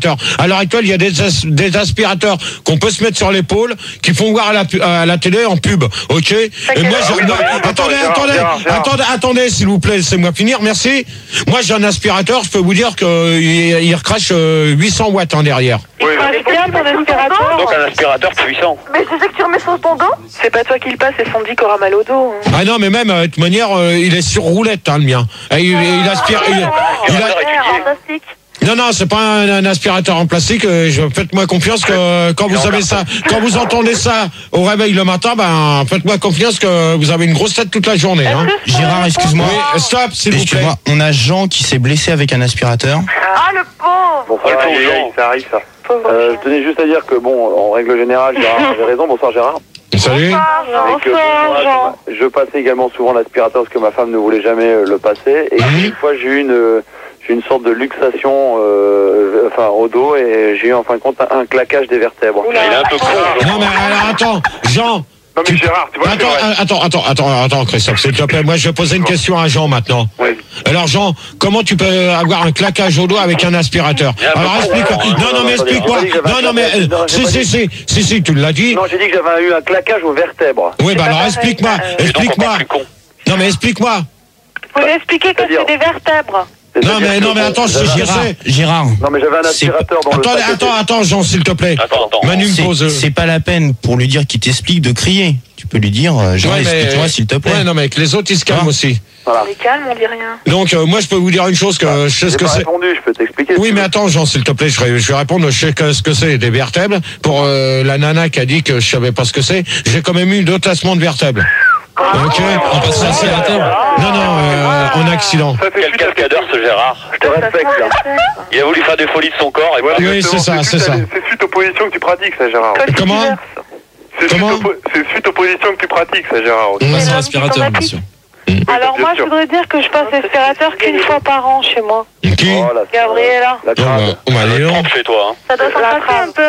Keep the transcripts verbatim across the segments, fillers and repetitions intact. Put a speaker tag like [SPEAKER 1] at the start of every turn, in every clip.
[SPEAKER 1] À l'heure actuelle, il y a des, as- des aspirateurs qu'on peut se mettre sur l'épaule, qui font voir à la, pu- à la télé en pub, ok. Et moi,
[SPEAKER 2] Ah
[SPEAKER 1] j'ai-
[SPEAKER 2] oui,
[SPEAKER 1] moi-
[SPEAKER 2] non, mais
[SPEAKER 1] attendez,
[SPEAKER 2] Gérard,
[SPEAKER 1] attendez,
[SPEAKER 2] Gérard, Gérard.
[SPEAKER 1] attendez, attendez, s'il vous plaît, laissez-moi finir, merci. Moi, j'ai un aspirateur, je peux vous dire que il, il recrache euh, huit cents watts en derrière.
[SPEAKER 2] Oui,
[SPEAKER 3] C'est bien ton aspirateur.
[SPEAKER 4] Donc un aspirateur puissant.
[SPEAKER 5] Mais c'est ça que tu remets sur ton dos?
[SPEAKER 3] C'est pas toi qui le passe, c'est Sandy qui aura mal au dos. hein.
[SPEAKER 1] Ah non, mais même, euh, de toute manière, euh, il est sur roulette, hein, le mien. Et il, il aspire, il, il a-
[SPEAKER 5] Fantastique.
[SPEAKER 1] non, non, c'est pas un, un aspirateur en plastique. euh, je- Faites-moi confiance que quand vous avez ça, quand vous entendez ça au réveil le matin, ben faites-moi confiance que vous avez une grosse tête toute la journée. Hein.
[SPEAKER 6] Gérard, excuse-moi.
[SPEAKER 1] Oui, stop, s'il vous plaît.
[SPEAKER 6] Excuse-moi, on a Jean qui s'est blessé avec un aspirateur.
[SPEAKER 5] Ah, le pauvre.
[SPEAKER 2] Bon, ça,
[SPEAKER 4] Ouais,
[SPEAKER 2] arrive,
[SPEAKER 4] Jean.
[SPEAKER 2] ça arrive, ça.
[SPEAKER 3] Pauvre
[SPEAKER 2] Euh,
[SPEAKER 3] chien.
[SPEAKER 2] je tenais juste à dire que, bon, en règle générale, Gérard avait raison. Bonsoir, Gérard.
[SPEAKER 1] Salut.
[SPEAKER 5] Bonsoir, Jean.
[SPEAKER 2] Et que,
[SPEAKER 3] Bonsoir, Jean.
[SPEAKER 2] je passais également souvent l'aspirateur parce que ma femme ne voulait jamais euh, le passer. Et
[SPEAKER 1] Mhm.
[SPEAKER 2] une fois, j'ai eu une, euh, j'ai eu une sorte de luxation euh, enfin, au dos et j'ai eu en fin de compte un, un claquage des vertèbres.
[SPEAKER 3] Oula.
[SPEAKER 4] Il est un peu con.
[SPEAKER 1] Non mais alors attends, Jean.
[SPEAKER 2] Non, mais Gérard, tu vois, c'est
[SPEAKER 1] Attends,
[SPEAKER 2] vrai.
[SPEAKER 1] attends, attends, attends, attends, Christophe, s'il te plaît. Moi, je vais poser une question à Jean maintenant.
[SPEAKER 2] Oui.
[SPEAKER 1] Alors, Jean, comment tu peux avoir un claquage au dos avec un aspirateur?
[SPEAKER 4] Il y a un
[SPEAKER 1] Alors,
[SPEAKER 4] peu
[SPEAKER 1] explique.
[SPEAKER 4] con, hein.
[SPEAKER 1] Non, non, mais explique-moi.
[SPEAKER 2] J'ai pas dit que j'avais
[SPEAKER 1] Non, non, mais
[SPEAKER 2] un
[SPEAKER 1] euh,
[SPEAKER 2] claquage.
[SPEAKER 1] si, si, si, si, si, tu l'as dit.
[SPEAKER 2] Non, j'ai dit que j'avais eu un claquage aux vertèbres.
[SPEAKER 1] Oui, bah
[SPEAKER 3] pas
[SPEAKER 1] alors
[SPEAKER 3] pareil,
[SPEAKER 1] explique-moi,
[SPEAKER 3] euh,
[SPEAKER 4] Et donc
[SPEAKER 1] explique-moi.
[SPEAKER 4] encore plus con.
[SPEAKER 1] Non, mais explique-moi.
[SPEAKER 3] Vous pouvez expliquer que
[SPEAKER 2] C'est-à-dire
[SPEAKER 3] c'est des vertèbres.
[SPEAKER 1] Non,
[SPEAKER 2] C'est-à-dire
[SPEAKER 1] mais
[SPEAKER 2] que
[SPEAKER 1] non, mais attends, je, je
[SPEAKER 6] Gérard,
[SPEAKER 1] sais.
[SPEAKER 6] Gérard.
[SPEAKER 2] Non, mais j'avais un
[SPEAKER 6] C'est-
[SPEAKER 2] aspirateur dans le
[SPEAKER 1] Attends,
[SPEAKER 2] sac.
[SPEAKER 1] attends, attends, Jean, s'il te plaît.
[SPEAKER 4] Attends, attends.
[SPEAKER 1] Manu me
[SPEAKER 6] C'est
[SPEAKER 1] pose. euh,
[SPEAKER 6] c'est pas la peine pour lui dire qu'il t'explique de crier. Tu peux lui dire, euh, Jean,
[SPEAKER 1] Ouais, mais-
[SPEAKER 6] explique-moi s'il te plaît.
[SPEAKER 1] Ouais, non, mais que les autres, ils se calment
[SPEAKER 6] Hein
[SPEAKER 1] aussi.
[SPEAKER 2] Voilà.
[SPEAKER 3] On est calme, on dit rien.
[SPEAKER 1] Donc, euh, moi, je peux vous dire une chose que je sais ce
[SPEAKER 2] J'ai
[SPEAKER 1] que
[SPEAKER 2] pas
[SPEAKER 1] c'est.
[SPEAKER 2] répondu, je peux t'expliquer.
[SPEAKER 1] Oui, mais attends, Jean, s'il te plaît, je vais, je vais répondre. Je sais que- ce que c'est des vertèbres. Pour euh, la nana qui a dit que je savais pas ce que c'est, j'ai quand même eu une dotation de vertèbres. Ok.
[SPEAKER 7] On passe sur l'aspirateur.
[SPEAKER 1] Non, non, euh, en accident.
[SPEAKER 2] Ça fait
[SPEAKER 4] Quel
[SPEAKER 2] suite à-
[SPEAKER 4] cascadeur ce Gérard.
[SPEAKER 2] Je te respecte, là.
[SPEAKER 4] Il a voulu faire des folies de son corps et voilà.
[SPEAKER 1] Oui,
[SPEAKER 2] Exactement,
[SPEAKER 1] c'est ça, c'est
[SPEAKER 2] suite à-
[SPEAKER 1] ça.
[SPEAKER 2] C'est suite aux positions que tu pratiques, ça, Gérard.
[SPEAKER 1] Comment?
[SPEAKER 2] C'est suite,
[SPEAKER 1] Comment
[SPEAKER 2] aux po- c'est suite aux positions que tu pratiques, ça, Gérard.
[SPEAKER 7] On passe sur
[SPEAKER 3] l'homme
[SPEAKER 7] l'aspirateur,
[SPEAKER 3] qui
[SPEAKER 7] bien
[SPEAKER 3] s'en
[SPEAKER 7] sûr.
[SPEAKER 3] Alors
[SPEAKER 2] bien
[SPEAKER 3] moi, je
[SPEAKER 2] sûr.
[SPEAKER 3] voudrais dire que je passe l'aspirateur qu'une fois par an chez moi.
[SPEAKER 1] Qui?
[SPEAKER 2] Oh, là, c'est-
[SPEAKER 3] Gabriella.
[SPEAKER 2] La
[SPEAKER 1] Non,
[SPEAKER 2] crade.
[SPEAKER 1] bah, oh, bah, elle est
[SPEAKER 4] Il
[SPEAKER 1] longue.
[SPEAKER 4] chez toi. Hein.
[SPEAKER 5] Ça doit
[SPEAKER 3] La
[SPEAKER 5] s'en passer
[SPEAKER 3] crade.
[SPEAKER 5] un peu.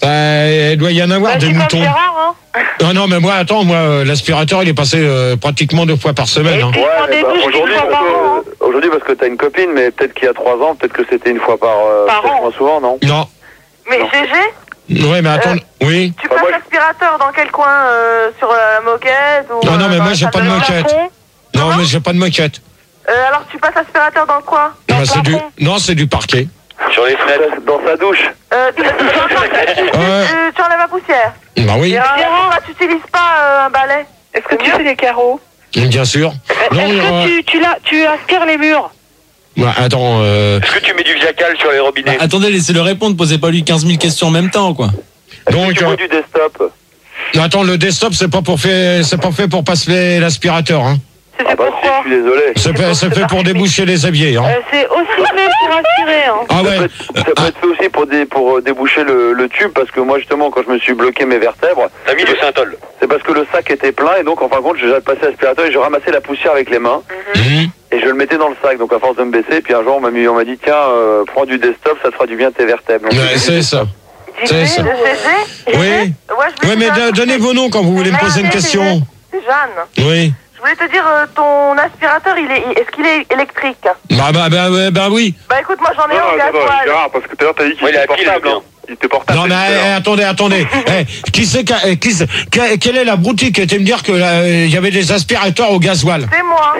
[SPEAKER 1] Euh, il doit y en avoir
[SPEAKER 3] Bah,
[SPEAKER 1] des
[SPEAKER 3] c'est comme
[SPEAKER 1] moutons.
[SPEAKER 3] Gérard, hein.
[SPEAKER 1] Non, non, mais moi, attends, moi, euh, l'aspirateur, il est passé euh, pratiquement deux fois par semaine.
[SPEAKER 3] Et
[SPEAKER 1] Hein.
[SPEAKER 3] puis,
[SPEAKER 2] Ouais,
[SPEAKER 3] je prends
[SPEAKER 2] mais
[SPEAKER 3] des
[SPEAKER 2] bah,
[SPEAKER 3] douches une
[SPEAKER 2] aujourd'hui,
[SPEAKER 3] fois
[SPEAKER 2] parce
[SPEAKER 3] par an.
[SPEAKER 2] que, aujourd'hui, parce que t'as une copine, mais peut-être qu'il y a trois ans, peut-être que c'était une fois par, euh,
[SPEAKER 3] Par
[SPEAKER 2] peut-être
[SPEAKER 3] an.
[SPEAKER 2] moins souvent, non?
[SPEAKER 1] Non.
[SPEAKER 5] Mais
[SPEAKER 2] Non.
[SPEAKER 5] G G,
[SPEAKER 1] Ouais, mais attends. Oui.
[SPEAKER 5] tu
[SPEAKER 2] Bah,
[SPEAKER 5] passes
[SPEAKER 2] moi, je-
[SPEAKER 5] l'aspirateur dans quel coin euh, Sur la moquette ou,
[SPEAKER 1] Non, non,
[SPEAKER 5] euh,
[SPEAKER 1] mais
[SPEAKER 5] dans
[SPEAKER 1] moi,
[SPEAKER 5] la
[SPEAKER 1] j'ai
[SPEAKER 5] salle
[SPEAKER 1] pas de
[SPEAKER 5] bain
[SPEAKER 1] moquette.
[SPEAKER 5] plafond
[SPEAKER 1] Non, mais j'ai pas de moquette.
[SPEAKER 5] Euh, alors tu passes l'aspirateur dans quoi?
[SPEAKER 1] Bah, c'est du...
[SPEAKER 3] plafond.
[SPEAKER 1] Non, c'est du parquet.
[SPEAKER 4] Sur les fenêtres.
[SPEAKER 2] Dans sa douche.
[SPEAKER 5] euh, tu, tu, tu, tu- tu enlèves la poussière.
[SPEAKER 1] Bah oui,
[SPEAKER 5] Gérard, pourquoi tu n'utilises pas euh, un balai?
[SPEAKER 3] Est-ce que tu fais les carreaux?
[SPEAKER 1] bien sûr. Non,
[SPEAKER 3] Est-ce
[SPEAKER 1] euh,
[SPEAKER 3] que tu, tu, la- tu aspires les murs?
[SPEAKER 1] bah, attends, euh...
[SPEAKER 4] Est-ce que tu mets du Viacal sur les
[SPEAKER 7] Bah,
[SPEAKER 4] robinets?
[SPEAKER 7] attendez, laissez-le répondre, posez pas lui quinze mille questions en même temps, quoi.
[SPEAKER 1] donc,
[SPEAKER 2] Tu
[SPEAKER 1] euh,
[SPEAKER 2] veux du desktop?
[SPEAKER 1] attends, le desktop, c'est pas pour faire, c'est pas fait pour passer l'aspirateur, hein.
[SPEAKER 3] C'est
[SPEAKER 2] Ah
[SPEAKER 3] fait
[SPEAKER 2] bah si,
[SPEAKER 3] pourquoi?
[SPEAKER 2] je suis désolé.
[SPEAKER 1] C'est fait, c'est fait pour déboucher les éviers, hein.
[SPEAKER 3] Euh, C'est aussi fait pour aspirer, hein.
[SPEAKER 1] Ah
[SPEAKER 2] Ça peut
[SPEAKER 1] ouais.
[SPEAKER 2] être, ça peut être fait aussi pour, dé- pour euh, déboucher le, le tube, parce que moi, justement, quand je me suis bloqué mes vertèbres,
[SPEAKER 4] T'as mis du Saint-Ol.
[SPEAKER 2] c'est parce que le sac était plein, et donc, en fin de compte, j'ai passé l'aspirateur et je ramassais la poussière avec les mains,
[SPEAKER 1] Mhm.
[SPEAKER 2] et je le mettais dans le sac. Donc, à force de me baisser, puis un jour, on m'a mis- on m'a dit, tiens, euh, prends du desktop, ça te fera du bien tes vertèbres. Donc,
[SPEAKER 1] Ouais,
[SPEAKER 2] j'ai
[SPEAKER 1] c'est
[SPEAKER 2] dit,
[SPEAKER 1] ça.
[SPEAKER 5] G G,
[SPEAKER 1] C'est ça.
[SPEAKER 5] G G.
[SPEAKER 1] Oui.
[SPEAKER 5] Ouais, je voulais
[SPEAKER 1] Ouais, mais
[SPEAKER 5] te dire un
[SPEAKER 1] do-
[SPEAKER 5] truc.
[SPEAKER 1] donnez vos noms quand vous voulez me poser une
[SPEAKER 5] Ah, c'est-
[SPEAKER 1] question.
[SPEAKER 5] C'est Jeanne.
[SPEAKER 1] Oui.
[SPEAKER 5] Je voulais te dire, euh, ton aspirateur, il est, est-ce qu'il est électrique?
[SPEAKER 1] Bah, bah, bah, ouais, bah oui.
[SPEAKER 5] Bah écoute, moi j'en ai
[SPEAKER 2] Non,
[SPEAKER 5] un au
[SPEAKER 2] d'abord,
[SPEAKER 5] gasoil.
[SPEAKER 2] Gérard, parce que tout à l'heure, t'as dit qu'il
[SPEAKER 4] Ouais, il
[SPEAKER 2] était
[SPEAKER 4] a pile,
[SPEAKER 2] portable.
[SPEAKER 4] bien.
[SPEAKER 2] hein. Il était portable.
[SPEAKER 1] Non, mais
[SPEAKER 2] c'est tout à
[SPEAKER 1] eh,
[SPEAKER 2] l'heure.
[SPEAKER 1] attendez, attendez. Eh, qui c'est, qu'a- eh, qui c'est- quelle quelle est la boutique qui était me dire que euh, il y avait des aspirateurs au gasoil?
[SPEAKER 5] C'est moi.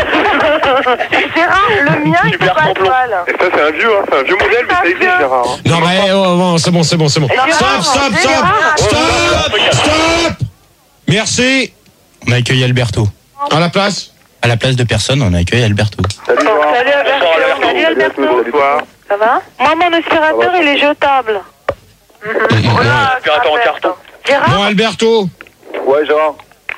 [SPEAKER 5] Gérard, le mien, il est
[SPEAKER 4] Super
[SPEAKER 5] pas
[SPEAKER 4] complot.
[SPEAKER 5] gasoil.
[SPEAKER 2] Et ça, c'est un vieux, hein, c'est un vieux modèle, mais ça existe, Gérard. hein.
[SPEAKER 1] Non, mais eh, oh, bon, c'est bon, c'est bon, c'est bon.
[SPEAKER 5] Gérard,
[SPEAKER 1] Stop, stop, stop,
[SPEAKER 5] Gérard.
[SPEAKER 1] stop, stop. Merci.
[SPEAKER 6] On a accueilli Alberto.
[SPEAKER 1] À la place.
[SPEAKER 6] À la place de personne, on a accueilli Alberto.
[SPEAKER 2] Salut, Gérard.
[SPEAKER 3] Salut Alberto.
[SPEAKER 4] Bonsoir, Alberto.
[SPEAKER 3] Salut
[SPEAKER 2] Salut à tous,
[SPEAKER 3] Alberto.
[SPEAKER 2] salut, bonsoir.
[SPEAKER 5] Ça va?
[SPEAKER 3] Moi, mon aspirateur, il est jetable.
[SPEAKER 5] Voilà,
[SPEAKER 4] aspirateur en
[SPEAKER 5] ça
[SPEAKER 4] carton.
[SPEAKER 5] fait. Gérard,
[SPEAKER 1] Bon, Alberto.
[SPEAKER 2] Ouais, Gérard.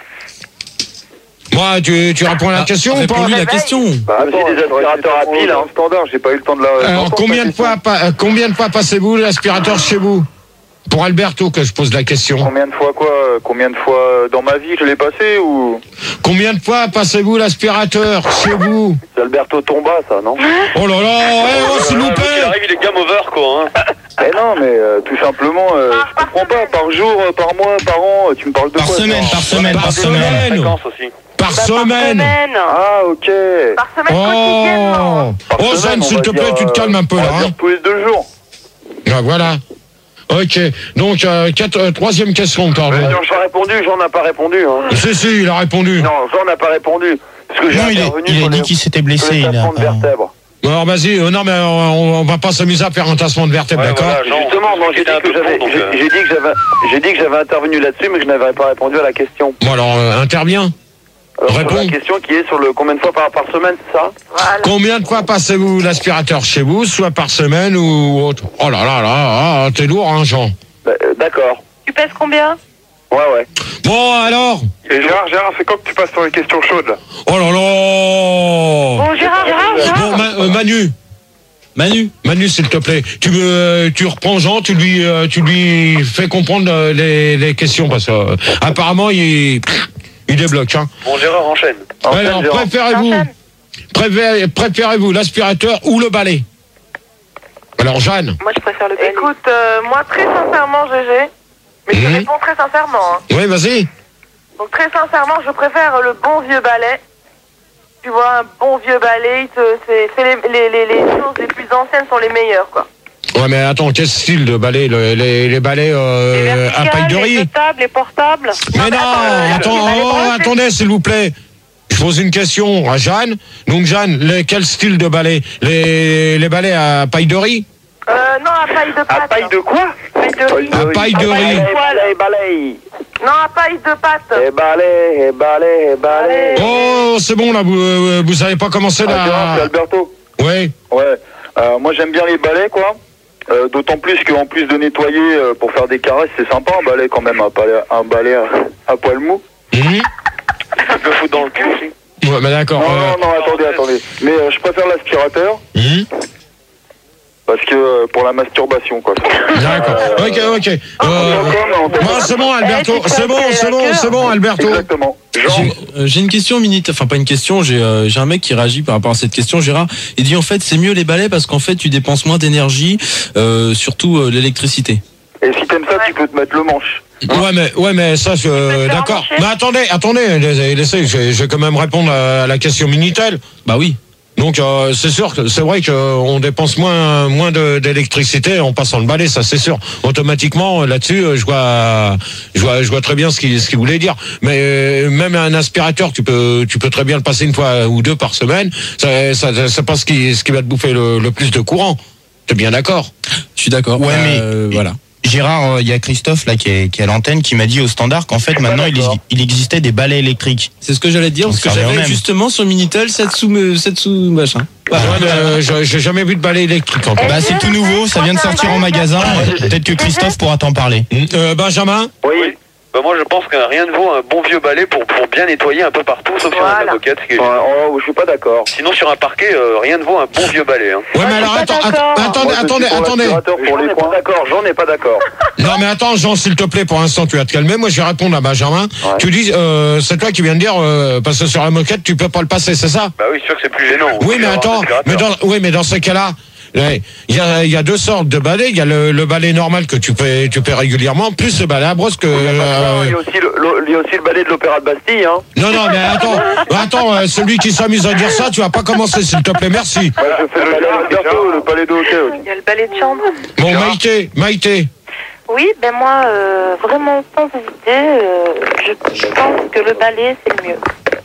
[SPEAKER 1] Moi, tu, tu réponds à la
[SPEAKER 7] Ah,
[SPEAKER 1] question ou pas?
[SPEAKER 7] réponds-lui la question.
[SPEAKER 2] Bah, j'ai des aspirateurs à pile, hein. Standard, j'ai pas eu le temps de la.
[SPEAKER 1] Alors,
[SPEAKER 2] d'entendre
[SPEAKER 1] combien
[SPEAKER 2] ta
[SPEAKER 1] de
[SPEAKER 2] question.
[SPEAKER 1] fois, pa- euh, combien de fois passez-vous l'aspirateur chez vous? Pour Alberto que je pose la question.
[SPEAKER 2] Combien de fois quoi euh, Combien de fois euh, dans ma vie je l'ai passé ou
[SPEAKER 1] Combien de fois passez-vous l'aspirateur chez vous?
[SPEAKER 2] c'est Alberto Tomba ça, non?
[SPEAKER 1] Oh là là, eh, oh, s'il vous
[SPEAKER 4] Il
[SPEAKER 1] plaît.
[SPEAKER 4] arrive, il est game over, quoi. Hein.
[SPEAKER 2] Eh non, mais euh, tout simplement, euh, je comprends pas. Par jour, euh, par mois, par an, euh, tu me parles de
[SPEAKER 6] Par
[SPEAKER 2] quoi
[SPEAKER 6] semaine,
[SPEAKER 2] genre
[SPEAKER 6] par semaine,
[SPEAKER 1] Par
[SPEAKER 6] par semaine.
[SPEAKER 1] semaine.
[SPEAKER 4] Fréquence aussi.
[SPEAKER 1] Par
[SPEAKER 3] Bah, par
[SPEAKER 1] semaine.
[SPEAKER 3] semaine.
[SPEAKER 2] Ah, ok.
[SPEAKER 5] par semaine quotidiennement.
[SPEAKER 1] Oh,
[SPEAKER 2] Par
[SPEAKER 1] oh
[SPEAKER 2] semaine,
[SPEAKER 1] Jeanne,
[SPEAKER 2] on
[SPEAKER 1] s'il
[SPEAKER 2] va
[SPEAKER 1] te plaît,
[SPEAKER 2] dire,
[SPEAKER 1] tu te calmes un peu
[SPEAKER 2] on
[SPEAKER 1] là.
[SPEAKER 2] va
[SPEAKER 1] Hein.
[SPEAKER 2] dire tous les deux jours.
[SPEAKER 1] Ah, voilà. Ok. Donc, euh, quatre, euh, troisième question, pardon.
[SPEAKER 2] Euh, non, j'ai pas répondu, Jean n'a pas répondu. Hein.
[SPEAKER 1] Si, si, il a répondu.
[SPEAKER 2] Non, Jean n'a pas répondu. Parce que j'ai
[SPEAKER 6] Non, il, est-
[SPEAKER 2] intervenu
[SPEAKER 6] il
[SPEAKER 2] sur
[SPEAKER 6] a dit
[SPEAKER 2] les-
[SPEAKER 6] qu'il s'était
[SPEAKER 2] sur les
[SPEAKER 6] blessé. Il a
[SPEAKER 2] tassements de
[SPEAKER 6] pas-
[SPEAKER 2] vertèbres.
[SPEAKER 1] Alors, vas-y. Euh, non, mais euh, on, on va pas s'amuser à faire un tassement de vertèbres,
[SPEAKER 4] Ouais,
[SPEAKER 1] d'accord
[SPEAKER 4] voilà, Jean,
[SPEAKER 2] Justement, non, j'ai dit
[SPEAKER 4] c'était un
[SPEAKER 2] que
[SPEAKER 4] peu
[SPEAKER 2] j'avais,
[SPEAKER 4] con, donc,
[SPEAKER 2] j'ai
[SPEAKER 4] euh,
[SPEAKER 2] j'ai dit que j'avais, j'ai dit que j'avais intervenu là-dessus, mais que je n'avais pas répondu à la question.
[SPEAKER 1] Bon, alors, euh, interviens.
[SPEAKER 2] Alors, sur
[SPEAKER 1] Réponds.
[SPEAKER 2] la question qui est sur le combien de fois par, par semaine, c'est ça?
[SPEAKER 5] Voilà.
[SPEAKER 1] Combien de fois passez-vous l'aspirateur chez vous, soit par semaine ou autre? Oh là là là, ah, t'es lourd, hein, Jean.
[SPEAKER 2] Bah, euh, D'accord.
[SPEAKER 3] Tu pèses combien?
[SPEAKER 2] Ouais, ouais.
[SPEAKER 1] Bon, alors.
[SPEAKER 8] Et Gérard, Gérard, c'est quand que tu passes sur les questions chaudes là?
[SPEAKER 1] Oh là là.
[SPEAKER 3] Bon, Gérard, Gérard, Gérard.
[SPEAKER 1] Bon, Ma- euh, Manu.
[SPEAKER 7] Manu.
[SPEAKER 1] Manu, s'il te plaît, tu me, tu reprends Jean, tu lui, euh, tu lui fais comprendre euh, les, les questions parce que euh, apparemment il, il débloque. Hein.
[SPEAKER 4] Bon, Gérard, enchaîne.
[SPEAKER 2] Enchaîne,
[SPEAKER 1] Alors,
[SPEAKER 2] Gérard.
[SPEAKER 1] préférez-vous,
[SPEAKER 3] Enchaîne.
[SPEAKER 1] préférez- préférez-vous l'aspirateur ou le balai? Alors, Jeanne.
[SPEAKER 3] Moi, je préfère le balai.
[SPEAKER 5] Écoute, euh, moi très sincèrement, G G, mais je te
[SPEAKER 1] Mhm.
[SPEAKER 5] réponds très sincèrement. Hein.
[SPEAKER 1] Oui, vas-y.
[SPEAKER 5] Donc très sincèrement, je préfère le bon vieux balai. Tu vois, un bon vieux balai, il te- c'est c'est les, les, les, les choses les plus anciennes sont les meilleures, quoi.
[SPEAKER 1] Ouais, mais attends, quel style de balai? Le- les, les balais
[SPEAKER 3] Les
[SPEAKER 1] euh, à paille
[SPEAKER 3] verticales,
[SPEAKER 1] de
[SPEAKER 3] les
[SPEAKER 1] riz?
[SPEAKER 3] jetables, les portables.
[SPEAKER 1] Mais non,
[SPEAKER 5] attends,
[SPEAKER 1] attends,
[SPEAKER 5] euh,
[SPEAKER 1] oh,
[SPEAKER 5] balai
[SPEAKER 1] attendez, s'il vous plaît. Je pose une question à Jeanne. Donc, Jeanne, les- quel style de balai? Les, les balais à paille de riz?
[SPEAKER 5] Euh, non, à paille de pâte.
[SPEAKER 2] À paille de quoi?
[SPEAKER 5] Paille de riz.
[SPEAKER 1] À paille de riz.
[SPEAKER 2] Balai, balai.
[SPEAKER 5] Non, à paille de pâte.
[SPEAKER 2] Et balai, et balai, et balai.
[SPEAKER 1] Oh, c'est bon, là, vous, euh, vous savez pas commencer
[SPEAKER 2] Ah, Gérard, c'est
[SPEAKER 1] là.
[SPEAKER 2] Alberto.
[SPEAKER 1] Oui.
[SPEAKER 2] Ouais. Euh, moi, j'aime bien les balais, quoi. Euh, D'autant plus qu'en plus de nettoyer euh, pour faire des caresses, c'est sympa un balai quand même, un balai, un balai à, à poil mou.
[SPEAKER 1] Mhm.
[SPEAKER 4] Tu peux foutre dans le cul aussi.
[SPEAKER 1] Ouais, mais d'accord.
[SPEAKER 2] Non,
[SPEAKER 1] euh,
[SPEAKER 2] non, non, attendez, attendez. Mais euh, je préfère l'aspirateur
[SPEAKER 1] mhm.
[SPEAKER 2] parce que euh, pour la masturbation, quoi.
[SPEAKER 1] D'accord. Ok, ok. Euh,
[SPEAKER 2] Comme en
[SPEAKER 1] bon, c'est bon, Alberto.
[SPEAKER 3] Eh, tu
[SPEAKER 1] C'est bon,
[SPEAKER 3] t'as
[SPEAKER 1] c'est
[SPEAKER 3] fait
[SPEAKER 1] bon,
[SPEAKER 3] la
[SPEAKER 1] c'est bon, Alberto.
[SPEAKER 2] Exactement. Jean,
[SPEAKER 7] J'ai euh, j'ai une question, Minute. Enfin, pas une question. J'ai euh, j'ai un mec qui réagit par rapport à cette question, Gérard. Il dit en fait, c'est mieux les balais parce qu'en fait, tu dépenses moins d'énergie, euh, surtout euh, l'électricité.
[SPEAKER 2] et si t'aimes ça, tu peux te mettre le manche.
[SPEAKER 1] Ouais, mais, ouais, mais ça, je-
[SPEAKER 3] peux te faire
[SPEAKER 1] d'accord.
[SPEAKER 3] marcher.
[SPEAKER 1] Mais attendez, attendez, laissez, laissez, je, vais- je vais quand même répondre à la question Minitel.
[SPEAKER 7] Bah oui.
[SPEAKER 1] Donc, euh, c'est sûr que c'est vrai qu'on dépense moins, moins de- d'électricité en passant le balai, ça c'est sûr. Automatiquement, là-dessus, euh, je vois, je vois, je vois très bien ce qu'il, ce qu'il voulait dire. Mais euh, même un aspirateur, tu peux, tu peux très bien le passer une fois ou deux par semaine. Ça, ça, c'est pas ce qui, ce qui va te bouffer le, le plus de courant. T'es bien d'accord?
[SPEAKER 7] Je suis d'accord.
[SPEAKER 6] Ouais, mais-
[SPEAKER 7] Euh, voilà.
[SPEAKER 6] Gérard, il y a Christophe là qui est, qui est à l'antenne qui m'a dit au standard qu'en fait maintenant il,
[SPEAKER 2] d'accord.
[SPEAKER 6] il existait des balais électriques.
[SPEAKER 7] C'est ce que j'allais dire,
[SPEAKER 6] Donc,
[SPEAKER 7] parce que
[SPEAKER 6] ça revient au
[SPEAKER 7] j'avais
[SPEAKER 6] même.
[SPEAKER 7] justement sur Minitel sept sous, sept sous machin.
[SPEAKER 1] Ouais, mais, euh, je- j'ai jamais vu de balai électrique encore.
[SPEAKER 6] Bah c'est tout nouveau, ça vient de sortir en magasin. Peut-être que Christophe pourra t'en parler.
[SPEAKER 1] Euh, Benjamin?
[SPEAKER 2] Oui.
[SPEAKER 4] Bah, moi, je pense que rien ne vaut un bon vieux balai pour, pour bien nettoyer un peu partout, sauf sur
[SPEAKER 5] Voilà.
[SPEAKER 4] la moquette. ce qui est-
[SPEAKER 2] Ouais, oh, je suis pas d'accord.
[SPEAKER 4] Sinon, sur un parquet, euh, rien ne vaut un bon vieux balai. Hein.
[SPEAKER 1] Ouais, mais
[SPEAKER 3] je
[SPEAKER 1] alors
[SPEAKER 3] suis
[SPEAKER 1] attends,
[SPEAKER 3] pas
[SPEAKER 1] att-
[SPEAKER 3] d'accord.
[SPEAKER 1] attendez,
[SPEAKER 2] Moi, je
[SPEAKER 1] attendez,
[SPEAKER 2] suis pour
[SPEAKER 1] attendez.
[SPEAKER 2] l'aspirateur pour
[SPEAKER 5] J'en
[SPEAKER 2] les
[SPEAKER 5] ai
[SPEAKER 2] points.
[SPEAKER 5] pas
[SPEAKER 2] D'accord, j'en ai pas d'accord.
[SPEAKER 1] Non, mais attends, Jean, s'il te plaît, pour l'instant, tu vas te calmer. Moi, je vais répondre à Benjamin.
[SPEAKER 2] Ouais.
[SPEAKER 1] Tu dis, euh, c'est toi qui viens de dire, euh, parce que sur la moquette, tu peux pas le passer, c'est ça?
[SPEAKER 4] Bah oui, c'est sûr que c'est plus gênant.
[SPEAKER 1] Oui, mais
[SPEAKER 4] D'avoir un
[SPEAKER 1] attends, mais
[SPEAKER 4] aspirateur.
[SPEAKER 1] dans, oui, mais dans ces cas-là, ouais, il y a, il y a deux sortes de balais. Il y a le, le balai normal que tu fais, tu fais régulièrement, plus le balai à brosse que.
[SPEAKER 2] Il y a
[SPEAKER 1] euh,
[SPEAKER 2] il y a aussi le, le- il y a aussi le balai de l'Opéra de Bastille, hein.
[SPEAKER 1] non, non, mais attends, attends, euh, celui qui s'amuse à dire ça, tu vas pas commencer, s'il te plaît, merci.
[SPEAKER 2] Ouais, je fais le balai d'Alberto, le balai de hockey aussi.
[SPEAKER 3] Il y a le balai de chambre.
[SPEAKER 1] Bon, Maïté, Maïté.
[SPEAKER 3] Oui, ben moi, euh, vraiment sans hésiter, euh, je, je pense que le balai, c'est le mieux.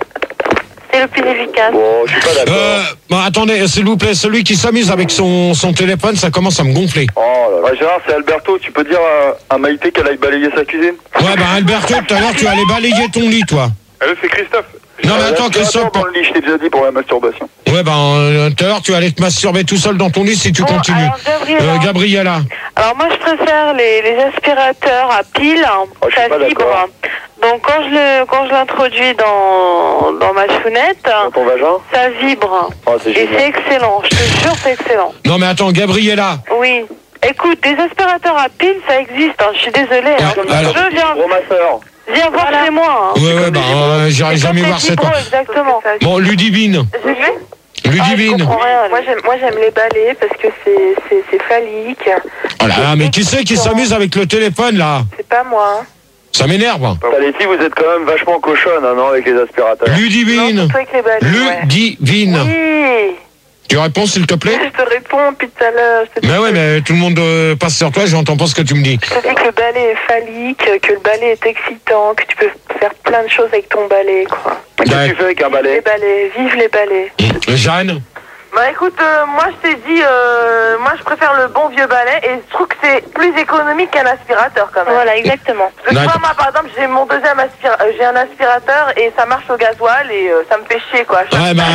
[SPEAKER 3] C'est le plus efficace.
[SPEAKER 2] Bon, je suis pas d'accord.
[SPEAKER 1] Euh, bon, attendez, s'il vous plaît, celui qui s'amuse avec son, son téléphone, ça commence à me gonfler.
[SPEAKER 2] Oh là là. Gérard, c'est Alberto, tu peux dire à, à Maïté qu'elle aille balayer sa cuisine?
[SPEAKER 1] Ouais, bah, Alberto, tout à l'heure, tu allais balayer ton lit, toi.
[SPEAKER 8] Ah, c'est Christophe.
[SPEAKER 1] Non, mais
[SPEAKER 2] Euh,
[SPEAKER 1] attends,
[SPEAKER 2] l'aspirateur
[SPEAKER 1] Christophe.
[SPEAKER 2] dans le lit, je t'ai déjà dit pour la masturbation.
[SPEAKER 1] Ouais, ben, euh, tout à l'heure, tu allais te masturber tout seul dans ton lit si tu
[SPEAKER 3] Bon,
[SPEAKER 1] continues.
[SPEAKER 3] alors, Gabriela.
[SPEAKER 1] Euh, Gabriella.
[SPEAKER 3] Alors moi, je préfère les, les aspirateurs à pile,
[SPEAKER 2] Oh, je suis
[SPEAKER 3] ça
[SPEAKER 2] pas
[SPEAKER 3] vibre.
[SPEAKER 2] d'accord.
[SPEAKER 3] Donc quand je le quand je l'introduis dans dans ma chounette,
[SPEAKER 2] Dans ton vagin?
[SPEAKER 3] ça vibre.
[SPEAKER 2] Oh, c'est
[SPEAKER 3] Et c'est
[SPEAKER 2] génial.
[SPEAKER 3] excellent. Je te jure, c'est excellent.
[SPEAKER 1] Non, mais attends, Gabriella.
[SPEAKER 3] Oui. Écoute, des aspirateurs à pile, ça existe. Hein. Je suis désolée. Hein.
[SPEAKER 1] Alors- alors-
[SPEAKER 3] Je viens,
[SPEAKER 2] Gros masseur.
[SPEAKER 3] viens voir chez moi. Hein.
[SPEAKER 1] Ouais, ouais, bah, euh, j'irai
[SPEAKER 3] C'est
[SPEAKER 1] jamais
[SPEAKER 3] comme
[SPEAKER 1] voir
[SPEAKER 3] les
[SPEAKER 1] cette
[SPEAKER 3] vibros, exactement.
[SPEAKER 1] Bon, Ludivine.
[SPEAKER 5] J'ai vu.
[SPEAKER 3] Ah, je
[SPEAKER 1] Ludivine.
[SPEAKER 3] comprends rien,
[SPEAKER 5] Moi
[SPEAKER 3] lui.
[SPEAKER 5] j'aime, moi j'aime les balais parce que c'est, c'est, c'est phallique.
[SPEAKER 1] Oh là là, mais qui c'est qui s'amuse avec le téléphone, là?
[SPEAKER 5] C'est pas moi. Hein.
[SPEAKER 1] Ça m'énerve.
[SPEAKER 2] Putain, les filles, vous êtes quand même vachement cochonnes, hein, non, avec les aspirateurs.
[SPEAKER 5] Non,
[SPEAKER 1] Ludivine.
[SPEAKER 5] surtout avec les balais. Ouais.
[SPEAKER 1] Ludivine.
[SPEAKER 5] Oui.
[SPEAKER 1] Tu réponds s'il te plaît?
[SPEAKER 5] Je te réponds depuis tout à l'heure. je te dis
[SPEAKER 1] Mais ouais,
[SPEAKER 5] que-
[SPEAKER 1] mais tout le monde euh, passe sur toi, j'entends pas ce que tu me dis.
[SPEAKER 5] Je te dis que le balai est phallique, que le balai est excitant, que tu peux faire plein de choses avec ton balai, quoi.
[SPEAKER 2] Qu'est-ce que tu fais avec un
[SPEAKER 5] Les
[SPEAKER 2] balai?
[SPEAKER 5] balais, vive les balais.
[SPEAKER 1] Jeanne?
[SPEAKER 5] Bah écoute, euh, moi je t'ai dit, euh, moi je préfère le bon vieux balai et je trouve que c'est plus économique qu'un aspirateur quand même.
[SPEAKER 3] Voilà, exactement.
[SPEAKER 5] Parce que tu vois,
[SPEAKER 1] D'accord.
[SPEAKER 5] moi par exemple, j'ai mon deuxième aspirateur, j'ai un aspirateur et ça marche au gasoil et euh, ça me fait chier quoi. Je-
[SPEAKER 1] Ouais, ben,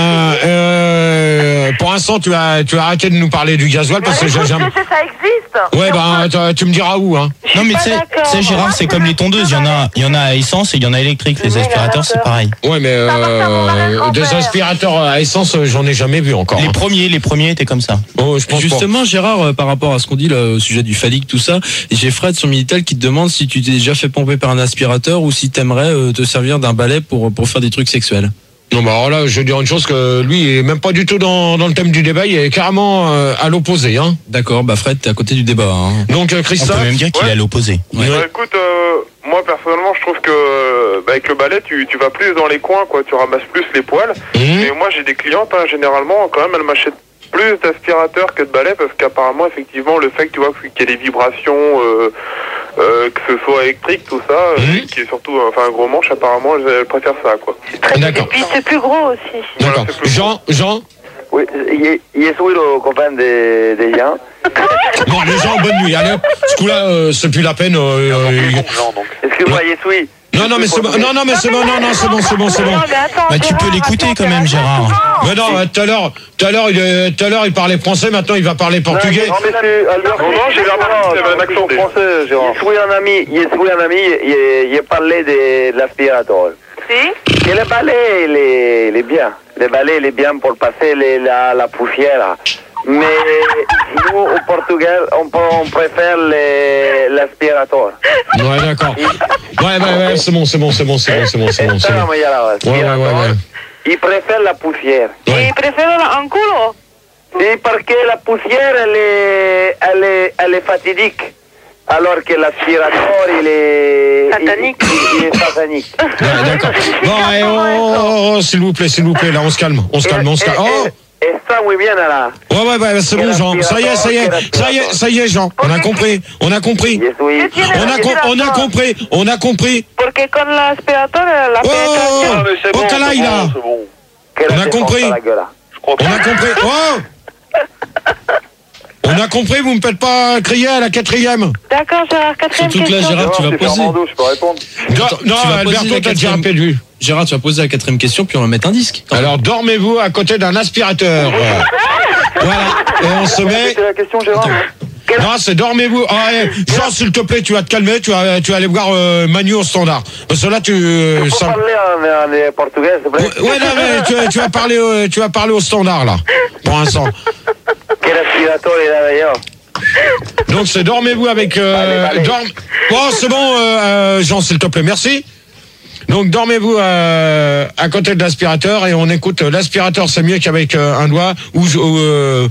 [SPEAKER 1] euh, pour l'instant, tu as, tu as arrêté de nous parler du gasoil parce que
[SPEAKER 5] Mais
[SPEAKER 1] j'ai
[SPEAKER 5] écoute,
[SPEAKER 1] jamais.
[SPEAKER 5] tu sais, ça existe.
[SPEAKER 1] Ouais, ben, tu- tu me diras où, hein.
[SPEAKER 5] Je suis
[SPEAKER 6] Non mais
[SPEAKER 5] pas
[SPEAKER 6] tu sais,
[SPEAKER 5] d'accord.
[SPEAKER 6] tu sais, Gérard,
[SPEAKER 5] Moi,
[SPEAKER 6] c'est
[SPEAKER 5] je
[SPEAKER 6] comme
[SPEAKER 5] veux
[SPEAKER 6] les tondeuses, il y en a, il y en a à essence et il y en a électrique. Les
[SPEAKER 5] Oui,
[SPEAKER 6] aspirateurs, c'est
[SPEAKER 5] d'accord.
[SPEAKER 6] pareil.
[SPEAKER 1] Ouais, mais
[SPEAKER 5] Ça marche à mon
[SPEAKER 1] euh,
[SPEAKER 5] arrière-grand-père.
[SPEAKER 1] des aspirateurs à essence, euh, j'en ai jamais vu encore.
[SPEAKER 6] Les
[SPEAKER 1] hein.
[SPEAKER 6] premiers, les premiers étaient comme ça.
[SPEAKER 1] Oh, je pense
[SPEAKER 7] Justement, Gérard, euh, par rapport à ce qu'on dit là, au sujet du phallique, tout ça, et j'ai Fred sur Minitel qui te demande si tu t'es déjà fait pomper par un aspirateur ou si t'aimerais euh, te servir d'un balai pour, pour faire des trucs sexuels.
[SPEAKER 1] pas. Non, bah alors là, je vais dire une chose que lui, il est même pas du tout dans, dans le thème du débat, il est carrément euh, à l'opposé, hein.
[SPEAKER 7] D'accord, bah Fred, t'es à côté du débat. Hein.
[SPEAKER 1] Donc, euh,
[SPEAKER 6] On
[SPEAKER 1] Christophe.
[SPEAKER 6] peut même dire qu'il
[SPEAKER 8] Ouais.
[SPEAKER 6] est à l'opposé.
[SPEAKER 7] Ouais.
[SPEAKER 8] Bah, écoute, euh, moi personnellement, je trouve que euh, bah, avec le balai, tu, tu vas plus dans les coins, quoi. Tu ramasses plus les poils.
[SPEAKER 1] Mmh.
[SPEAKER 8] Et moi, j'ai des clientes, hein, généralement, quand même, elles m'achètent plus d'aspirateurs que de balais parce qu'apparemment, effectivement, le fait que tu vois qu'il y ait des vibrations, euh, euh, que ce soit électrique, tout ça, euh,
[SPEAKER 1] Mhm.
[SPEAKER 8] qui est surtout, euh, enfin, un gros manche, apparemment, elles, elles préfèrent ça, quoi.
[SPEAKER 5] Et
[SPEAKER 1] D'accord.
[SPEAKER 5] puis c'est plus gros aussi.
[SPEAKER 1] D'accord.
[SPEAKER 8] Voilà, c'est plus
[SPEAKER 1] Jean, Jean.
[SPEAKER 2] Oui, je suis le copain de, de Jean.
[SPEAKER 1] Bon, les gens, bonne nuit. Allez, hop. Ce coup-là, euh, c'est plus la peine. euh, euh,
[SPEAKER 2] Excuse-moi, je suis.
[SPEAKER 1] Non, non, mais c'est bon. Non, non, mais c'est bon. Non, non, c'est bon, c'est bon, c'est bon.
[SPEAKER 5] Non, mais attends,
[SPEAKER 6] Bah, tu
[SPEAKER 5] Gérard,
[SPEAKER 6] peux l'écouter
[SPEAKER 5] attends,
[SPEAKER 6] quand même,
[SPEAKER 5] attends,
[SPEAKER 6] Gérard.
[SPEAKER 5] attends.
[SPEAKER 1] Mais non, euh, tout à l'heure, tout à l'heure, il, est- tout à l'heure, il parlait français. Maintenant, il va parler portugais.
[SPEAKER 2] Non, mais c'est Albert.
[SPEAKER 8] Non, non, j'ai l'air mal, il y avait un accent, déjà.
[SPEAKER 2] français, Gérard. Je suis un ami, je suis un ami, je, je parlais de l'aspirateur.
[SPEAKER 5] Si.
[SPEAKER 2] Et le balai, il est, il est bien. Le balai, il est bien pour passer les- la, la poussière. Mais nous, au Portugal, on, peut- on préfère les- l'aspirateur.
[SPEAKER 1] Ouais, d'accord. Ouais, ouais, ouais, c'est bon, c'est bon, c'est bon, c'est bon, c'est bon, c'est bon, c'est bon.
[SPEAKER 2] Estamos ya la
[SPEAKER 1] Ouais, ouais, ouais, ouais.
[SPEAKER 2] Il préfère la poussière.
[SPEAKER 1] Ouais.
[SPEAKER 5] Et préfère un culo.
[SPEAKER 2] Sí, parce que la poussière, elle est, elle est, elle est fatidique. Alors que l'aspirateur, il est...
[SPEAKER 5] Satanique.
[SPEAKER 2] Il, il est satanique.
[SPEAKER 1] Ouais, d'accord. Bon, allez, oh, oh, oh, s'il vous plaît, s'il vous plaît, là, on se calme, on se calme, on se calme. Oh!
[SPEAKER 2] Está muy bien, là.
[SPEAKER 1] Ouais, ouais, ouais, c'est bon, Jean. Ça y est, ça y est, ça y est, ça y est, Jean. On a compris, on a compris.
[SPEAKER 2] Je suis...
[SPEAKER 1] On a, com- on a compris, on a compris.
[SPEAKER 5] Porque con l'aspirateur, la
[SPEAKER 1] Oh, oh,
[SPEAKER 5] pénétration.
[SPEAKER 1] oh, oh, calaï, là.
[SPEAKER 2] Que
[SPEAKER 1] On
[SPEAKER 2] la
[SPEAKER 1] a
[SPEAKER 2] défonce
[SPEAKER 1] compris.
[SPEAKER 2] à la gueule.
[SPEAKER 1] On a compris. Oh! On a compris, vous me faites pas crier à la quatrième.
[SPEAKER 5] D'accord, Gérard, quatrième
[SPEAKER 7] Surtout que là,
[SPEAKER 5] question.
[SPEAKER 7] Gérard, tu vas poser.
[SPEAKER 2] je peux répondre.
[SPEAKER 1] Non,
[SPEAKER 7] Attends,
[SPEAKER 1] non,
[SPEAKER 7] tu vas poser
[SPEAKER 1] Alberto,
[SPEAKER 7] la
[SPEAKER 1] t'as déjà
[SPEAKER 7] quatrième.
[SPEAKER 1] perdu.
[SPEAKER 7] Gérard, tu vas poser la quatrième question, puis on va mettre un disque.
[SPEAKER 1] Alors, dormez-vous à côté d'un aspirateur. Voilà. Et on se met.
[SPEAKER 2] C'est la question, Gérard.
[SPEAKER 1] Non, c'est dormez-vous. Ah, ouais. Jean, s'il te plaît, tu vas te calmer, tu vas, tu vas aller voir euh, Manu au standard. Parce que là, tu. euh,
[SPEAKER 2] Tu peux
[SPEAKER 1] ça-
[SPEAKER 2] parler en, en, en portugais, s'il te plaît?
[SPEAKER 1] Ouais, non, mais tu, tu vas parler, euh, tu vas parler au standard là, pour l'instant.
[SPEAKER 2] Que l'aspirateur, il est d'ailleurs.
[SPEAKER 1] Donc c'est dormez-vous avec. Euh,
[SPEAKER 2] Allez, allez.
[SPEAKER 1] dorme- Bon, c'est bon, euh, euh, Jean, s'il te plaît, merci. Donc dormez-vous euh, à côté de l'aspirateur et on écoute euh, l'aspirateur, c'est mieux qu'avec euh, un doigt ou je- ou, euh,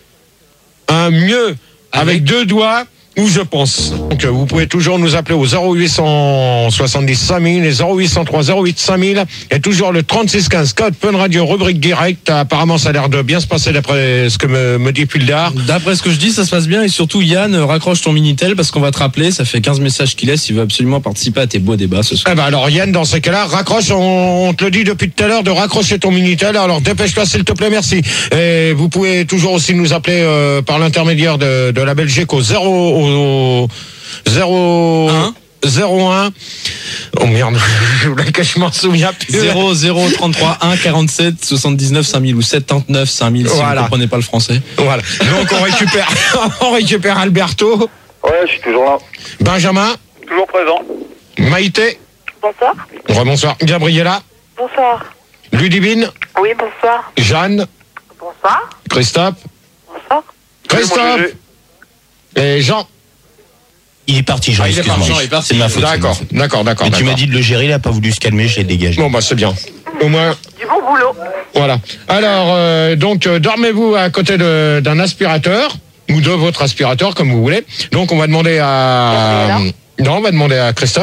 [SPEAKER 1] un mieux avec deux doigts. Où je pense. Donc, euh, vous pouvez toujours nous appeler au zéro huit cent soixante-dix cinq mille et zéro huit cent trois zéro huit cinq mille et toujours le trente-six quinze code Fun Radio rubrique direct. Apparemment, ça a l'air de bien se passer d'après ce que me, me dit Pildar.
[SPEAKER 7] D'après ce que je dis, ça se passe bien. Et surtout, Yann, euh, raccroche ton Minitel parce qu'on va te rappeler. Ça fait quinze messages qu'il laisse. Il veut absolument participer à tes beaux débats ce soir.
[SPEAKER 1] Eh ben alors Yann, dans ces cas-là, raccroche, on, on te le dit depuis tout à l'heure de raccrocher ton Minitel, alors dépêche-toi s'il te plaît, merci. Et vous pouvez toujours aussi nous appeler euh, par l'intermédiaire de, de la Belgique au zéro au zéro
[SPEAKER 7] Un.
[SPEAKER 1] zéro un. Oh merde, je voulais que je m'en souviens plus.
[SPEAKER 7] zéro zéro trente-trois un quarante-sept soixante-dix-neuf cinq mille ou soixante-dix-neuf cinq mille si
[SPEAKER 1] Voilà.
[SPEAKER 7] vous comprenez pas le français.
[SPEAKER 1] Voilà. Donc on récupère, on récupère Alberto,
[SPEAKER 2] Ouais, je suis toujours là.
[SPEAKER 1] Benjamin,
[SPEAKER 8] Toujours présent.
[SPEAKER 1] Maïté,
[SPEAKER 5] Bonsoir.
[SPEAKER 1] rebonsoir, Gabriella,
[SPEAKER 5] Bonsoir.
[SPEAKER 1] Ludivine,
[SPEAKER 5] Oui, bonsoir.
[SPEAKER 1] Jeanne,
[SPEAKER 5] Bonsoir.
[SPEAKER 1] Christophe,
[SPEAKER 5] Bonsoir.
[SPEAKER 1] Christophe et Jean.
[SPEAKER 6] Il est parti, Jean,
[SPEAKER 1] Ah, il est
[SPEAKER 6] excuse-moi.
[SPEAKER 1] parti, Jean, il est parti.
[SPEAKER 6] C'est de ma faute. c'est de ma
[SPEAKER 1] D'accord,
[SPEAKER 6] faute.
[SPEAKER 1] d'accord, d'accord.
[SPEAKER 6] Mais tu m'as
[SPEAKER 1] d'accord.
[SPEAKER 6] dit de le gérer, il a pas voulu se calmer, je l'ai dégagé.
[SPEAKER 1] Bon, bah c'est bien. Au moins,
[SPEAKER 5] Du bon boulot.
[SPEAKER 1] voilà. Alors, euh, donc, euh, dormez-vous à côté de- d'un aspirateur, ou de votre aspirateur, comme vous voulez. Donc, on va demander à...
[SPEAKER 5] Gabriella.
[SPEAKER 1] Non, on va demander à Christophe.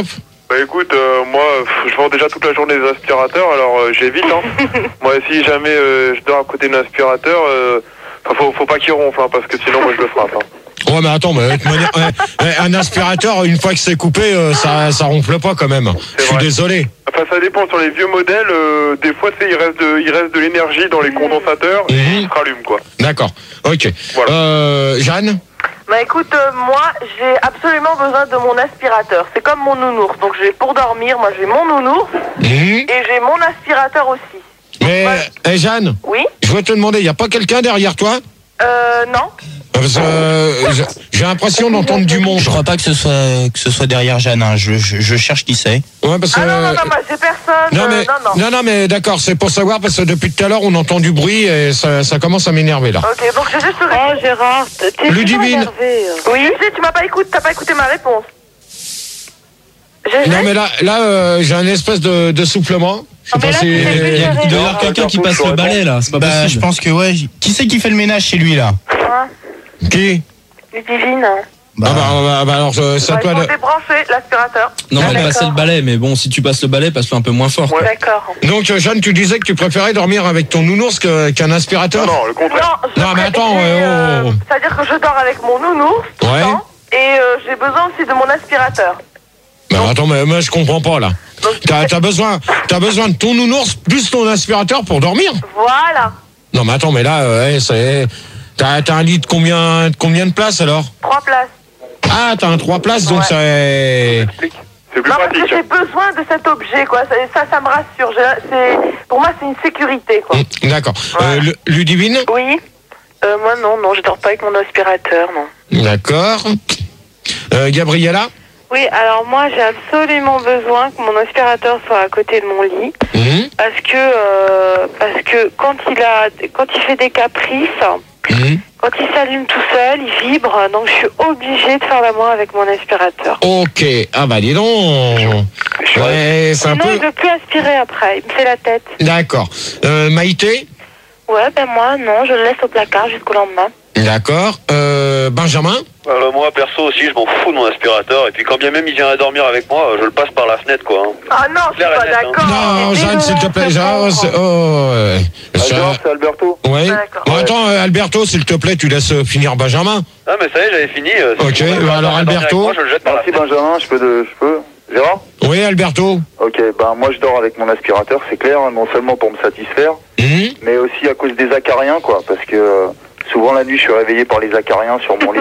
[SPEAKER 8] Bah écoute, euh, moi, pff, je vends déjà toute la journée des aspirateurs, alors euh, j'évite. Hein. Moi, si jamais euh, je dors à côté d'un aspirateur, euh, faut, faut pas qu'il ronfle, hein, parce que sinon, moi, je le frappe. Hein.
[SPEAKER 1] Ouais, mais attends, mais, de manière, ouais, ouais, un aspirateur, une fois que c'est coupé, euh, ça, ça ronfle pas quand même. Je suis désolé.
[SPEAKER 8] Enfin, ça dépend. Sur les vieux modèles, euh, des fois, tu sais, il reste de, il reste de l'énergie dans les condensateurs et
[SPEAKER 1] Mmh.
[SPEAKER 8] ils se rallument, quoi.
[SPEAKER 1] D'accord. Ok.
[SPEAKER 8] Voilà.
[SPEAKER 1] Euh, Jeanne?
[SPEAKER 5] Bah écoute, euh, moi j'ai absolument besoin de mon aspirateur. C'est comme mon nounours. Donc j'ai pour dormir, moi j'ai mon nounours
[SPEAKER 1] Mmh.
[SPEAKER 5] et j'ai mon aspirateur aussi.
[SPEAKER 1] Mais,
[SPEAKER 5] Voilà.
[SPEAKER 1] eh, Jeanne?
[SPEAKER 5] Oui.
[SPEAKER 1] Je voudrais te demander, y a pas quelqu'un derrière toi?
[SPEAKER 5] Euh, non.
[SPEAKER 1] Parce que, euh, j'ai- j'ai l'impression d'entendre du monde.
[SPEAKER 6] Je crois pas que ce soit que ce soit derrière Jeanne. Hein. Je, je, je cherche qui c'est.
[SPEAKER 1] Ouais, parce que.
[SPEAKER 5] Ah non, non, non, moi j'ai personne.
[SPEAKER 1] Non
[SPEAKER 5] euh,
[SPEAKER 1] mais,
[SPEAKER 5] non, non.
[SPEAKER 1] non, non, mais d'accord, c'est pour savoir parce que depuis tout à l'heure on entend du bruit et ça, ça commence à m'énerver là.
[SPEAKER 5] Ok, donc je juste.
[SPEAKER 3] Oh Gérard, t'es
[SPEAKER 1] Ludivine.
[SPEAKER 3] énervé.
[SPEAKER 5] Oui, tu sais, tu m'as pas écouté, t'as pas écouté ma réponse. J'ai
[SPEAKER 1] Non mais là, là euh, j'ai un espèce de, de soufflement. Je sais
[SPEAKER 3] Ah, mais
[SPEAKER 1] pas
[SPEAKER 3] là,
[SPEAKER 1] si.
[SPEAKER 3] tu fais
[SPEAKER 7] Il y a- il doit y
[SPEAKER 3] Non,
[SPEAKER 7] avoir quelqu'un qui passe le balai là, c'est pas
[SPEAKER 6] Bah, je
[SPEAKER 7] possible.
[SPEAKER 6] pense que ouais. j- Qui c'est qui fait le ménage chez lui là?
[SPEAKER 5] Hein,
[SPEAKER 1] Qui?
[SPEAKER 3] Ludivine.
[SPEAKER 6] Bah,
[SPEAKER 1] Ah bah, bah, bah, alors euh, c'est à
[SPEAKER 5] bah,
[SPEAKER 1] toi
[SPEAKER 5] il faut
[SPEAKER 1] de.
[SPEAKER 5] débrancher l'aspirateur.
[SPEAKER 7] Non, mais elle
[SPEAKER 3] D'accord.
[SPEAKER 7] passait le balai, mais bon, si tu passes le balai, passe-le un peu moins fort. quoi.
[SPEAKER 3] D'accord.
[SPEAKER 1] Donc euh, Jeanne, tu disais que tu préférais dormir avec ton nounours que- qu'un aspirateur.
[SPEAKER 8] Non, non, le contraire.
[SPEAKER 5] Non, je
[SPEAKER 1] Non, mais
[SPEAKER 5] pré-
[SPEAKER 1] attends,
[SPEAKER 5] j'ai,
[SPEAKER 1] ouais,
[SPEAKER 5] euh,
[SPEAKER 1] oh, oh.
[SPEAKER 5] c'est-à-dire que je dors avec mon nounours tout le
[SPEAKER 1] Ouais.
[SPEAKER 5] temps, et euh, j'ai besoin aussi de mon aspirateur.
[SPEAKER 1] Bah attends, mais moi je comprends pas là.
[SPEAKER 5] Donc,
[SPEAKER 1] T'as t'as besoin, t'as besoin de ton nounours plus ton aspirateur pour dormir.
[SPEAKER 5] voilà,
[SPEAKER 1] Non mais attends, mais là, euh, ouais, c'est. T'as t'as un lit de combien, de combien de places alors?
[SPEAKER 5] trois places.
[SPEAKER 1] Ah, t'as un trois places, donc
[SPEAKER 5] Ouais.
[SPEAKER 1] c'est.
[SPEAKER 8] C'est plus
[SPEAKER 5] Non, parce que
[SPEAKER 8] pratique.
[SPEAKER 5] j'ai besoin de cet objet, quoi. Ça, ça, ça me rassure. J'ai- c'est- Pour moi, c'est une sécurité, quoi.
[SPEAKER 1] Hum, D'accord.
[SPEAKER 5] Ouais.
[SPEAKER 1] Euh, le- Ludivine?
[SPEAKER 3] Oui. Euh, moi non, non, je dors pas avec mon aspirateur, non.
[SPEAKER 1] D'accord. Euh, Gabriella?
[SPEAKER 3] Oui, alors moi j'ai absolument besoin que mon aspirateur soit à côté de mon lit
[SPEAKER 1] Hum,
[SPEAKER 3] parce que euh, parce que quand il a quand il fait des caprices,
[SPEAKER 1] hum.
[SPEAKER 3] quand il s'allume tout seul, il vibre, donc je suis obligée de faire l'amour avec mon aspirateur.
[SPEAKER 1] Ok. Ah bah dis donc. Ouais, c'est un
[SPEAKER 3] Sinon,
[SPEAKER 1] peu.
[SPEAKER 3] il veut plus aspirer après, il me fait la tête.
[SPEAKER 1] D'accord. Euh, Maïté?
[SPEAKER 3] Ouais, ben moi non, je le laisse au placard jusqu'au lendemain.
[SPEAKER 1] D'accord. Euh, Benjamin?
[SPEAKER 4] Alors moi perso aussi je m'en fous de mon aspirateur et puis quand bien même il vient à dormir avec moi je le passe par la fenêtre quoi. hein.
[SPEAKER 5] Ah non, je suis
[SPEAKER 4] Claire et
[SPEAKER 5] pas
[SPEAKER 4] net, hein.
[SPEAKER 5] d'accord.
[SPEAKER 1] Non,
[SPEAKER 5] C'est
[SPEAKER 1] Jeanne, s'il te plaît. Jeanne, c'est- oh, ouais.
[SPEAKER 2] Ah,
[SPEAKER 1] Ça-
[SPEAKER 2] Gérard, c'est Alberto.
[SPEAKER 1] Ouais.
[SPEAKER 5] D'accord.
[SPEAKER 1] Bon, attends, euh, Alberto, s'il te plaît, tu laisses euh, finir Benjamin.
[SPEAKER 4] Ah mais ça y est j'avais fini. euh, si
[SPEAKER 1] Ok,
[SPEAKER 4] tu veux
[SPEAKER 1] bah
[SPEAKER 4] dormir
[SPEAKER 1] alors,
[SPEAKER 4] avec
[SPEAKER 1] Alberto.
[SPEAKER 4] moi, je le jette par la
[SPEAKER 2] Merci
[SPEAKER 4] fenêtre.
[SPEAKER 2] Benjamin, je peux, de, je peux. Gérard?
[SPEAKER 1] Oui, Alberto.
[SPEAKER 2] Ok, ben moi je dors avec mon aspirateur, c'est clair, non seulement pour me satisfaire,
[SPEAKER 1] Hum.
[SPEAKER 2] mais aussi à cause des acariens, quoi, parce que euh, souvent la nuit je suis réveillé par les acariens sur mon lit.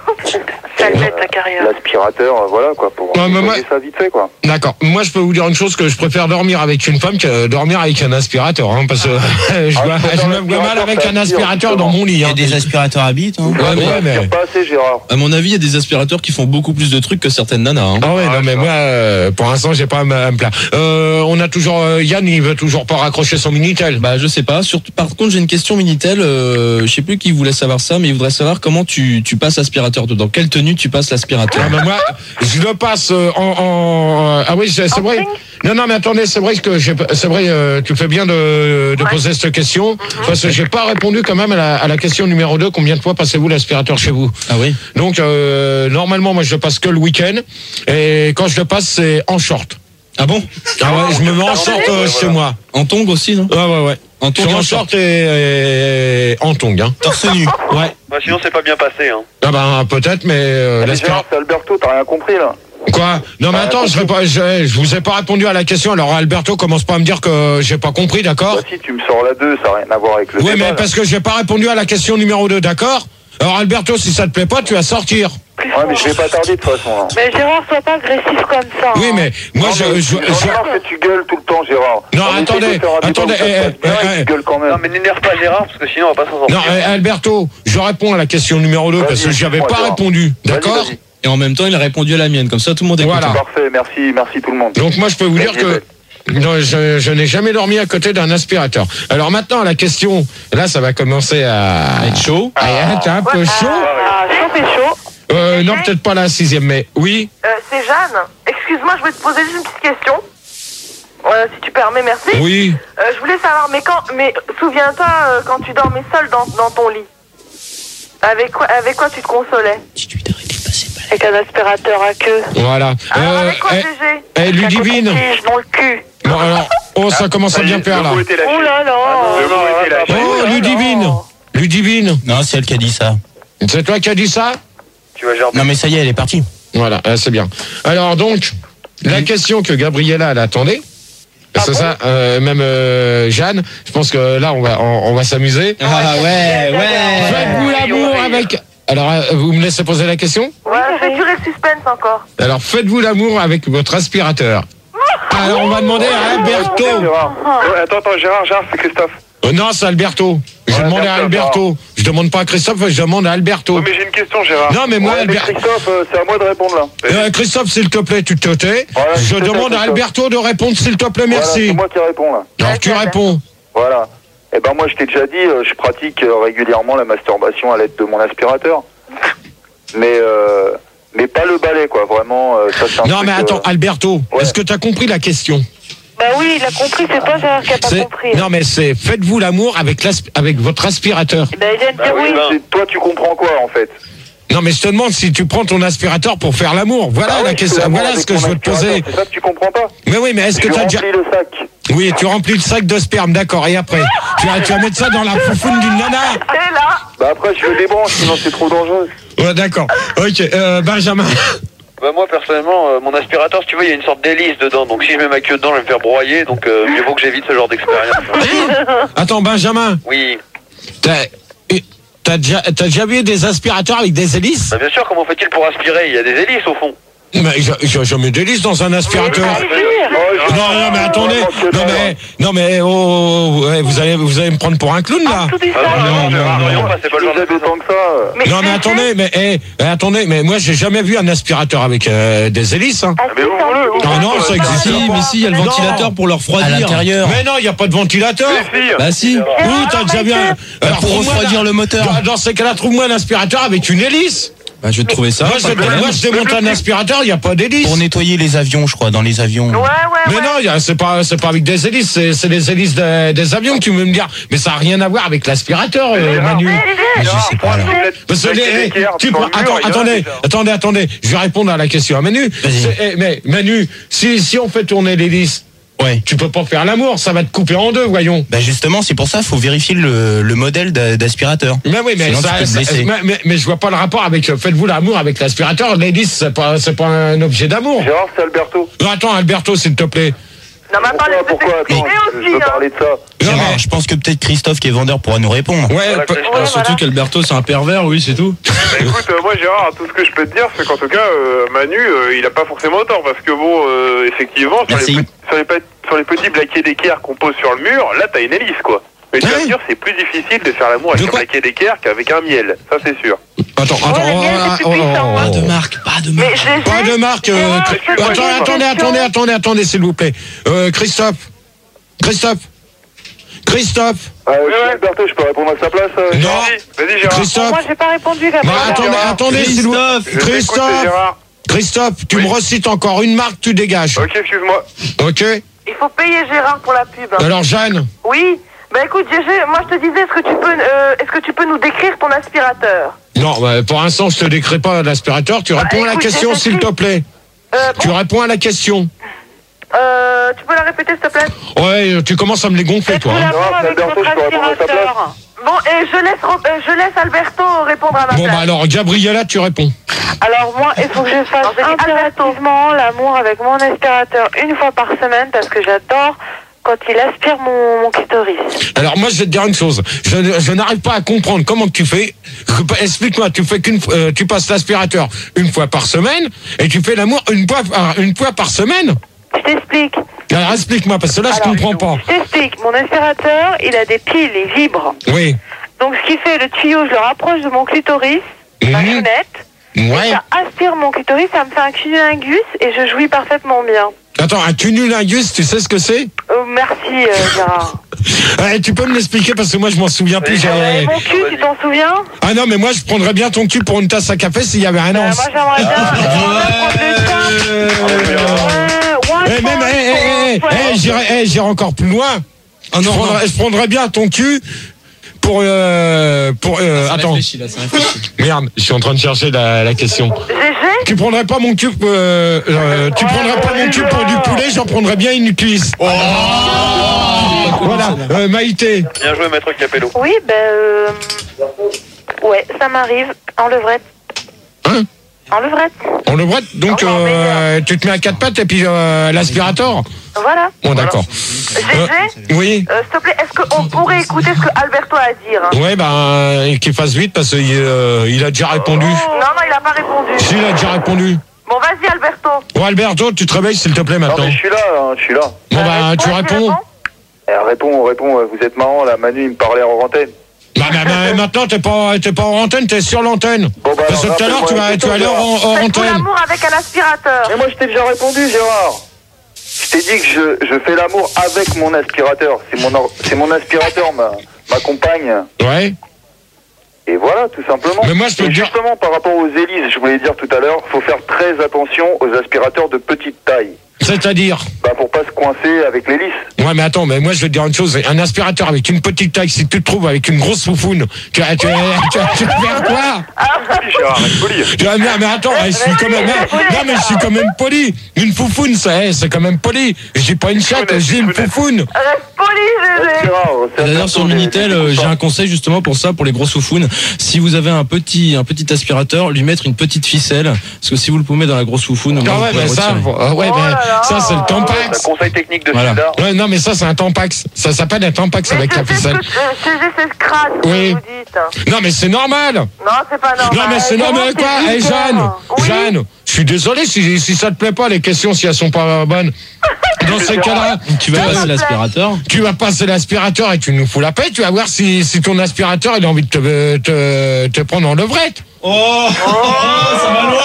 [SPEAKER 3] Ça
[SPEAKER 2] Et,
[SPEAKER 3] le
[SPEAKER 2] euh,
[SPEAKER 3] met ta carrière.
[SPEAKER 2] L'aspirateur, euh, voilà quoi, pour
[SPEAKER 1] Ouais, mais moi-
[SPEAKER 2] nettoyer ça vite fait, quoi.
[SPEAKER 1] D'accord. Moi, je peux vous dire une chose, que je préfère dormir avec une femme que dormir avec un aspirateur, hein, parce que je,
[SPEAKER 2] Ah,
[SPEAKER 1] vois-
[SPEAKER 2] je préfère
[SPEAKER 1] je me vois mal
[SPEAKER 2] l'aspirateur,
[SPEAKER 1] avec
[SPEAKER 2] ça
[SPEAKER 1] un
[SPEAKER 2] aspire,
[SPEAKER 1] aspirateur dans
[SPEAKER 2] justement.
[SPEAKER 1] mon lit.
[SPEAKER 6] il y
[SPEAKER 1] Hein.
[SPEAKER 6] a des aspirateurs à bite. Hein.
[SPEAKER 1] Ouais, mais,
[SPEAKER 2] Ça
[SPEAKER 1] mais-
[SPEAKER 2] aspire pas assez, Gérard.
[SPEAKER 7] À mon avis, il y a des aspirateurs qui font beaucoup plus de trucs que certaines nanas. Hein.
[SPEAKER 1] Ah ouais, non, mais moi, euh, pour l'instant, j'ai pas à me à me plaindre. Euh, on a toujours, euh, Yann, il veut toujours pas raccrocher son Minitel.
[SPEAKER 7] Bah je sais pas. Surtout, par contre, j'ai une question Minitel. Euh, je sais plus qui voulait savoir ça, mais il voudrait savoir comment tu, tu passes l'aspirateur. Dans quelle tenue tu passes l'aspirateur.
[SPEAKER 1] Ah, bah, moi, je le passe euh, en, en- euh, ah oui, c'est c'est vrai. Non, non, mais attendez, c'est vrai que j'ai, c'est vrai, euh, tu fais bien de, de poser cette question, parce que j'ai pas répondu quand même à la, à la question numéro deux. Combien de fois passez-vous l'aspirateur chez vous?
[SPEAKER 7] Ah oui.
[SPEAKER 1] Donc, euh, normalement, moi, je le passe que le week-end, et quand je le passe, c'est en short.
[SPEAKER 7] Ah bon?
[SPEAKER 1] Ah ouais, je me mets en short euh, chez moi.
[SPEAKER 7] En tongs aussi, non?
[SPEAKER 1] Ouais, ouais, ouais.
[SPEAKER 7] En tongs
[SPEAKER 1] Sur
[SPEAKER 7] et
[SPEAKER 1] en
[SPEAKER 7] en
[SPEAKER 1] short et, et en tongs, hein.
[SPEAKER 6] Torse nu.
[SPEAKER 1] Ouais.
[SPEAKER 4] Bah, sinon c'est pas bien passé hein.
[SPEAKER 1] Ah ben, peut-être, mais euh,
[SPEAKER 2] Allez,
[SPEAKER 1] l'aspirateur.
[SPEAKER 2] Gérard, c'est Alberto, t'as rien compris là.
[SPEAKER 1] Quoi? Non mais
[SPEAKER 2] Ah,
[SPEAKER 1] attends, je, vais pas, je, je vous ai pas répondu à la question. Alors Alberto, commence pas à me dire que j'ai pas compris, d'accord?
[SPEAKER 2] Bah si, tu me sors la deux, ça n'a rien à voir avec le
[SPEAKER 1] Oui,
[SPEAKER 2] débat,
[SPEAKER 1] mais
[SPEAKER 2] là.
[SPEAKER 1] parce que j'ai pas répondu à la question numéro deux, d'accord? Alors Alberto, si ça te plaît pas, tu vas sortir.
[SPEAKER 2] Ouais, mais je vais pas tarder de toute façon, là.
[SPEAKER 3] Mais Gérard, sois pas agressif comme ça.
[SPEAKER 1] Oui,
[SPEAKER 3] hein.
[SPEAKER 1] mais moi
[SPEAKER 2] Non,
[SPEAKER 1] je,
[SPEAKER 2] mais
[SPEAKER 1] je,
[SPEAKER 2] j'en ai
[SPEAKER 1] je-
[SPEAKER 2] marre que tu gueules tout le temps, Gérard.
[SPEAKER 1] Non,
[SPEAKER 2] On essaie
[SPEAKER 1] attendez,
[SPEAKER 2] de faire un débat
[SPEAKER 1] attendez,
[SPEAKER 2] où ça se
[SPEAKER 1] eh,
[SPEAKER 2] passe bien,
[SPEAKER 1] eh,
[SPEAKER 2] et tu
[SPEAKER 1] eh.
[SPEAKER 2] gueules quand même.
[SPEAKER 4] Non mais n'énerve pas Gérard parce que sinon on va pas s'en sortir.
[SPEAKER 1] non, eh, Alberto, je réponds à la question numéro deux
[SPEAKER 2] Vas-y,
[SPEAKER 1] parce que j'avais
[SPEAKER 2] dis-moi,
[SPEAKER 1] pas
[SPEAKER 2] Gérard.
[SPEAKER 1] répondu,
[SPEAKER 2] Vas-y,
[SPEAKER 1] d'accord?
[SPEAKER 2] vas-y.
[SPEAKER 7] Et en même temps, il a répondu à la mienne. Comme ça, tout le monde est
[SPEAKER 1] Voilà.
[SPEAKER 7] content.
[SPEAKER 2] Parfait, merci, merci tout le monde.
[SPEAKER 1] Donc moi je peux vous dire que non, je, je n'ai jamais dormi à côté d'un aspirateur. Alors maintenant la question, là ça va commencer à
[SPEAKER 7] À être chaud.
[SPEAKER 1] à être un peu chaud.
[SPEAKER 3] Ah, chaud et chaud.
[SPEAKER 1] Euh, non, peut-être pas la sixième, mais oui.
[SPEAKER 5] Euh, c'est Jeanne. Excuse-moi, je voulais te poser juste une petite question. Euh, si tu permets, merci.
[SPEAKER 1] Oui.
[SPEAKER 5] Euh, je voulais savoir, mais quand, mais souviens-toi euh, quand tu dormais seul dans, dans ton lit. Avec quoi, avec quoi tu te consolais?
[SPEAKER 6] Dis-lui d'arrêter de passer le balai.
[SPEAKER 3] Avec un aspirateur à queue.
[SPEAKER 1] Voilà.
[SPEAKER 5] Alors
[SPEAKER 1] Euh,
[SPEAKER 5] avec quoi,
[SPEAKER 1] eh,
[SPEAKER 5] G G?
[SPEAKER 1] eh, Ludivine.
[SPEAKER 3] Un coton-tige dans le cul.
[SPEAKER 1] Bon, alors, oh, ça commence à bien faire là.
[SPEAKER 8] Le mot était lâché.
[SPEAKER 3] Oh là là.
[SPEAKER 8] Le mot était lâché.
[SPEAKER 1] Oh, Ludivine. Ludivine.
[SPEAKER 6] Non, c'est elle qui a dit ça.
[SPEAKER 1] C'est toi qui as dit ça?
[SPEAKER 4] Tu vas gérer.
[SPEAKER 6] Non, mais ça y est, elle est partie.
[SPEAKER 1] Voilà, ah, c'est bien. Alors donc, la question que Gabriella elle attendait, c'est ça, euh, même euh, Jeanne, je pense que là on va on, on va s'amuser.
[SPEAKER 6] Ah ouais, ouais.
[SPEAKER 1] Faites-vous l'amour avec. Alors, euh, vous me laissez poser la question?
[SPEAKER 5] Ouais, fais durer le suspense encore.
[SPEAKER 1] Alors, faites-vous l'amour avec votre aspirateur? Alors, on va demander à Alberto.
[SPEAKER 8] Gérard. Ouais, attends, attends, Gérard, Gérard, c'est Christophe.
[SPEAKER 1] Euh, non, c'est Alberto. Je
[SPEAKER 8] Ouais,
[SPEAKER 1] demande à
[SPEAKER 8] Alberto,
[SPEAKER 1] Alberto. Je demande pas à Christophe, je demande à Alberto.
[SPEAKER 8] Oui, mais j'ai une question, Gérard.
[SPEAKER 1] Non, mais moi,
[SPEAKER 8] Ouais, mais
[SPEAKER 1] Albert-
[SPEAKER 8] Christophe, euh, c'est à moi de répondre là.
[SPEAKER 1] Euh, Christophe, s'il te plaît, tu te tais.
[SPEAKER 8] Voilà,
[SPEAKER 1] Je
[SPEAKER 8] je te tais,
[SPEAKER 1] demande à
[SPEAKER 8] Christophe.
[SPEAKER 1] Alberto de répondre, s'il te plaît,
[SPEAKER 8] Voilà,
[SPEAKER 1] merci.
[SPEAKER 8] c'est moi qui réponds là.
[SPEAKER 1] Alors, tu réponds.
[SPEAKER 8] Voilà. Eh ben moi, je t'ai déjà dit, euh, je pratique euh, régulièrement la masturbation à l'aide de mon aspirateur. Mais euh, mais pas le balai, quoi. Vraiment, euh, ça c'est un
[SPEAKER 1] Non,
[SPEAKER 8] truc,
[SPEAKER 1] mais attends,
[SPEAKER 8] euh,
[SPEAKER 1] Alberto,
[SPEAKER 8] ouais.
[SPEAKER 1] est-ce que tu as compris la question?
[SPEAKER 3] Bah oui, il a compris, c'est toi Gérard qui a pas
[SPEAKER 1] C'est-
[SPEAKER 3] compris.
[SPEAKER 1] Non, mais c'est faites-vous l'amour avec, l'asp- avec votre aspirateur.
[SPEAKER 3] Bah il vient de
[SPEAKER 8] bah
[SPEAKER 3] dire
[SPEAKER 8] oui,
[SPEAKER 3] oui.
[SPEAKER 8] c'est- toi, tu comprends quoi en fait?
[SPEAKER 1] Non, mais je te demande si tu prends ton aspirateur pour faire l'amour. Voilà
[SPEAKER 8] Ah
[SPEAKER 1] la
[SPEAKER 8] oui, je
[SPEAKER 1] question.
[SPEAKER 8] fais l'amour
[SPEAKER 1] Voilà ce
[SPEAKER 8] avec
[SPEAKER 1] que
[SPEAKER 8] mon
[SPEAKER 1] je veux te
[SPEAKER 8] aspirateur,
[SPEAKER 1] poser.
[SPEAKER 8] C'est ça que tu comprends pas?
[SPEAKER 1] Mais oui, mais est-ce que
[SPEAKER 8] Je
[SPEAKER 1] tu as
[SPEAKER 8] remplis
[SPEAKER 1] déjà.
[SPEAKER 8] le sac.
[SPEAKER 1] Oui, tu remplis le sac de sperme, d'accord. Et après, tu vas, tu vas mettre ça dans la foufoune d'une nana.
[SPEAKER 5] Et là,
[SPEAKER 8] Bah après, je le débranche, sinon c'est trop dangereux.
[SPEAKER 1] Ouais, d'accord. Ok, euh, Benjamin.
[SPEAKER 4] Bah moi personnellement, euh, mon aspirateur, si tu veux, il y a une sorte d'hélice dedans. Donc si je mets ma queue dedans, je vais me faire broyer. Donc euh, mieux vaut que j'évite ce genre d'expérience.
[SPEAKER 1] Attends, Benjamin.
[SPEAKER 4] Oui.
[SPEAKER 1] T'as t'as déjà, t'as déjà vu des aspirateurs avec des hélices?
[SPEAKER 4] Bah bien sûr, comment fait-il pour aspirer? Il y a des hélices au fond.
[SPEAKER 1] Mais j'ai j'ai jamais d'hélice dans un aspirateur. Non, non, mais attendez. Non, mais, non, mais, oh, oh, ouais, vous allez, vous allez me prendre pour un clown, là.
[SPEAKER 3] Tout dit
[SPEAKER 4] Ah
[SPEAKER 3] ça.
[SPEAKER 4] non, non,
[SPEAKER 1] non,
[SPEAKER 4] Gérard,
[SPEAKER 1] non.
[SPEAKER 4] voyons pas, c'est pas le genre de
[SPEAKER 8] Vous avez autant que ça. euh.
[SPEAKER 3] Mais
[SPEAKER 1] Non, mais
[SPEAKER 3] G G,
[SPEAKER 1] attendez, mais, eh, eh, attendez, mais moi, j'ai jamais vu un aspirateur avec euh, des hélices, hein.
[SPEAKER 3] Ah,
[SPEAKER 8] Mais
[SPEAKER 3] si,
[SPEAKER 8] vous
[SPEAKER 3] c'est un
[SPEAKER 8] voulez,
[SPEAKER 3] petit
[SPEAKER 8] vous
[SPEAKER 1] Non, non, ça existe
[SPEAKER 7] Si,
[SPEAKER 1] pas.
[SPEAKER 7] mais si, il y a le
[SPEAKER 1] Non.
[SPEAKER 7] ventilateur pour leur
[SPEAKER 6] À
[SPEAKER 7] refroidir.
[SPEAKER 6] l'intérieur.
[SPEAKER 1] Mais non, il n'y a pas de ventilateur.
[SPEAKER 8] Si, si.
[SPEAKER 7] Bah si.
[SPEAKER 1] Oui, t'as déjà vu un. Alors,
[SPEAKER 6] Pour
[SPEAKER 1] trouve-moi
[SPEAKER 6] refroidir
[SPEAKER 1] un-
[SPEAKER 6] le moteur.
[SPEAKER 1] Dans, dans ces cas-là, trouve-moi un aspirateur avec une hélice.
[SPEAKER 7] Bah je vais te trouver ça.
[SPEAKER 1] Moi,
[SPEAKER 7] pas
[SPEAKER 1] je,
[SPEAKER 7] de problème.
[SPEAKER 1] moi, je démonte un aspirateur, il n'y a pas d'hélice.
[SPEAKER 6] Pour nettoyer les avions, je crois, dans les avions.
[SPEAKER 5] ouais, ouais,
[SPEAKER 1] Mais
[SPEAKER 5] ouais.
[SPEAKER 1] non, il y a- c'est pas, c'est pas avec des hélices, c'est, c'est les hélices des, des avions que tu veux me dire. Mais ça n'a rien à voir avec l'aspirateur, euh,
[SPEAKER 8] Gérard.
[SPEAKER 1] Manu.
[SPEAKER 6] Je sais pas, alors.
[SPEAKER 1] Parce que
[SPEAKER 8] Avec
[SPEAKER 1] les-
[SPEAKER 8] des
[SPEAKER 1] eh,
[SPEAKER 8] équerres
[SPEAKER 1] tu
[SPEAKER 8] sur
[SPEAKER 1] prends-
[SPEAKER 8] le mur,
[SPEAKER 1] attends,
[SPEAKER 8] il y en a
[SPEAKER 1] attendez,
[SPEAKER 8] déjà.
[SPEAKER 1] attendez, attendez. Je vais répondre à la question à Manu.
[SPEAKER 6] Vas-y.
[SPEAKER 1] C'est- eh, mais Manu, si, si on fait tourner l'hélice,
[SPEAKER 6] Ouais.
[SPEAKER 1] tu peux pas faire l'amour, ça va te couper en deux, voyons.
[SPEAKER 6] Bah justement, c'est pour ça, faut vérifier le, le modèle d'a- d'aspirateur.
[SPEAKER 1] Mais oui, mais,
[SPEAKER 6] Sinon,
[SPEAKER 1] ça,
[SPEAKER 6] tu peux te
[SPEAKER 1] ça-
[SPEAKER 6] blesser.
[SPEAKER 1] mais, mais, mais je vois pas le rapport avec euh, faites-vous l'amour avec l'aspirateur. L'hélice, c'est pas, c'est pas un objet d'amour.
[SPEAKER 8] Gérard, c'est Alberto.
[SPEAKER 1] Non, attends, Alberto, s'il te plaît.
[SPEAKER 5] Non, mais attends,
[SPEAKER 8] Pourquoi, pourquoi
[SPEAKER 5] laisse-le
[SPEAKER 8] Attends,
[SPEAKER 5] s'exprimer
[SPEAKER 8] je
[SPEAKER 5] aussi,
[SPEAKER 8] veux
[SPEAKER 5] hein.
[SPEAKER 8] parler de ça.
[SPEAKER 1] Non,
[SPEAKER 6] Gérard,
[SPEAKER 1] mais-
[SPEAKER 6] je pense que peut-être Christophe qui est vendeur pourra nous répondre.
[SPEAKER 1] Ouais,
[SPEAKER 4] Voilà,
[SPEAKER 1] pe-
[SPEAKER 4] que je-
[SPEAKER 7] Ah, surtout qu'Alberto c'est un pervers, oui, c'est tout.
[SPEAKER 8] Bah, écoute, euh, moi Gérard, tout ce que je peux te dire, c'est qu'en tout cas, euh, Manu, euh, il a pas forcément tort, parce que bon, euh, effectivement, sur les,
[SPEAKER 6] Merci.
[SPEAKER 8] pe- sur, les, pe- sur les petits plaquets d'équerre qu'on pose sur le mur, là t'as une hélice, quoi. Mais tu vas
[SPEAKER 1] Ouais.
[SPEAKER 8] me dire, c'est plus difficile de faire l'amour avec
[SPEAKER 1] De
[SPEAKER 8] un
[SPEAKER 1] quoi
[SPEAKER 8] plaquet d'équerre qu'avec un miel, ça c'est sûr.
[SPEAKER 1] Attends, attends.
[SPEAKER 3] Ouais, la mienne,
[SPEAKER 1] oh,
[SPEAKER 3] c'est
[SPEAKER 1] oh,
[SPEAKER 3] plus
[SPEAKER 1] oh,
[SPEAKER 3] puissant,
[SPEAKER 1] oh,
[SPEAKER 3] hein.
[SPEAKER 1] oh.
[SPEAKER 7] Pas de marque, pas de
[SPEAKER 5] Mais
[SPEAKER 7] marque.
[SPEAKER 5] G G,
[SPEAKER 1] Pas de marque. euh,
[SPEAKER 5] Gérard,
[SPEAKER 1] Cri-
[SPEAKER 5] excuse-moi,
[SPEAKER 1] attends,
[SPEAKER 5] j'ai une
[SPEAKER 1] attendez,
[SPEAKER 5] question.
[SPEAKER 1] attendez, attendez, attendez, s'il vous plaît. Euh, Christophe. Christophe. Christophe.
[SPEAKER 8] Euh, je suis Alberto, je peux répondre à sa place euh,
[SPEAKER 1] Non.
[SPEAKER 8] Gérard Vas-y Gérard.
[SPEAKER 1] Christophe.
[SPEAKER 3] Moi j'ai pas répondu
[SPEAKER 1] Bah,
[SPEAKER 3] Gabriel.
[SPEAKER 1] attendez,
[SPEAKER 8] Gérard.
[SPEAKER 1] attendez, s'il vous
[SPEAKER 7] Christophe.
[SPEAKER 8] Je t'écoute,
[SPEAKER 1] Christophe.
[SPEAKER 8] Gérard.
[SPEAKER 1] Christophe, tu
[SPEAKER 8] Oui.
[SPEAKER 1] me recites encore une marque, tu dégages.
[SPEAKER 8] Ok, excuse-moi.
[SPEAKER 1] Ok.
[SPEAKER 5] il faut payer Gérard pour la pub. hein.
[SPEAKER 1] Alors, Jeanne.
[SPEAKER 5] Oui. Bah écoute, G G, moi je te disais, est-ce que tu peux, euh, est-ce que tu peux nous décrire ton aspirateur?
[SPEAKER 1] Non, bah, pour l'instant, je te décris pas l'aspirateur. Tu
[SPEAKER 5] Bah,
[SPEAKER 1] réponds à la
[SPEAKER 5] écoute,
[SPEAKER 1] question,
[SPEAKER 5] j'ai
[SPEAKER 1] s'il te
[SPEAKER 5] compris.
[SPEAKER 1] plaît.
[SPEAKER 5] Euh,
[SPEAKER 1] Tu
[SPEAKER 5] bon,
[SPEAKER 1] réponds à la question.
[SPEAKER 5] euh, tu peux la répéter s'il te plaît?
[SPEAKER 1] Ouais, tu commences à me les gonfler, toi.
[SPEAKER 3] Faites-vous
[SPEAKER 1] hein.
[SPEAKER 3] l'amour
[SPEAKER 8] Non, c'est
[SPEAKER 3] avec
[SPEAKER 8] Alberto,
[SPEAKER 3] votre
[SPEAKER 8] je peux répondre à sa
[SPEAKER 3] aspirateur.
[SPEAKER 5] Bon, et je laisse, Ro- euh, je laisse Alberto répondre à ma
[SPEAKER 1] Bon,
[SPEAKER 5] place.
[SPEAKER 1] bah alors, Gabriella, tu réponds.
[SPEAKER 3] Alors moi, il faut que je fasse
[SPEAKER 5] Non, j'ai dit
[SPEAKER 3] impérativement l'amour avec mon aspirateur une fois par semaine parce que j'adore quand il aspire mon, mon clitoris.
[SPEAKER 1] Alors moi je vais te dire une chose, je, je n'arrive pas à comprendre comment que tu fais. Explique-moi, tu fais qu'une euh, tu passes l'aspirateur une fois par semaine et tu fais l'amour une fois par, une fois par semaine.
[SPEAKER 3] Je t'explique.
[SPEAKER 1] Alors explique-moi parce que là je
[SPEAKER 3] Alors,
[SPEAKER 1] comprends pas.
[SPEAKER 3] Je t'explique. Mon aspirateur, il a des piles, il vibre.
[SPEAKER 1] Oui.
[SPEAKER 3] Donc ce qui fait, le tuyau, je le rapproche de mon clitoris, ma
[SPEAKER 1] Mhm.
[SPEAKER 3] fenêtre.
[SPEAKER 1] Ouais.
[SPEAKER 3] Ça aspire mon clitoris, ça me fait un cunnilingus et je jouis parfaitement bien.
[SPEAKER 1] Attends, un cunnilingus, tu sais ce que c'est?
[SPEAKER 3] Oh, merci euh, Gérard.
[SPEAKER 1] Ouais, tu peux me l'expliquer parce que moi je m'en souviens plus.
[SPEAKER 3] Et
[SPEAKER 1] j'avais-
[SPEAKER 3] mon cul, tu t'en souviens?
[SPEAKER 1] Ah non mais moi je prendrais bien ton cul pour une tasse à café s'il y avait un
[SPEAKER 3] Euh,
[SPEAKER 1] an.
[SPEAKER 3] moi j'aimerais bien prendre le temps. Ouais,
[SPEAKER 1] Eh, même, eh, eh, eh, eh, j'irais, eh, j'irais encore plus loin.
[SPEAKER 7] Oh
[SPEAKER 1] je,
[SPEAKER 7] non,
[SPEAKER 1] prendrais, je prendrais bien ton cul pour euh, pour euh,
[SPEAKER 7] Ça
[SPEAKER 1] attends.
[SPEAKER 7] réfléchit, là, ça réfléchit.
[SPEAKER 1] Merde, je suis en train de chercher la, la question.
[SPEAKER 5] G G
[SPEAKER 1] Tu prendrais pas mon cul euh, euh, tu prendrais pas mon cul pour du poulet, j'en prendrais bien une cuisse.
[SPEAKER 7] Oh
[SPEAKER 1] Voilà, euh, Maïté.
[SPEAKER 4] Bien joué, maître Capello.
[SPEAKER 3] Oui, ben. Euh... Ouais, ça m'arrive. En levrette.
[SPEAKER 1] Hein?
[SPEAKER 3] En levrette.
[SPEAKER 1] On le brette, donc
[SPEAKER 3] Oh, non, mais,
[SPEAKER 1] euh, tu te mets à quatre pattes et puis euh, l'aspirateur.
[SPEAKER 3] Voilà.
[SPEAKER 1] Bon, d'accord.
[SPEAKER 5] G G
[SPEAKER 1] Oui.
[SPEAKER 5] euh, S'il te plaît, est-ce qu'on pourrait écouter ce que Alberto a à dire hein?
[SPEAKER 1] Ouais, ben qu'il fasse vite parce qu'il euh, il a déjà répondu.
[SPEAKER 5] Non, non, il a pas répondu.
[SPEAKER 1] Si, il a déjà répondu.
[SPEAKER 5] Bon, vas-y, Alberto.
[SPEAKER 1] Bon, Alberto, tu te réveilles s'il te plaît
[SPEAKER 2] Non,
[SPEAKER 1] maintenant.
[SPEAKER 2] mais je suis là, hein, je suis là.
[SPEAKER 1] Bon, bah, tu
[SPEAKER 5] Ouais,
[SPEAKER 1] réponds.
[SPEAKER 2] Eh, réponds, réponds, euh, vous êtes marrant, là, Manu, il me parlait en antenne.
[SPEAKER 1] Bah, bah, bah, maintenant, t'es pas, t'es pas en antenne, t'es sur l'antenne.
[SPEAKER 2] Bon, bah,
[SPEAKER 1] Parce que
[SPEAKER 2] alors,
[SPEAKER 1] tout à l'heure, tu vas,
[SPEAKER 2] rappelle-moi
[SPEAKER 1] tu vas aller
[SPEAKER 2] la
[SPEAKER 1] hors,
[SPEAKER 2] question,
[SPEAKER 1] hors
[SPEAKER 5] Faites-vous
[SPEAKER 1] antenne.
[SPEAKER 5] l'amour avec un aspirateur.
[SPEAKER 2] Mais moi, je t'ai déjà répondu, Gérard. Je t'ai dit que je, je fais l'amour avec mon aspirateur. C'est mon, or- c'est mon aspirateur, ma, ma compagne.
[SPEAKER 1] Ouais.
[SPEAKER 2] Et voilà, tout simplement.
[SPEAKER 1] Mais moi, je peux
[SPEAKER 2] Et
[SPEAKER 1] te dire-
[SPEAKER 2] justement, par rapport aux hélices, je voulais dire tout à l'heure, faut faire très attention aux aspirateurs de petite taille.
[SPEAKER 1] C'est-à-dire.
[SPEAKER 2] Bah, pour pas se coincer avec l'hélice.
[SPEAKER 1] Ouais, mais attends, mais moi, je vais te dire une chose. Un aspirateur avec une petite taille, si tu te trouves avec une grosse foufoune, tu vas, tu vas, tu vas, tu vas faire quoi?
[SPEAKER 2] Gérard, reste poli.
[SPEAKER 1] Tu vas me dire, mais attends, je suis quand même, non, mais je suis quand même poli. Une foufoune, ça, eh, c'est quand même poli. Je dis pas une chatte, je dis une foufoune.
[SPEAKER 5] Reste poli, G G.
[SPEAKER 2] Gérard, c'est
[SPEAKER 7] D'ailleurs sur
[SPEAKER 2] Alberto,
[SPEAKER 7] Minitel,
[SPEAKER 2] j'ai-
[SPEAKER 7] euh, j'ai un conseil justement pour ça, pour les grosses foufounes. Si vous avez un petit, un petit aspirateur, lui mettre une petite ficelle, parce que si vous le pouvez dans la grosse foufoune,
[SPEAKER 1] Ah
[SPEAKER 7] vous
[SPEAKER 1] ouais,
[SPEAKER 7] pouvez
[SPEAKER 1] mais
[SPEAKER 7] le
[SPEAKER 1] ça,
[SPEAKER 7] retirer.
[SPEAKER 1] euh, ouais,
[SPEAKER 5] Oh
[SPEAKER 1] mais
[SPEAKER 5] là là.
[SPEAKER 1] ça, c'est le
[SPEAKER 4] Un
[SPEAKER 1] Tampax.
[SPEAKER 4] conseil technique de
[SPEAKER 7] Voilà.
[SPEAKER 4] Sildar.
[SPEAKER 1] Ouais, non, mais ça, c'est un Tampax. Ça s'appelle un Tampax
[SPEAKER 5] Mais
[SPEAKER 1] avec la
[SPEAKER 5] c'est ce
[SPEAKER 1] ficelle.
[SPEAKER 5] que euh, G G, c'est scratch, ce
[SPEAKER 1] Oui.
[SPEAKER 5] que vous dites.
[SPEAKER 1] Non, mais c'est normal.
[SPEAKER 5] Non, c'est pas normal.
[SPEAKER 1] Non, mais c'est
[SPEAKER 5] Comment
[SPEAKER 1] normal, quoi.
[SPEAKER 5] c'est
[SPEAKER 1] Hé,
[SPEAKER 5] vulgaire?
[SPEAKER 1] Jeanne,
[SPEAKER 5] Oui.
[SPEAKER 1] Jeanne, je suis désolé si, si ça te plaît pas, les questions, si elles sont pas bonnes. Dans ces cas-là,
[SPEAKER 7] Tu vas
[SPEAKER 5] S'il te
[SPEAKER 7] passer
[SPEAKER 5] plaît.
[SPEAKER 7] l'aspirateur.
[SPEAKER 1] tu vas passer l'aspirateur et tu nous fous la paix. Tu vas voir si, si ton aspirateur, il a envie de te, te, te prendre en levrette.
[SPEAKER 7] Oh, ça va loin.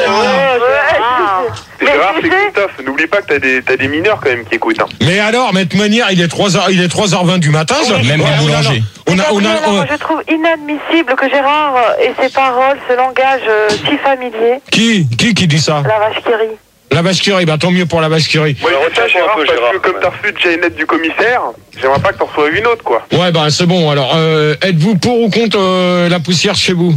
[SPEAKER 5] Ouais.
[SPEAKER 8] Gérard, c'est
[SPEAKER 5] G G,
[SPEAKER 8] Christophe. N'oublie pas que t'as des, t'as des mineurs quand même qui écoutent. Hein.
[SPEAKER 1] Mais alors, mais de toute manière, il est trois heures, il est trois heures vingt du matin. je-
[SPEAKER 6] Même
[SPEAKER 1] Ouais,
[SPEAKER 6] les
[SPEAKER 1] on a-
[SPEAKER 6] boulangers.
[SPEAKER 1] On a, on a,
[SPEAKER 3] Gabriela,
[SPEAKER 1] on a-
[SPEAKER 3] moi, je trouve inadmissible que Gérard euh, et ses paroles, ce langage euh, si familier,
[SPEAKER 1] qui, qui, qui dit ça?
[SPEAKER 3] la vache qui rit.
[SPEAKER 1] La vache qui rit, bah tant mieux pour la vache qui rit.
[SPEAKER 8] Moi,
[SPEAKER 4] Ouais,
[SPEAKER 8] je dis ça,
[SPEAKER 4] retiens-toi un
[SPEAKER 8] Gérard,
[SPEAKER 4] peu,
[SPEAKER 8] parce
[SPEAKER 4] Gérard,
[SPEAKER 8] que
[SPEAKER 4] quand
[SPEAKER 8] comme
[SPEAKER 4] même.
[SPEAKER 8] t'as reçu déjà une lettre du commissaire, j'aimerais pas que t'en reçoives une autre, quoi.
[SPEAKER 1] Ouais, bah c'est bon. Alors, euh, êtes-vous pour ou contre euh, la poussière chez vous?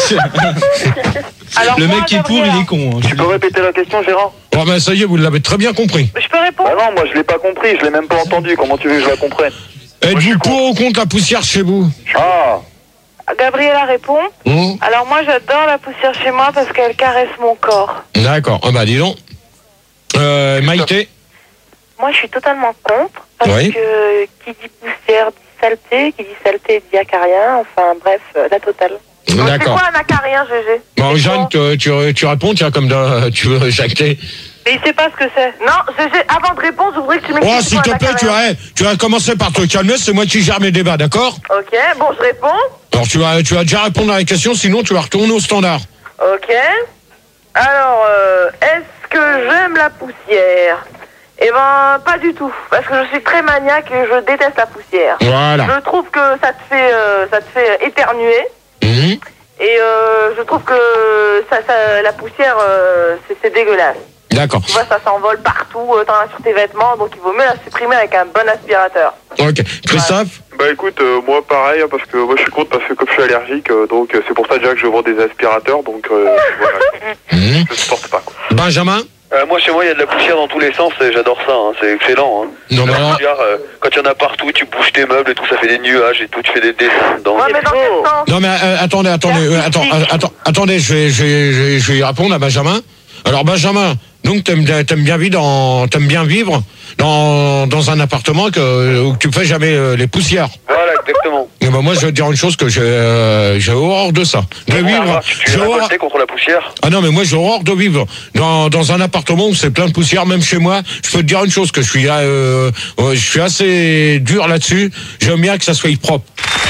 [SPEAKER 3] Alors,
[SPEAKER 7] Le
[SPEAKER 3] moi,
[SPEAKER 7] mec qui est pour,
[SPEAKER 3] Gabriela,
[SPEAKER 7] il est con. hein.
[SPEAKER 2] Tu peux répéter la question, Gérard?
[SPEAKER 1] Bon, bah ça y est, vous l'avez très bien compris.
[SPEAKER 3] Je peux répondre?
[SPEAKER 2] Ah non, moi je l'ai pas compris, je l'ai même pas entendu. Comment tu veux que je la comprenne?
[SPEAKER 1] Êtes-vous pour ou contre la poussière chez vous?
[SPEAKER 2] Ah,
[SPEAKER 3] Gabriela répond.
[SPEAKER 1] Hum,
[SPEAKER 3] Alors moi j'adore la poussière chez moi parce qu'elle caresse mon corps.
[SPEAKER 1] D'accord. Ah bah dis donc. Euh, Maïté?
[SPEAKER 3] Moi je suis totalement contre parce
[SPEAKER 1] Oui.
[SPEAKER 3] que qui dit poussière dit saleté, qui dit saleté dit acarien, enfin bref, euh, la totale.
[SPEAKER 5] c'est
[SPEAKER 1] D'accord.
[SPEAKER 5] quoi un acarien, G G?
[SPEAKER 1] Bon, Jeanne, tu, tu, tu réponds, tu as comme dans- tu veux jacter.
[SPEAKER 3] Mais il sait pas ce que c'est.
[SPEAKER 5] Non, G G, avant de répondre, je voudrais que tu m'expliques.
[SPEAKER 1] Oh,
[SPEAKER 5] c'est
[SPEAKER 1] s'il
[SPEAKER 5] quoi
[SPEAKER 1] te
[SPEAKER 5] un
[SPEAKER 1] plaît, tu
[SPEAKER 5] acarien.
[SPEAKER 1] vas, tu vas commencer par te calmer, c'est moi qui gère mes débats, d'accord?
[SPEAKER 5] Ok, bon, je réponds.
[SPEAKER 1] Alors, tu vas, tu vas déjà répondre à la question, sinon tu vas retourner au standard.
[SPEAKER 5] Ok. Alors, euh, est-ce que j'aime la poussière? Eh ben, pas du tout, parce que je suis très maniaque et je déteste la poussière.
[SPEAKER 1] Voilà.
[SPEAKER 5] Je trouve que ça te fait, euh, ça te fait éternuer.
[SPEAKER 1] Mhm.
[SPEAKER 5] Et euh, je trouve que ça, ça, la poussière, euh, c'est c'est dégueulasse.
[SPEAKER 1] D'accord.
[SPEAKER 5] Tu vois, ça s'envole partout, euh, t'en as sur tes vêtements, donc il vaut mieux la supprimer avec un bon aspirateur.
[SPEAKER 1] Ok. Christophe?
[SPEAKER 8] Bah écoute, euh, moi pareil, hein, parce que moi je suis contre parce que comme je suis allergique, euh, donc euh, c'est pour ça déjà que je vends des aspirateurs, donc euh, voilà,
[SPEAKER 1] Mhm.
[SPEAKER 8] je supporte pas, quoi.
[SPEAKER 1] Benjamin?
[SPEAKER 4] Euh, moi, chez moi, il y a de la poussière dans tous les sens et j'adore ça. Hein. C'est excellent. Hein.
[SPEAKER 1] Non, mais
[SPEAKER 4] La
[SPEAKER 1] alors-
[SPEAKER 4] poussière, euh, quand il y en a partout, tu bouges tes meubles et tout, ça fait des nuages et tout, tu fais des dessins dedans.
[SPEAKER 5] Ouais, mais dans quel sens?
[SPEAKER 1] Non mais euh, attendez, attendez, euh, attends, euh, attends, attendez, je vais, je vais, je vais, je vais y répondre à Benjamin. Alors Benjamin, donc t'aimes, t'aimes bien vivre dans, t'aimes bien vivre dans, dans un appartement que, où tu fais jamais euh, les poussières.
[SPEAKER 4] Voilà, exactement.
[SPEAKER 1] Et ben moi je vais te dire une chose que j'ai, euh, j'ai horreur de ça. De vivre,
[SPEAKER 4] Tu, tu
[SPEAKER 1] j'ai
[SPEAKER 4] es
[SPEAKER 1] horreur.
[SPEAKER 4] révolté contre la poussière?
[SPEAKER 1] Ah non mais moi j'ai horreur de vivre dans, dans un appartement où c'est plein de poussière, même chez moi. Je peux te dire une chose que je suis, euh, euh, je suis assez dur là-dessus. J'aime bien que ça soit propre.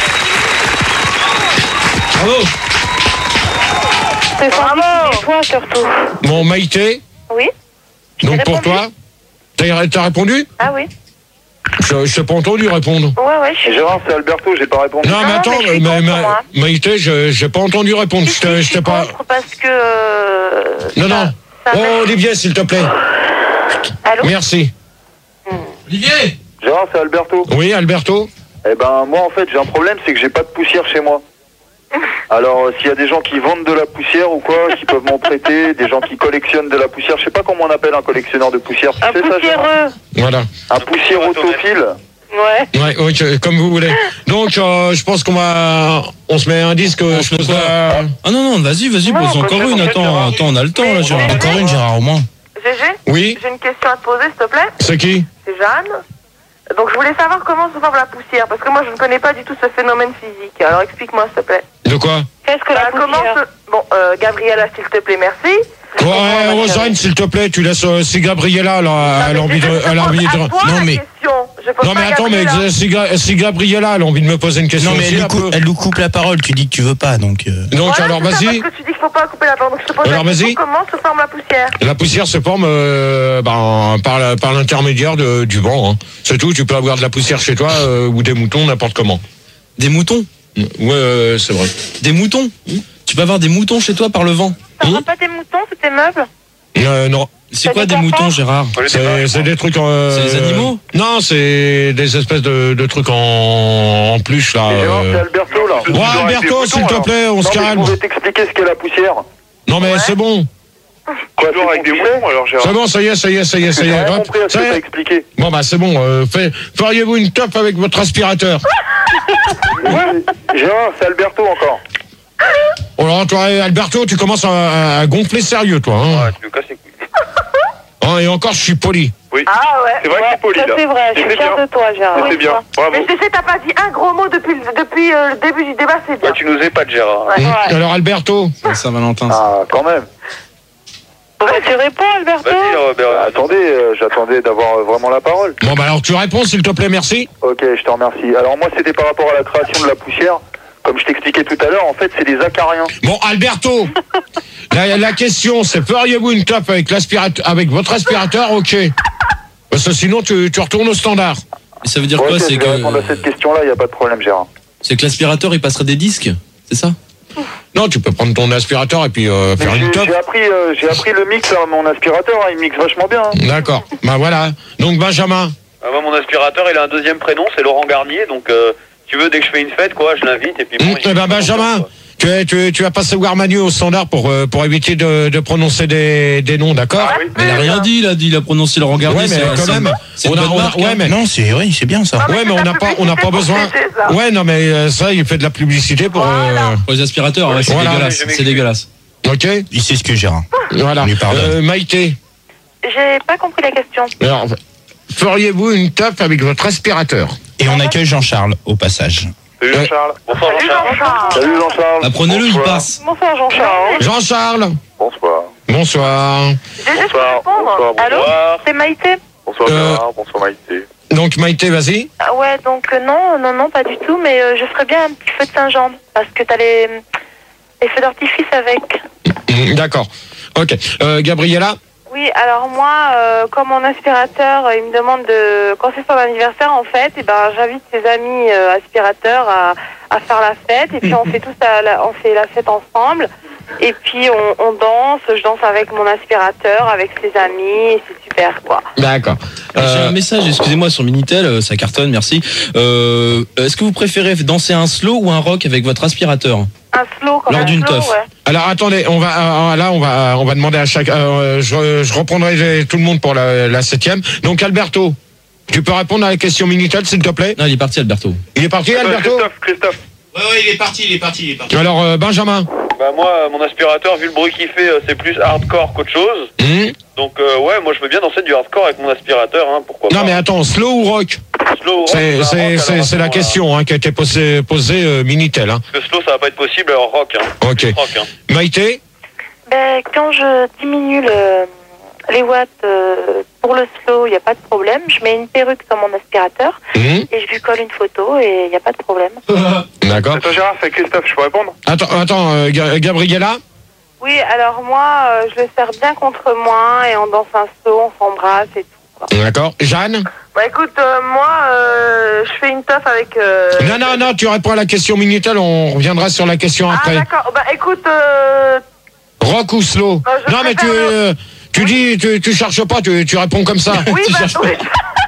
[SPEAKER 1] Bravo.
[SPEAKER 3] C'est sans doute toi surtout.
[SPEAKER 1] Mon Maïté.
[SPEAKER 3] Oui. Je t'ai
[SPEAKER 1] Donc pour
[SPEAKER 3] répondu.
[SPEAKER 1] toi, t'as, t'as répondu?
[SPEAKER 3] Ah oui.
[SPEAKER 1] Je, je t'ai pas entendu répondre.
[SPEAKER 3] Ouais ouais. Je suis...
[SPEAKER 2] Gérard, c'est Alberto, j'ai pas répondu.
[SPEAKER 1] Non, mais
[SPEAKER 3] Non,
[SPEAKER 1] attends,
[SPEAKER 3] mais je suis
[SPEAKER 1] mais-
[SPEAKER 3] contre,
[SPEAKER 1] mais-
[SPEAKER 3] moi.
[SPEAKER 1] Maïté, je j'ai pas entendu répondre.
[SPEAKER 3] Si,
[SPEAKER 1] Je
[SPEAKER 3] si,
[SPEAKER 1] t'ai,
[SPEAKER 3] je
[SPEAKER 1] je
[SPEAKER 3] suis
[SPEAKER 1] t'ai pas.
[SPEAKER 3] contre parce que. euh,
[SPEAKER 1] Non,
[SPEAKER 3] ça-
[SPEAKER 1] non.
[SPEAKER 3] ça
[SPEAKER 1] Oh,
[SPEAKER 3] met-
[SPEAKER 1] Olivier, s'il te plaît.
[SPEAKER 3] Allô.
[SPEAKER 1] Merci.
[SPEAKER 7] Olivier.
[SPEAKER 2] Gérard, c'est Alberto.
[SPEAKER 1] Oui, Alberto.
[SPEAKER 9] Eh ben, moi, en fait, j'ai un problème, c'est que j'ai pas de poussière chez moi. Alors, euh, s'il y a des gens qui vendent de la poussière ou quoi, qui peuvent m'en prêter, des gens qui collectionnent de la poussière, je sais pas comment on appelle un collectionneur de poussière. Tu
[SPEAKER 3] Un
[SPEAKER 9] sais ça,
[SPEAKER 3] poussiéreux.
[SPEAKER 9] Gérard
[SPEAKER 1] Voilà.
[SPEAKER 9] Un poussiérotophile.
[SPEAKER 3] Ouais.
[SPEAKER 1] Ouais, ok, comme vous voulez. Donc, euh, je pense qu'on va, on se met un disque.
[SPEAKER 7] On
[SPEAKER 1] je
[SPEAKER 7] se met
[SPEAKER 1] pose
[SPEAKER 7] quoi
[SPEAKER 1] la-
[SPEAKER 7] Ah non, non, vas-y, vas-y,
[SPEAKER 3] Non,
[SPEAKER 7] pose
[SPEAKER 3] on
[SPEAKER 7] encore
[SPEAKER 8] peut
[SPEAKER 7] une.
[SPEAKER 8] faire
[SPEAKER 7] Attends,
[SPEAKER 8] Gérard.
[SPEAKER 7] attends, on a le temps, là, Gérard.
[SPEAKER 6] Encore une, Gérard, au moins.
[SPEAKER 5] Gégé,
[SPEAKER 1] Oui.
[SPEAKER 5] j'ai une question à te poser, s'il te plaît.
[SPEAKER 1] C'est qui?
[SPEAKER 5] C'est Jeanne. Donc je voulais savoir comment se forme la poussière, parce que moi je ne connais pas du tout ce phénomène physique. Alors explique-moi, s'il te plaît.
[SPEAKER 1] De quoi?
[SPEAKER 3] Qu'est-ce que
[SPEAKER 5] Bah,
[SPEAKER 3] la
[SPEAKER 5] comment
[SPEAKER 3] poussière
[SPEAKER 5] se... Bon, euh, Gabriella, s'il te plaît, merci.
[SPEAKER 1] Ouais, Rosane, s'il te plaît, tu laisses euh, si Gabriella, elle a, elle a envie de, elle a envie de.
[SPEAKER 5] Non mais.
[SPEAKER 1] Non mais attends, mais si, Ga- si Gabriella, elle a envie de me poser une question.
[SPEAKER 6] Non, mais
[SPEAKER 1] aussi,
[SPEAKER 6] elle nous,
[SPEAKER 1] un
[SPEAKER 6] coupe,
[SPEAKER 1] peu.
[SPEAKER 6] elle nous coupe la parole. Tu dis que tu veux pas, donc. euh,
[SPEAKER 1] Donc
[SPEAKER 5] Voilà,
[SPEAKER 1] alors
[SPEAKER 5] c'est ça,
[SPEAKER 1] vas-y.
[SPEAKER 5] Parce que tu dis qu'il faut pas couper la parole. Donc je te pose
[SPEAKER 1] Alors,
[SPEAKER 5] la question,
[SPEAKER 1] vas-y.
[SPEAKER 5] comment se forme la poussière?
[SPEAKER 1] La poussière se forme euh, ben, par, la- par l'intermédiaire de- du vent. Hein. C'est tout. Tu peux avoir de la poussière chez toi euh, ou des moutons, n'importe comment.
[SPEAKER 7] Des moutons.
[SPEAKER 1] Ouais, euh, c'est vrai.
[SPEAKER 7] Des moutons. Tu peux avoir des moutons chez toi par le vent.
[SPEAKER 3] T'auras pas des moutons sous tes meubles?
[SPEAKER 1] Euh, non.
[SPEAKER 7] C'est
[SPEAKER 3] T'as
[SPEAKER 7] quoi
[SPEAKER 3] des
[SPEAKER 7] des
[SPEAKER 3] cafards
[SPEAKER 7] moutons, Gérard?
[SPEAKER 1] C'est c'est des trucs en. euh,
[SPEAKER 7] C'est des animaux?
[SPEAKER 1] Non, c'est des espèces de, de trucs en, en peluche là.
[SPEAKER 9] Et Gérard,
[SPEAKER 1] euh.
[SPEAKER 9] c'est Alberto, là.
[SPEAKER 1] Ouais, Alberto, s'il te plaît, on
[SPEAKER 9] Non,
[SPEAKER 1] se
[SPEAKER 9] mais je
[SPEAKER 1] calme.
[SPEAKER 9] pouvais t'expliquer ce qu'est la poussière.
[SPEAKER 1] Non mais c'est bon.
[SPEAKER 9] Quoi,
[SPEAKER 8] Tu dors avec des
[SPEAKER 9] compliqué
[SPEAKER 8] moutons, alors, Gérard.
[SPEAKER 1] C'est bon, ça y est, ça y est, ça y est, ça y
[SPEAKER 9] J'ai
[SPEAKER 1] est.
[SPEAKER 9] rien
[SPEAKER 1] Hop,
[SPEAKER 9] compris à ce
[SPEAKER 1] ça
[SPEAKER 9] que
[SPEAKER 1] y
[SPEAKER 9] t'as
[SPEAKER 1] est.
[SPEAKER 9] expliqué.
[SPEAKER 1] Bon bah c'est bon. Euh, fait- feriez-vous une top avec votre aspirateur?
[SPEAKER 9] Gérard, c'est Alberto encore.
[SPEAKER 1] Oh là, toi, Alberto, tu commences à, à gonfler sérieux, toi. Hein.
[SPEAKER 4] Ouais, tu me casses les couilles.
[SPEAKER 1] Hein, et encore, je suis poli.
[SPEAKER 8] Oui.
[SPEAKER 5] Ah ouais.
[SPEAKER 8] C'est vrai que c'est poli,
[SPEAKER 3] Ça
[SPEAKER 8] là.
[SPEAKER 3] c'est vrai, je
[SPEAKER 8] Et
[SPEAKER 3] suis
[SPEAKER 8] c'est
[SPEAKER 3] fière
[SPEAKER 8] bien.
[SPEAKER 3] de toi, Gérard.
[SPEAKER 8] Et c'est bien. Bravo.
[SPEAKER 5] Mais tu sais, t'as pas dit un gros mot depuis, le- depuis euh, le début du débat, c'est bien.
[SPEAKER 4] Ouais, tu nous épates, Gérard.
[SPEAKER 5] Ouais.
[SPEAKER 1] Hein. Alors, Alberto,
[SPEAKER 7] C'est Saint-Valentin. ça.
[SPEAKER 9] Ah, quand même.
[SPEAKER 3] Bah, tu réponds, Alberto?
[SPEAKER 4] Vas-y, Robert.
[SPEAKER 9] Ah, attendez, euh, j'attendais d'avoir euh, vraiment la parole.
[SPEAKER 1] bon bah alors tu réponds, s'il te plaît, merci.
[SPEAKER 9] Ok, je te remercie. Alors moi, c'était par rapport à la création de la poussière. Comme je t'expliquais tout à l'heure, en fait, c'est des acariens.
[SPEAKER 1] Bon, Alberto, la, la question, c'est feriez-vous une top avec l'aspirateur, avec votre aspirateur? Ok. Parce que sinon, tu, tu retournes au standard.
[SPEAKER 7] Et ça veut dire
[SPEAKER 9] Ok,
[SPEAKER 7] quoi?
[SPEAKER 9] je
[SPEAKER 7] C'est
[SPEAKER 9] vais répondre à
[SPEAKER 7] que,
[SPEAKER 9] cette question-là, il n'y a pas de problème, Gérard.
[SPEAKER 7] c'est que l'aspirateur, il passerait des disques? C'est ça?
[SPEAKER 1] Non, tu peux prendre ton aspirateur et puis euh,
[SPEAKER 9] Mais
[SPEAKER 1] faire
[SPEAKER 9] j'ai
[SPEAKER 1] une top.
[SPEAKER 9] j'ai appris, euh, j'ai appris le mix à mon aspirateur, hein, il mixe vachement bien. hein.
[SPEAKER 1] D'accord. Bah voilà. Donc Benjamin.
[SPEAKER 4] Ah, moi, mon aspirateur, il a un deuxième prénom, c'est Laurent Garnier. Donc, euh, tu veux, dès que je fais une fête, quoi, je l'invite. Et puis, bon,
[SPEAKER 1] Hum,
[SPEAKER 4] il-
[SPEAKER 1] eh ben Benjamin, tu, es, tu, es- tu vas passer voir Manu au standard pour, euh, pour éviter de, de prononcer des, des noms, d'accord?
[SPEAKER 8] Ah oui.
[SPEAKER 7] Mais il a rien dit, il a dit, il a prononcé le regard.
[SPEAKER 1] Ouais, mais quand même,
[SPEAKER 7] c'est
[SPEAKER 1] on
[SPEAKER 7] une
[SPEAKER 1] a,
[SPEAKER 7] bonne
[SPEAKER 1] on a-
[SPEAKER 7] marque,
[SPEAKER 1] ouais,
[SPEAKER 7] hein.
[SPEAKER 1] mais,
[SPEAKER 6] Non, c'est oui, c'est bien ça.
[SPEAKER 5] Ah, mais
[SPEAKER 1] ouais, mais
[SPEAKER 5] c'est
[SPEAKER 1] on
[SPEAKER 5] de
[SPEAKER 1] n'a
[SPEAKER 5] la
[SPEAKER 1] pas, on n'a pas
[SPEAKER 5] publicité
[SPEAKER 1] besoin.
[SPEAKER 5] pour G G, ça.
[SPEAKER 1] Ouais, non, mais euh, ça, il fait de la publicité pour. euh,
[SPEAKER 7] Pour les aspirateurs, ouais, c'est
[SPEAKER 1] Voilà.
[SPEAKER 7] dégueulasse.
[SPEAKER 4] Je m'excuse.
[SPEAKER 7] C'est dégueulasse.
[SPEAKER 1] ok.
[SPEAKER 6] Il sait ce que Gérard.
[SPEAKER 1] Voilà.
[SPEAKER 6] On lui pardonne.
[SPEAKER 1] Euh, Maïté.
[SPEAKER 3] J'ai pas compris la question.
[SPEAKER 1] Alors, feriez-vous une top avec votre aspirateur?
[SPEAKER 6] Et on accueille Jean-Charles au passage.
[SPEAKER 8] Salut,
[SPEAKER 1] Ouais.
[SPEAKER 8] Charles.
[SPEAKER 4] Bonsoir,
[SPEAKER 5] Salut
[SPEAKER 4] Jean-Charles.
[SPEAKER 5] Jean-Charles.
[SPEAKER 9] Salut Jean-Charles.
[SPEAKER 7] Apprenez-le, il
[SPEAKER 9] Bonsoir.
[SPEAKER 7] passe.
[SPEAKER 3] Bonsoir, Jean-Charles.
[SPEAKER 1] Jean-Charles.
[SPEAKER 9] Bonsoir.
[SPEAKER 1] Bonsoir.
[SPEAKER 5] Gégé, je peux
[SPEAKER 9] Bonsoir.
[SPEAKER 5] répondre?
[SPEAKER 9] Bonsoir.
[SPEAKER 3] Allô?
[SPEAKER 4] Bonsoir.
[SPEAKER 3] C'est Maïté?
[SPEAKER 9] Bonsoir
[SPEAKER 1] Euh,
[SPEAKER 9] Gérard, bonsoir Maïté.
[SPEAKER 1] Donc Maïté, vas-y.
[SPEAKER 3] Ah ouais, donc euh, non, non, non, pas du tout, mais euh, je ferais bien un petit feu de Saint-Jean, parce que t'as les, les feux d'artifice avec.
[SPEAKER 1] Hum, D'accord. Ok. Euh, Gabriella.
[SPEAKER 3] Oui, alors moi, euh, comme mon aspirateur, euh, il me demande de, quand c'est son anniversaire en fait, et ben j'invite ses amis euh, aspirateurs à, à faire la fête, et puis on fait tous la, la- on fait la fête ensemble, et puis on, on danse, je danse avec mon aspirateur, avec ses amis, et c'est super quoi.
[SPEAKER 1] D'accord.
[SPEAKER 7] J'ai
[SPEAKER 1] Euh,
[SPEAKER 7] un message, excusez-moi, sur Minitel, euh, ça cartonne, merci. Euh, Est-ce que vous préférez danser un slow ou un rock avec votre aspirateur?
[SPEAKER 3] Un slow comme
[SPEAKER 7] Lors
[SPEAKER 3] un
[SPEAKER 7] d'une
[SPEAKER 3] slow,
[SPEAKER 7] teuf.
[SPEAKER 3] ouais.
[SPEAKER 1] Alors attendez, on va euh, là on va on va demander à chaque. euh, je, je reprendrai tout le monde pour la, la septième. Donc Alberto, tu peux répondre à la question Minitel s'il te plaît?
[SPEAKER 7] Non, il est parti, Alberto.
[SPEAKER 1] Il est parti
[SPEAKER 8] Euh,
[SPEAKER 1] Alberto?
[SPEAKER 8] Christophe, Christophe.
[SPEAKER 6] Ouais, ouais, il est parti, il est parti, il est parti.
[SPEAKER 1] Alors euh, Benjamin.
[SPEAKER 4] Bah, moi, euh, mon aspirateur, vu le bruit qu'il fait, euh, c'est plus hardcore qu'autre chose.
[SPEAKER 1] Hum
[SPEAKER 4] Donc, euh, ouais, moi, je veux bien danser du hardcore avec mon aspirateur, hein, pourquoi
[SPEAKER 1] Non
[SPEAKER 4] pas.
[SPEAKER 1] mais attends, slow ou rock?
[SPEAKER 4] Slow, rock,
[SPEAKER 1] C'est
[SPEAKER 4] bah,
[SPEAKER 1] c'est
[SPEAKER 4] rock,
[SPEAKER 1] c'est
[SPEAKER 4] alors,
[SPEAKER 1] c'est la
[SPEAKER 4] attends,
[SPEAKER 1] question hein, qui a été posée posée euh, Minitel. Hein.
[SPEAKER 4] Parce que slow, ça va pas être possible, alors rock, hein.
[SPEAKER 1] Ok.
[SPEAKER 4] Plus rock, hein.
[SPEAKER 1] Maïté.
[SPEAKER 3] Ben, quand je diminue le, les watts euh, pour le slow, il n'y a pas de problème. Je mets une perruque sur mon aspirateur
[SPEAKER 1] Hum
[SPEAKER 3] et je lui colle une photo et il n'y a pas de problème.
[SPEAKER 1] D'accord.
[SPEAKER 8] Attends, Gérard, c'est Christophe, je peux répondre?
[SPEAKER 1] Attends attends euh, Ga- Gabriella.
[SPEAKER 3] Oui, alors moi, euh, je le serre bien contre moi et on danse un slow, on s'embrasse et tout. Quoi.
[SPEAKER 1] D'accord. Jeanne.
[SPEAKER 5] Bah écoute, euh, moi, euh, je fais une teuf avec... euh,
[SPEAKER 1] Non non non, tu réponds à la question Minitel, on reviendra sur la question
[SPEAKER 5] Ah
[SPEAKER 1] après.
[SPEAKER 5] d'accord, bah écoute, euh,
[SPEAKER 1] Rock ou slow?
[SPEAKER 5] Bah, je
[SPEAKER 1] Non mais tu
[SPEAKER 5] préfère
[SPEAKER 1] euh, tu dis tu tu cherches pas, tu tu réponds comme ça.
[SPEAKER 5] oui,
[SPEAKER 1] Tu
[SPEAKER 5] bah
[SPEAKER 1] cherches pas.
[SPEAKER 5] oui.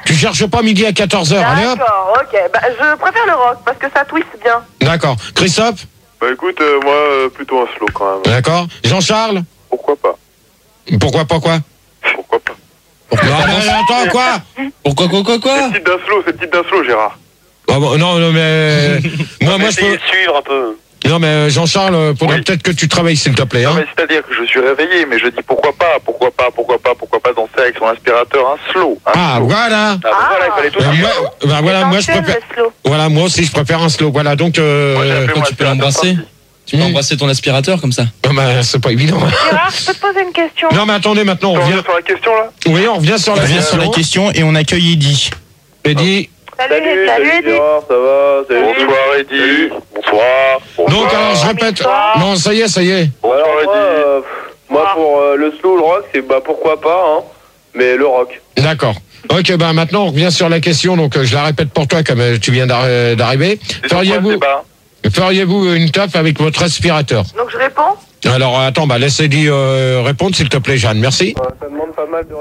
[SPEAKER 1] Tu cherches pas midi à quatorze heures, allez hop.
[SPEAKER 5] D'accord, ok. Bah, je préfère le rock parce que ça twist bien.
[SPEAKER 1] D'accord. Christophe?
[SPEAKER 8] Bah écoute, euh, moi, euh, plutôt un slow quand même.
[SPEAKER 1] D'accord. Jean-Charles?
[SPEAKER 8] Pourquoi pas?
[SPEAKER 1] Pourquoi pas quoi?
[SPEAKER 8] Pourquoi pas?
[SPEAKER 1] Non, mais attends, quoi?
[SPEAKER 7] Pourquoi, quoi, quoi, quoi?
[SPEAKER 8] C'est petite d'un slow, c'est petite d'un slow, Gérard.
[SPEAKER 1] Ah bon, non, non, mais... moi, moi, je
[SPEAKER 4] Essayez
[SPEAKER 1] peux...
[SPEAKER 4] de suivre un peu.
[SPEAKER 1] Non, mais Jean-Charles, faudrait
[SPEAKER 9] Oui.
[SPEAKER 1] peut-être que tu travailles, s'il te plaît.
[SPEAKER 9] Non,
[SPEAKER 1] Hein.
[SPEAKER 9] mais c'est-à-dire que je suis réveillé, mais je dis pourquoi pas, pourquoi pas, pourquoi pas, pourquoi pas danser avec son aspirateur un slow. Un
[SPEAKER 1] Ah,
[SPEAKER 9] slow.
[SPEAKER 1] voilà.
[SPEAKER 4] Ah, bah voilà, il fallait tout
[SPEAKER 1] Bah,
[SPEAKER 4] dire.
[SPEAKER 1] moi, bah, voilà, moi, je
[SPEAKER 5] Essentiel,
[SPEAKER 1] préfère...
[SPEAKER 5] le slow.
[SPEAKER 1] Voilà, moi aussi, je préfère un slow. Voilà, donc... Euh...
[SPEAKER 9] Moi, j'ai appelé mon
[SPEAKER 7] tu peux
[SPEAKER 9] aspirateur
[SPEAKER 7] l'embrasser.
[SPEAKER 9] parti.
[SPEAKER 7] Tu peux
[SPEAKER 1] Mmh.
[SPEAKER 7] embrasser ton aspirateur comme ça.
[SPEAKER 1] ah, bah, c'est pas évident.
[SPEAKER 3] Gérard, je peux te poser une question?
[SPEAKER 1] Non, mais attendez, maintenant, on
[SPEAKER 8] On
[SPEAKER 1] revient...
[SPEAKER 8] revient sur la question là?
[SPEAKER 1] Oui, on revient sur
[SPEAKER 6] On
[SPEAKER 1] la
[SPEAKER 6] revient sur la
[SPEAKER 1] question.
[SPEAKER 6] question et on accueille Eddy.
[SPEAKER 1] Eddy.
[SPEAKER 3] Salut, salut, Eddy.
[SPEAKER 9] ça va, bonsoir Eddy. Bonsoir.
[SPEAKER 1] Donc, alors, je répète...
[SPEAKER 3] Bonsoir.
[SPEAKER 1] Non, ça y est, ça y est.
[SPEAKER 9] Bonsoir Eddy.
[SPEAKER 3] Moi,
[SPEAKER 9] pour euh, le slow, le rock, c'est bah pourquoi pas, hein, mais le rock.
[SPEAKER 1] D'accord. Ok, ben maintenant, on revient sur la question. Donc, euh, je la répète pour toi, comme euh, tu viens d'arri- d'arriver. Feriez-vous feriez-vous une taf avec votre aspirateur?
[SPEAKER 5] Donc je réponds.
[SPEAKER 1] Alors, attends, bah, laisse Eddy euh, répondre, s'il te plaît, Jeanne. Merci.
[SPEAKER 9] Ça demande pas mal de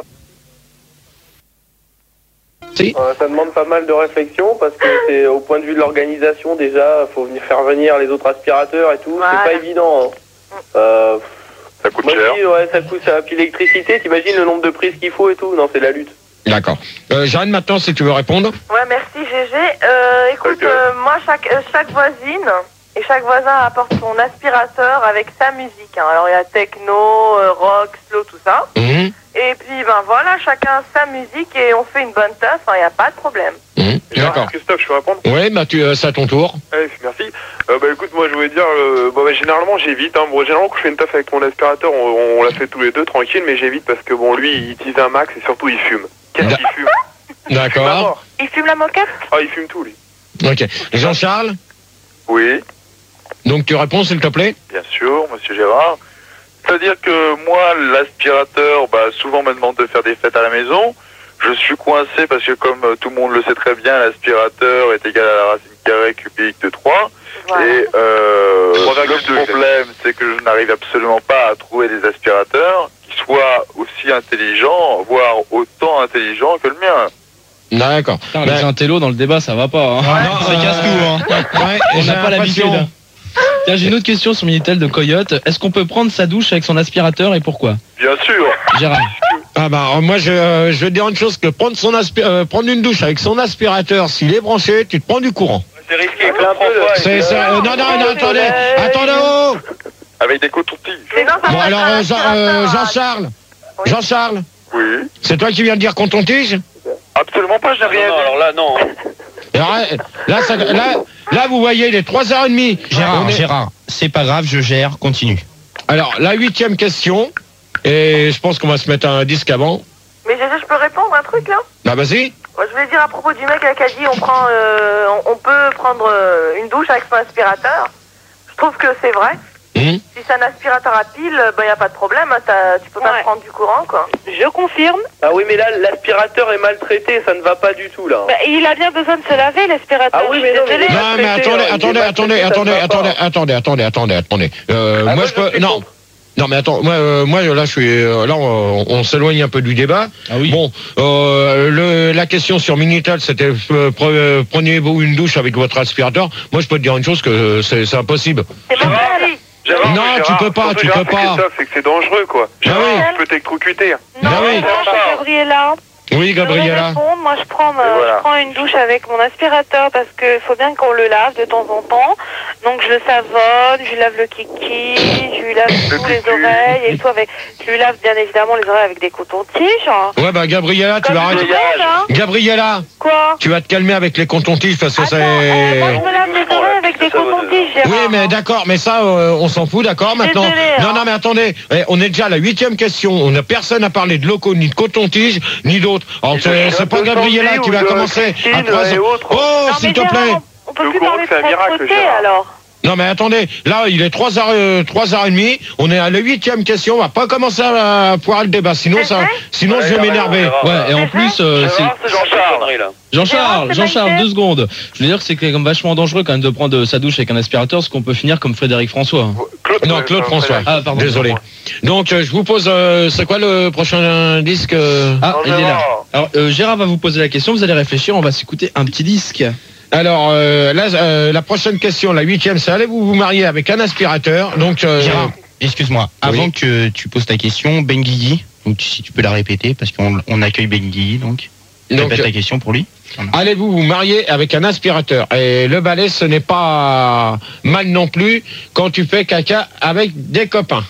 [SPEAKER 1] Si.
[SPEAKER 9] Euh, ça demande pas mal de réflexion parce que c'est au point de vue de l'organisation déjà, faut venir faire venir les autres aspirateurs et tout,
[SPEAKER 5] Voilà.
[SPEAKER 9] c'est pas évident. Hein. Euh,
[SPEAKER 8] Ça coûte
[SPEAKER 9] moi
[SPEAKER 8] cher.
[SPEAKER 9] je dis, ouais, ça coûte ça. Puis l'électricité, t'imagines le nombre de prises qu'il faut et tout. Non, c'est la lutte.
[SPEAKER 1] D'accord. Euh, Jeanne, maintenant, si tu veux répondre.
[SPEAKER 5] Ouais, merci G G. Euh, écoute,
[SPEAKER 8] Ok.
[SPEAKER 5] euh, moi, chaque, euh, chaque voisine et chaque voisin apporte son aspirateur avec sa musique. Hein. Alors, il y a techno, euh, rock, slow, tout ça.
[SPEAKER 1] Mhm.
[SPEAKER 5] Et puis, ben voilà, chacun sa musique et on fait une bonne taf. Il n'y a pas de problème.
[SPEAKER 1] Mhm. D'accord.
[SPEAKER 8] Christophe, je peux répondre?
[SPEAKER 1] Oui, bah, tu, euh, c'est à ton tour.
[SPEAKER 8] Ouais, merci. Euh, bah écoute, moi je voulais dire, euh, bon, bah, généralement j'évite. Hein. Bon, généralement quand je fais une taf avec mon aspirateur, on, on l'a fait tous les deux tranquille, mais j'évite parce que bon, lui il utilise un max et surtout il fume. Qu'est-ce
[SPEAKER 1] Da-
[SPEAKER 8] qu'il fume? Il fume à
[SPEAKER 1] D'accord.
[SPEAKER 8] mort.
[SPEAKER 5] Il fume la moquette?
[SPEAKER 8] Ah, il fume tout lui.
[SPEAKER 1] Ok. Jean-Charles,
[SPEAKER 9] Oui,
[SPEAKER 1] donc tu réponds, s'il te plaît.
[SPEAKER 9] bien sûr, monsieur Gérard. C'est-à-dire que moi, l'aspirateur, bah, souvent me demande de faire des fêtes à la maison. Je suis coincé parce que comme euh, tout le monde le sait très bien, l'aspirateur est égal à la racine carrée cubique de trois.
[SPEAKER 5] Voilà.
[SPEAKER 9] Et euh,
[SPEAKER 8] trois virgule deux,
[SPEAKER 9] le problème, c'est que je n'arrive absolument pas à trouver des aspirateurs qui soient aussi intelligents, voire autant intelligents que le mien.
[SPEAKER 1] D'accord.
[SPEAKER 7] Putain,
[SPEAKER 1] Ben-
[SPEAKER 7] les intellos dans le débat, ça va pas. Hein.
[SPEAKER 1] non,
[SPEAKER 7] ça
[SPEAKER 1] euh,
[SPEAKER 7] casse tout. Hein.
[SPEAKER 1] Ouais,
[SPEAKER 7] On
[SPEAKER 1] j'ai
[SPEAKER 7] n'a pas l'habitude.
[SPEAKER 1] l'impression-
[SPEAKER 7] Tiens, j'ai une autre question sur Minitel de Coyote. Est-ce qu'on peut prendre sa douche avec son aspirateur et pourquoi?
[SPEAKER 9] Bien sûr.
[SPEAKER 7] Gérard.
[SPEAKER 1] Ah bah alors, moi je, euh, je vais te dire une chose, que prendre son aspi- euh, prendre une douche avec son aspirateur, s'il est branché, tu te prends du courant.
[SPEAKER 4] C'est risqué,
[SPEAKER 9] un peu,
[SPEAKER 4] François.
[SPEAKER 1] C'est ça. euh, non non non attendez, attendez oh.
[SPEAKER 9] Avec des cotons-tiges.
[SPEAKER 5] Mais non, ça
[SPEAKER 1] Bon
[SPEAKER 5] passe
[SPEAKER 1] alors
[SPEAKER 5] à
[SPEAKER 1] euh, Jean-
[SPEAKER 5] l'aspirateur,
[SPEAKER 1] euh,
[SPEAKER 5] hein.
[SPEAKER 1] Jean-Charles,
[SPEAKER 5] Oui.
[SPEAKER 1] Jean-Charles,
[SPEAKER 9] Oui.
[SPEAKER 1] c'est toi qui viens de dire qu'on ton tige.
[SPEAKER 9] Absolument pas, je n'ai
[SPEAKER 4] Non,
[SPEAKER 9] rien
[SPEAKER 4] non,
[SPEAKER 9] dit.
[SPEAKER 4] alors là, non.
[SPEAKER 1] Alors, euh, Là, ça- là, là vous voyez, il est trois heures trente.
[SPEAKER 6] Gérard,
[SPEAKER 1] On est-
[SPEAKER 6] Gérard, c'est pas grave, je gère, continue.
[SPEAKER 1] Alors la huitième question, et je pense qu'on va se mettre un disque avant.
[SPEAKER 5] Mais G G, je peux répondre un truc là?
[SPEAKER 1] Bah vas-y.
[SPEAKER 5] Moi, je voulais dire à propos du mec là, qui a dit on prend, euh, on, on peut prendre euh, une douche avec son aspirateur. Je trouve que c'est vrai.
[SPEAKER 1] Hum.
[SPEAKER 5] Si c'est un aspirateur à pile, il n'y a pas de problème. Hein, t'as- tu peux pas
[SPEAKER 3] Ouais.
[SPEAKER 5] prendre du courant, quoi.
[SPEAKER 3] Je confirme.
[SPEAKER 9] Ah oui, mais là, l'aspirateur est maltraité, ça ne va pas du tout, là.
[SPEAKER 3] Bah, il a bien besoin de se laver, l'aspirateur.
[SPEAKER 9] Ah oui,
[SPEAKER 3] je suis
[SPEAKER 9] mais non, mais
[SPEAKER 3] désolée.
[SPEAKER 9] il est
[SPEAKER 1] Non mais
[SPEAKER 9] maltraité,
[SPEAKER 1] attendez,
[SPEAKER 9] hein, il est
[SPEAKER 1] attendez, attendez,
[SPEAKER 9] maltraité, ça
[SPEAKER 1] attendez,
[SPEAKER 9] ne va
[SPEAKER 1] attendez,
[SPEAKER 9] pas.
[SPEAKER 1] attendez, attendez, attendez, attendez. Euh,
[SPEAKER 9] Ah,
[SPEAKER 1] moi
[SPEAKER 9] moi,
[SPEAKER 1] je peux,
[SPEAKER 9] je suis
[SPEAKER 1] non.
[SPEAKER 9] contre.
[SPEAKER 1] Non mais attends, moi, euh, moi là je suis, euh, là on, on s'éloigne un peu du débat.
[SPEAKER 7] Ah oui.
[SPEAKER 1] Bon, euh, le, la question sur Minitel, c'était euh, pre- euh, prenez-vous une douche avec votre aspirateur. Moi je peux te dire une chose, que c'est c'est impossible.
[SPEAKER 5] C'est
[SPEAKER 8] Gérard,
[SPEAKER 5] mortel.
[SPEAKER 8] Gérard,
[SPEAKER 1] Non,
[SPEAKER 8] mais
[SPEAKER 1] tu
[SPEAKER 8] Gérard,
[SPEAKER 1] peux pas,
[SPEAKER 8] surtout
[SPEAKER 1] tu
[SPEAKER 8] Gérard,
[SPEAKER 1] peux
[SPEAKER 8] c'est
[SPEAKER 1] pas.
[SPEAKER 8] Christophe, c'est que c'est dangereux, quoi. Gérard,
[SPEAKER 1] oui.
[SPEAKER 8] tu peux t'électrocuter.
[SPEAKER 3] Non,
[SPEAKER 1] Ah oui.
[SPEAKER 3] non, c'est Gabriella.
[SPEAKER 1] Oui,
[SPEAKER 3] Je voudrais
[SPEAKER 1] Gabriella.
[SPEAKER 3] répondre. Moi, je prends, ma-
[SPEAKER 8] Et voilà.
[SPEAKER 3] je prends une douche avec mon aspirateur parce qu'il faut bien qu'on le lave de temps en temps. Donc, je le savonne, je lui lave le kiki, je lui lave tous les
[SPEAKER 8] kiki.
[SPEAKER 3] oreilles et tout avec. Je lui lave bien évidemment les oreilles avec des cotons-tiges. hein.
[SPEAKER 1] Ouais bah Gabriella, tu
[SPEAKER 3] Comme
[SPEAKER 1] vas
[SPEAKER 3] tout
[SPEAKER 1] arrêter.
[SPEAKER 3] le monde, hein.
[SPEAKER 1] Gabriella,
[SPEAKER 3] Quoi?
[SPEAKER 1] tu vas te calmer avec les cotons-tiges parce que
[SPEAKER 3] Attends, euh, moi, je
[SPEAKER 1] c'est.
[SPEAKER 3] me lave les oreilles avec des cotons-tiges, Gérard.
[SPEAKER 1] Oui, mais d'accord, mais ça, euh, on s'en fout, d'accord, maintenant.
[SPEAKER 3] Désolée,
[SPEAKER 1] Non,
[SPEAKER 3] hein.
[SPEAKER 1] non, mais attendez, eh, on est déjà à la huitième question. On a personne à parler de locaux, ni de coton-tige, ni d'autres. Alors, c'est c'est pas Gabriella qui va commencer à trois
[SPEAKER 8] et
[SPEAKER 1] ans.
[SPEAKER 8] autres.
[SPEAKER 1] Oh,
[SPEAKER 3] Non,
[SPEAKER 1] s'il
[SPEAKER 3] mais
[SPEAKER 1] te
[SPEAKER 3] Gérard,
[SPEAKER 1] plaît.
[SPEAKER 3] on, on peut
[SPEAKER 8] Le
[SPEAKER 3] plus
[SPEAKER 8] courant,
[SPEAKER 3] parler de
[SPEAKER 8] c'est un miracle,
[SPEAKER 3] propreté,
[SPEAKER 8] Gérard.
[SPEAKER 3] alors.
[SPEAKER 1] Non, mais attendez, là, il est trois heures, euh, trois heures trente. On est à la huitième question. On va pas commencer à poirer le débat. Sinon, ça, sinon,
[SPEAKER 4] Ouais,
[SPEAKER 1] je vais
[SPEAKER 4] t'as raison,
[SPEAKER 1] m'énerver.
[SPEAKER 4] Gérard.
[SPEAKER 7] Ouais, et en plus, euh, c'est.
[SPEAKER 4] Gérard, c'est Jean-Charles. là.
[SPEAKER 7] Jean-Charles,
[SPEAKER 3] c'est
[SPEAKER 7] Jean-Charles,
[SPEAKER 3] Maïté.
[SPEAKER 7] deux secondes. Je veux dire que c'est quand même vachement dangereux quand même de prendre sa douche avec un aspirateur, parce qu'on peut finir comme Frédéric François.
[SPEAKER 8] Claude,
[SPEAKER 1] Non,
[SPEAKER 8] euh,
[SPEAKER 1] Claude
[SPEAKER 8] enfin,
[SPEAKER 1] François.
[SPEAKER 7] Ah, pardon.
[SPEAKER 1] Désolé. Donc, euh, je vous pose, euh, c'est quoi le prochain disque euh
[SPEAKER 7] Ah, il est là.
[SPEAKER 8] Gérard.
[SPEAKER 7] Alors, euh, Gérard va vous poser la question, vous allez réfléchir, on va s'écouter un petit disque.
[SPEAKER 1] Alors, euh, là, euh, la prochaine question, la huitième, c'est allez-vous vous marier avec un aspirateur? Donc, euh,
[SPEAKER 6] Gérard, excuse-moi, avant
[SPEAKER 1] oui.
[SPEAKER 6] que tu poses ta question, Ben Guigui, donc si tu peux la répéter, parce qu'on on accueille Ben Guigui, donc.
[SPEAKER 1] Donc,
[SPEAKER 6] Répète ta question pour lui.
[SPEAKER 1] allez-vous vous marier avec un aspirateur? Et le balai, ce n'est pas mal non plus quand tu fais caca avec des copains.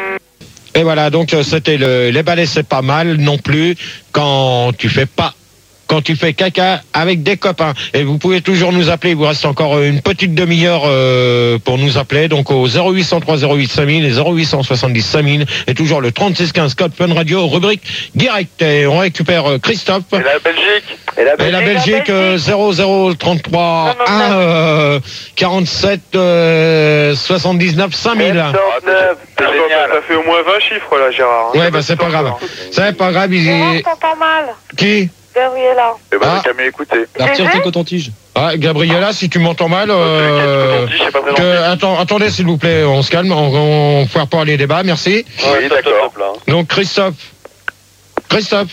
[SPEAKER 1] Et voilà, donc euh, c'était le les balais, c'est pas mal non plus quand tu fais pas quand tu fais caca avec des copains. Et vous pouvez toujours nous appeler, il vous reste encore une petite demi-heure euh, pour nous appeler, donc au zéro huit cent trois zéro huit cinq mille et zéro huit cent soixante-dix cinq mille et toujours le trente-six quinze code Fun Radio, rubrique direct. Et on récupère euh, Christophe.
[SPEAKER 9] Et la Belgique.
[SPEAKER 2] Et la
[SPEAKER 1] Et
[SPEAKER 2] Belgique,
[SPEAKER 1] la Belgique, euh, zéro zéro trente-trois un euh, quarante-sept euh, soixante-dix-neuf cinq mille.
[SPEAKER 2] soixante-neuf.
[SPEAKER 9] C'est génial.
[SPEAKER 8] Ça fait au moins vingt chiffres là, Gérard. hein.
[SPEAKER 1] Ouais, bah c'est pas grave. C'est pas grave, il
[SPEAKER 3] Gérard,
[SPEAKER 1] est...
[SPEAKER 3] t'entends mal.
[SPEAKER 1] Qui?
[SPEAKER 3] Gabriella.
[SPEAKER 9] Eh ben,
[SPEAKER 1] Ah.
[SPEAKER 9] j'ai qu'à m'écouter.
[SPEAKER 7] Retire
[SPEAKER 3] Gégé
[SPEAKER 7] tes cotons-tiges.
[SPEAKER 1] Ah, Gabriella, si tu m'entends mal... Euh...
[SPEAKER 9] Je sais pas très
[SPEAKER 1] que-
[SPEAKER 9] gentil.
[SPEAKER 1] attends, attendez s'il vous plaît, on se calme, on, on foire pas les débats, merci.
[SPEAKER 9] Oui, d'accord.
[SPEAKER 1] Donc Christophe. Christophe.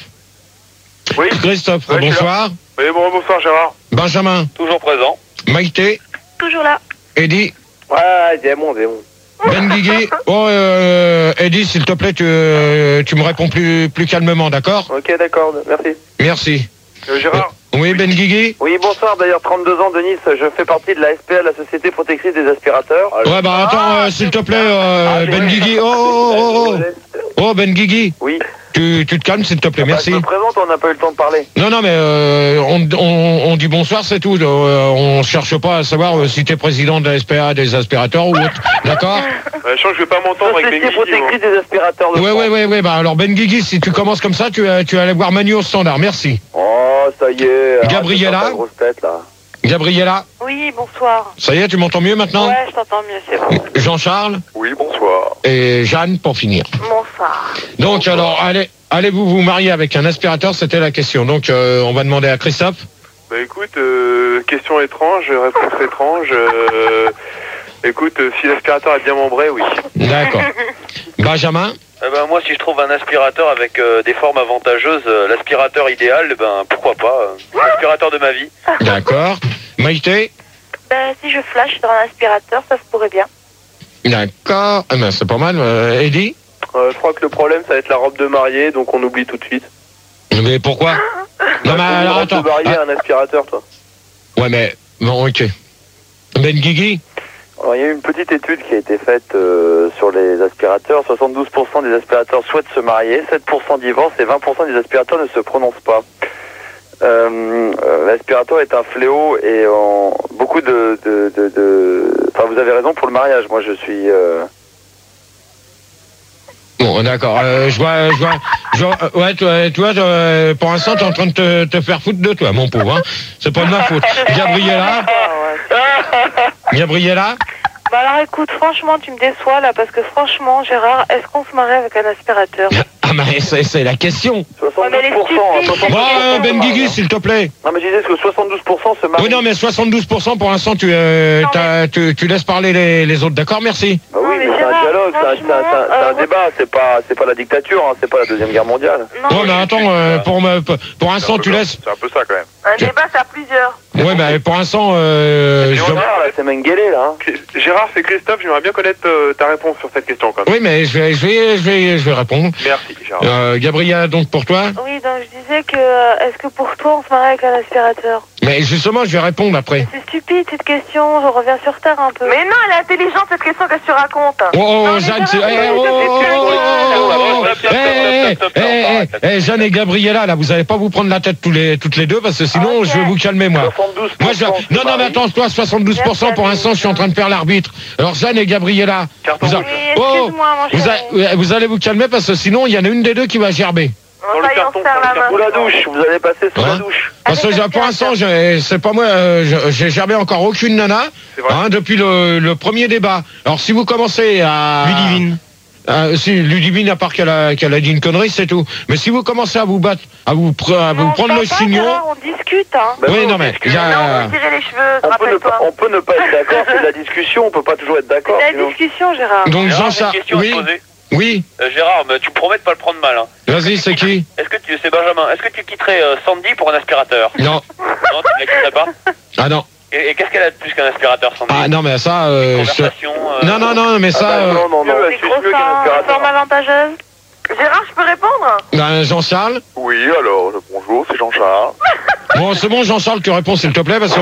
[SPEAKER 8] Oui.
[SPEAKER 1] Christophe,
[SPEAKER 8] Ouais, je suis
[SPEAKER 1] bonsoir.
[SPEAKER 8] Oui, bon, bonsoir Gérard.
[SPEAKER 1] Benjamin.
[SPEAKER 4] Toujours présent.
[SPEAKER 1] Maïté.
[SPEAKER 3] Toujours là.
[SPEAKER 1] Eddie.
[SPEAKER 2] Ouais, démon, démon.
[SPEAKER 1] Ben Guigui. Oh, euh, Eddie, s'il te plaît, tu, euh, tu me réponds plus, plus calmement, d'accord?
[SPEAKER 2] Ok, d'accord, merci.
[SPEAKER 1] Merci.
[SPEAKER 8] Euh, Gérard.
[SPEAKER 1] Oui, Ben Guigui.
[SPEAKER 2] Oui, bonsoir, d'ailleurs, trente-deux ans de Nice, je fais partie de la S P A, la Société Protectrice des Aspirateurs.
[SPEAKER 1] Ouais, bah attends, euh, s'il te plaît, euh,
[SPEAKER 2] Ah,
[SPEAKER 1] Ben
[SPEAKER 2] oui.
[SPEAKER 1] Guigui. Oh, oh, oh, oh. Oh, Ben Guigui.
[SPEAKER 2] Oui.
[SPEAKER 1] Tu, tu te calmes, s'il te plaît,
[SPEAKER 2] Bah,
[SPEAKER 1] merci.
[SPEAKER 2] je me présente, on n'a pas eu le temps de parler.
[SPEAKER 1] Non, non, mais euh, on, on, on dit bonsoir, c'est tout. Euh, on cherche pas à savoir euh, si t'es président de la S P A des aspirateurs ou autre. D'accord?
[SPEAKER 8] Euh, je sens que je vais pas m'entendre avec
[SPEAKER 2] Société
[SPEAKER 8] Ben Guigui, moi.
[SPEAKER 2] Protectrice des Aspirateurs de
[SPEAKER 1] Ouais,
[SPEAKER 2] France.
[SPEAKER 1] ouais, ouais, ouais. Bah alors, Ben Guigui, si tu commences comme ça, tu, vas- tu vas aller voir Manu au standard. Merci.
[SPEAKER 2] Oh, ça y est. arrête
[SPEAKER 1] Gabriella.
[SPEAKER 2] de faire ta grosse tête, là.
[SPEAKER 1] Gabriella,
[SPEAKER 3] Oui, bonsoir.
[SPEAKER 1] ça y est, tu m'entends mieux maintenant?
[SPEAKER 3] Ouais, je t'entends mieux, c'est bon.
[SPEAKER 1] Jean-Charles
[SPEAKER 9] Oui, bonsoir.
[SPEAKER 1] et Jeanne pour finir.
[SPEAKER 3] Bonsoir.
[SPEAKER 1] Donc, alors, allez, allez-vous vous marier avec un aspirateur? C'était la question. Donc, euh, on va demander à Christophe.
[SPEAKER 8] Bah écoute, euh, question étrange, réponse étrange. Euh, écoute, euh, si l'aspirateur est bien membré, oui.
[SPEAKER 1] D'accord. Benjamin.
[SPEAKER 4] Eh ben, moi, si je trouve un aspirateur avec euh, des formes avantageuses, euh, l'aspirateur idéal, eh ben, pourquoi pas. euh, l'aspirateur de ma vie.
[SPEAKER 1] D'accord. Maïté.
[SPEAKER 3] Ben, si je flash dans un aspirateur, ça se pourrait bien.
[SPEAKER 1] D'accord. Ah ben, c'est pas mal. Euh, Eddie.
[SPEAKER 2] Euh, je crois que le problème, ça va être la robe de mariée, donc on oublie tout de suite.
[SPEAKER 1] Mais pourquoi? Non, mais
[SPEAKER 2] Bah,
[SPEAKER 1] alors,
[SPEAKER 2] robe
[SPEAKER 1] attends.
[SPEAKER 2] de mariée,
[SPEAKER 1] Ah,
[SPEAKER 2] un aspirateur, toi.
[SPEAKER 1] ouais, mais, bon, ok. Ben Guigui.
[SPEAKER 2] Alors, il y a eu une petite étude qui a été faite euh, sur les aspirateurs. soixante-douze pour cent des aspirateurs souhaitent se marier, sept pour cent divorcent et vingt pour cent des aspirateurs ne se prononcent pas. Euh, euh, L'aspirateur est un fléau et en, beaucoup de, de, de, de... Enfin, vous avez raison pour le mariage. Moi, je suis... Euh...
[SPEAKER 1] Bon, d'accord. Euh, je vois, je vois, je vois, euh, ouais, toi, toi, euh, pour l'instant, t'es en train de te, te faire foutre de toi, mon pauvre. Hein. C'est pas de ma faute. Gabriella. Gabriella.
[SPEAKER 3] Bah alors écoute, franchement, tu me déçois là, parce que franchement, Gérard, est-ce qu'on se marie avec un aspirateur?
[SPEAKER 1] Ah, mais c'est, c'est la question.
[SPEAKER 2] soixante-douze pour cent.
[SPEAKER 3] Ouais, mais les stupides.
[SPEAKER 1] Bon, euh, Ben Guigui, s'il te plaît.
[SPEAKER 2] Non, mais je disais que soixante-douze pour cent se marient.
[SPEAKER 1] Oui, non, mais soixante-douze pour cent pour l'instant, tu, euh,
[SPEAKER 3] Non,
[SPEAKER 1] t'as- tu, tu laisses parler les, les autres. D'accord, merci.
[SPEAKER 2] Bah oui,
[SPEAKER 3] Non, mais
[SPEAKER 2] mais c'est un
[SPEAKER 3] Gérard,
[SPEAKER 2] dialogue, c'est un, c'est un- c'est un- c'est un
[SPEAKER 3] franchement, euh,
[SPEAKER 2] débat, c'est pas, c'est pas la dictature, hein, c'est pas la Deuxième Guerre mondiale.
[SPEAKER 3] Non,
[SPEAKER 1] Ouais, mais attends, euh, pour, me, pour l'instant, tu laisses.
[SPEAKER 9] C'est un peu ça quand même.
[SPEAKER 5] Un débat, c'est à plusieurs.
[SPEAKER 1] Ouais, mais pour l'instant, euh, je...
[SPEAKER 2] Gérard, là, c'est Mengele, là. Hein.
[SPEAKER 8] Gérard, c'est Christophe, j'aimerais bien connaître euh, ta réponse sur cette question quand même.
[SPEAKER 1] Oui, mais je vais, je vais, je vais, je vais répondre.
[SPEAKER 8] Merci, Gérard.
[SPEAKER 1] Euh, Gabriella, donc pour toi.
[SPEAKER 3] Oui, donc je disais que, euh, est-ce que pour toi, on se marie avec un aspirateur?
[SPEAKER 1] Mais justement, je vais répondre après.
[SPEAKER 3] C'est stupide cette question, je reviens sur terre un peu.
[SPEAKER 5] Mais non, elle est intelligente, cette question, qu'est-ce que tu racontes?
[SPEAKER 1] Oh, oh,
[SPEAKER 3] Non, mais
[SPEAKER 1] Jeanne, c'est...
[SPEAKER 3] Gérard,
[SPEAKER 1] Eh,
[SPEAKER 3] mais
[SPEAKER 1] oh,
[SPEAKER 3] c'est
[SPEAKER 1] oh,
[SPEAKER 3] plus
[SPEAKER 1] oh, oh, oh,
[SPEAKER 9] Stop, stop,
[SPEAKER 1] eh,
[SPEAKER 9] stop, stop,
[SPEAKER 1] eh,
[SPEAKER 9] stop,
[SPEAKER 1] eh,
[SPEAKER 9] stop,
[SPEAKER 1] eh, Jeanne et Gabriella, là, vous allez pas vous prendre la tête tous les, toutes les deux, parce que sinon,
[SPEAKER 3] Ok.
[SPEAKER 1] je vais vous calmer, moi.
[SPEAKER 2] soixante-douze pour cent
[SPEAKER 1] Moi, je... Non, non, mais attends, toi, soixante-douze pour cent, pour l'instant, je suis en train de faire l'arbitre. Alors, Jeanne et Gabriella,
[SPEAKER 8] Carton
[SPEAKER 1] vous, a-
[SPEAKER 8] rouge.
[SPEAKER 3] Oui,
[SPEAKER 1] oh,
[SPEAKER 3] excuse-moi, mon
[SPEAKER 1] vous,
[SPEAKER 3] chéri.
[SPEAKER 1] a- vous allez vous calmer, parce que sinon, il y en a une des deux qui va gerber.
[SPEAKER 5] On va y en
[SPEAKER 8] carton,
[SPEAKER 5] faire
[SPEAKER 8] dans
[SPEAKER 5] la
[SPEAKER 8] le
[SPEAKER 5] main.
[SPEAKER 2] Sous la douche, vous allez passer sous
[SPEAKER 1] Hein
[SPEAKER 2] la douche.
[SPEAKER 1] Parce que
[SPEAKER 3] Avec
[SPEAKER 1] j'ai- pour l'instant,
[SPEAKER 3] l'aspirateur.
[SPEAKER 1] j'ai- c'est pas moi, euh, je- j'ai gerbé encore aucune nana,
[SPEAKER 8] C'est vrai.
[SPEAKER 1] hein, depuis le, le premier débat. Alors, si vous commencez à...
[SPEAKER 6] Ludivine.
[SPEAKER 1] Euh, si, Ludivine, à part qu'elle a, qu'elle a dit une connerie, c'est tout. Mais si vous commencez à vous battre, à vous, pre- à vous
[SPEAKER 3] Non,
[SPEAKER 1] prendre
[SPEAKER 3] on
[SPEAKER 1] le
[SPEAKER 3] se parle pas,
[SPEAKER 1] chignon...
[SPEAKER 3] Gérard, on discute, hein.
[SPEAKER 2] Bah
[SPEAKER 1] oui,
[SPEAKER 2] oui,
[SPEAKER 1] non, mais...
[SPEAKER 2] discute.
[SPEAKER 1] il y a-
[SPEAKER 5] Non, on tirait les cheveux,
[SPEAKER 2] On peut, ne pas,
[SPEAKER 5] rappelle-toi.
[SPEAKER 2] on peut ne pas être d'accord, c'est de la discussion, on peut pas toujours être d'accord.
[SPEAKER 3] C'est la
[SPEAKER 2] sinon.
[SPEAKER 3] discussion, Gérard.
[SPEAKER 1] Donc,
[SPEAKER 4] Gérard, j'ai une
[SPEAKER 1] Jean-Charles...
[SPEAKER 4] question à
[SPEAKER 1] Oui,
[SPEAKER 4] te poser.
[SPEAKER 1] Oui.
[SPEAKER 4] Euh, Gérard, mais tu promets de pas le prendre mal. Hein.
[SPEAKER 1] Vas-y, c'est qui?
[SPEAKER 4] Est-ce que tu, c'est Benjamin. Est-ce que tu quitterais euh, Sandy pour un aspirateur?
[SPEAKER 1] Non.
[SPEAKER 4] Non, tu ne la quitterais pas.
[SPEAKER 1] Ah non.
[SPEAKER 4] Et, et qu'est-ce qu'elle a de plus qu'un aspirateur, Sandy?
[SPEAKER 1] Ah non, mais ça... Euh, je...
[SPEAKER 4] Conversation, euh...
[SPEAKER 1] Non, non, non, mais ça...
[SPEAKER 2] Ah bah,
[SPEAKER 1] euh...
[SPEAKER 2] non, non, non.
[SPEAKER 5] Des grosses formes avantageuses. Gérard, je peux répondre?
[SPEAKER 1] Ben, Jean-Charles.
[SPEAKER 9] Oui, alors, bonjour, c'est Jean-Charles.
[SPEAKER 1] Bon, c'est bon, Jean-Charles, tu réponds s'il te plaît, parce qu'on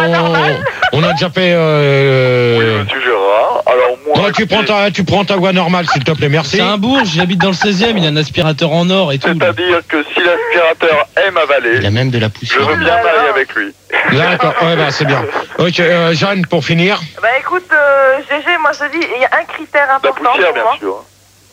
[SPEAKER 1] on a déjà fait... Euh...
[SPEAKER 9] Oui, monsieur Gérard. Alors, moi...
[SPEAKER 1] Non, tu prends ta, tu prends ta voix normale, s'il te plaît, merci.
[SPEAKER 7] C'est un bourge, j'habite dans le seizième, il a un aspirateur en or et tout.
[SPEAKER 9] C'est-à-dire que si l'aspirateur aime avaler,
[SPEAKER 6] Il a même de la
[SPEAKER 9] je
[SPEAKER 6] poussière.
[SPEAKER 9] veux bien marier avec lui.
[SPEAKER 1] D'accord, ouais, bah, c'est bien. Ok, euh, Jeanne, pour finir.
[SPEAKER 5] Bah écoute, euh, G G, moi je te dis, il y a un critère
[SPEAKER 9] La
[SPEAKER 5] important
[SPEAKER 9] poussière,
[SPEAKER 5] pour
[SPEAKER 9] bien
[SPEAKER 5] moi.
[SPEAKER 9] sûr.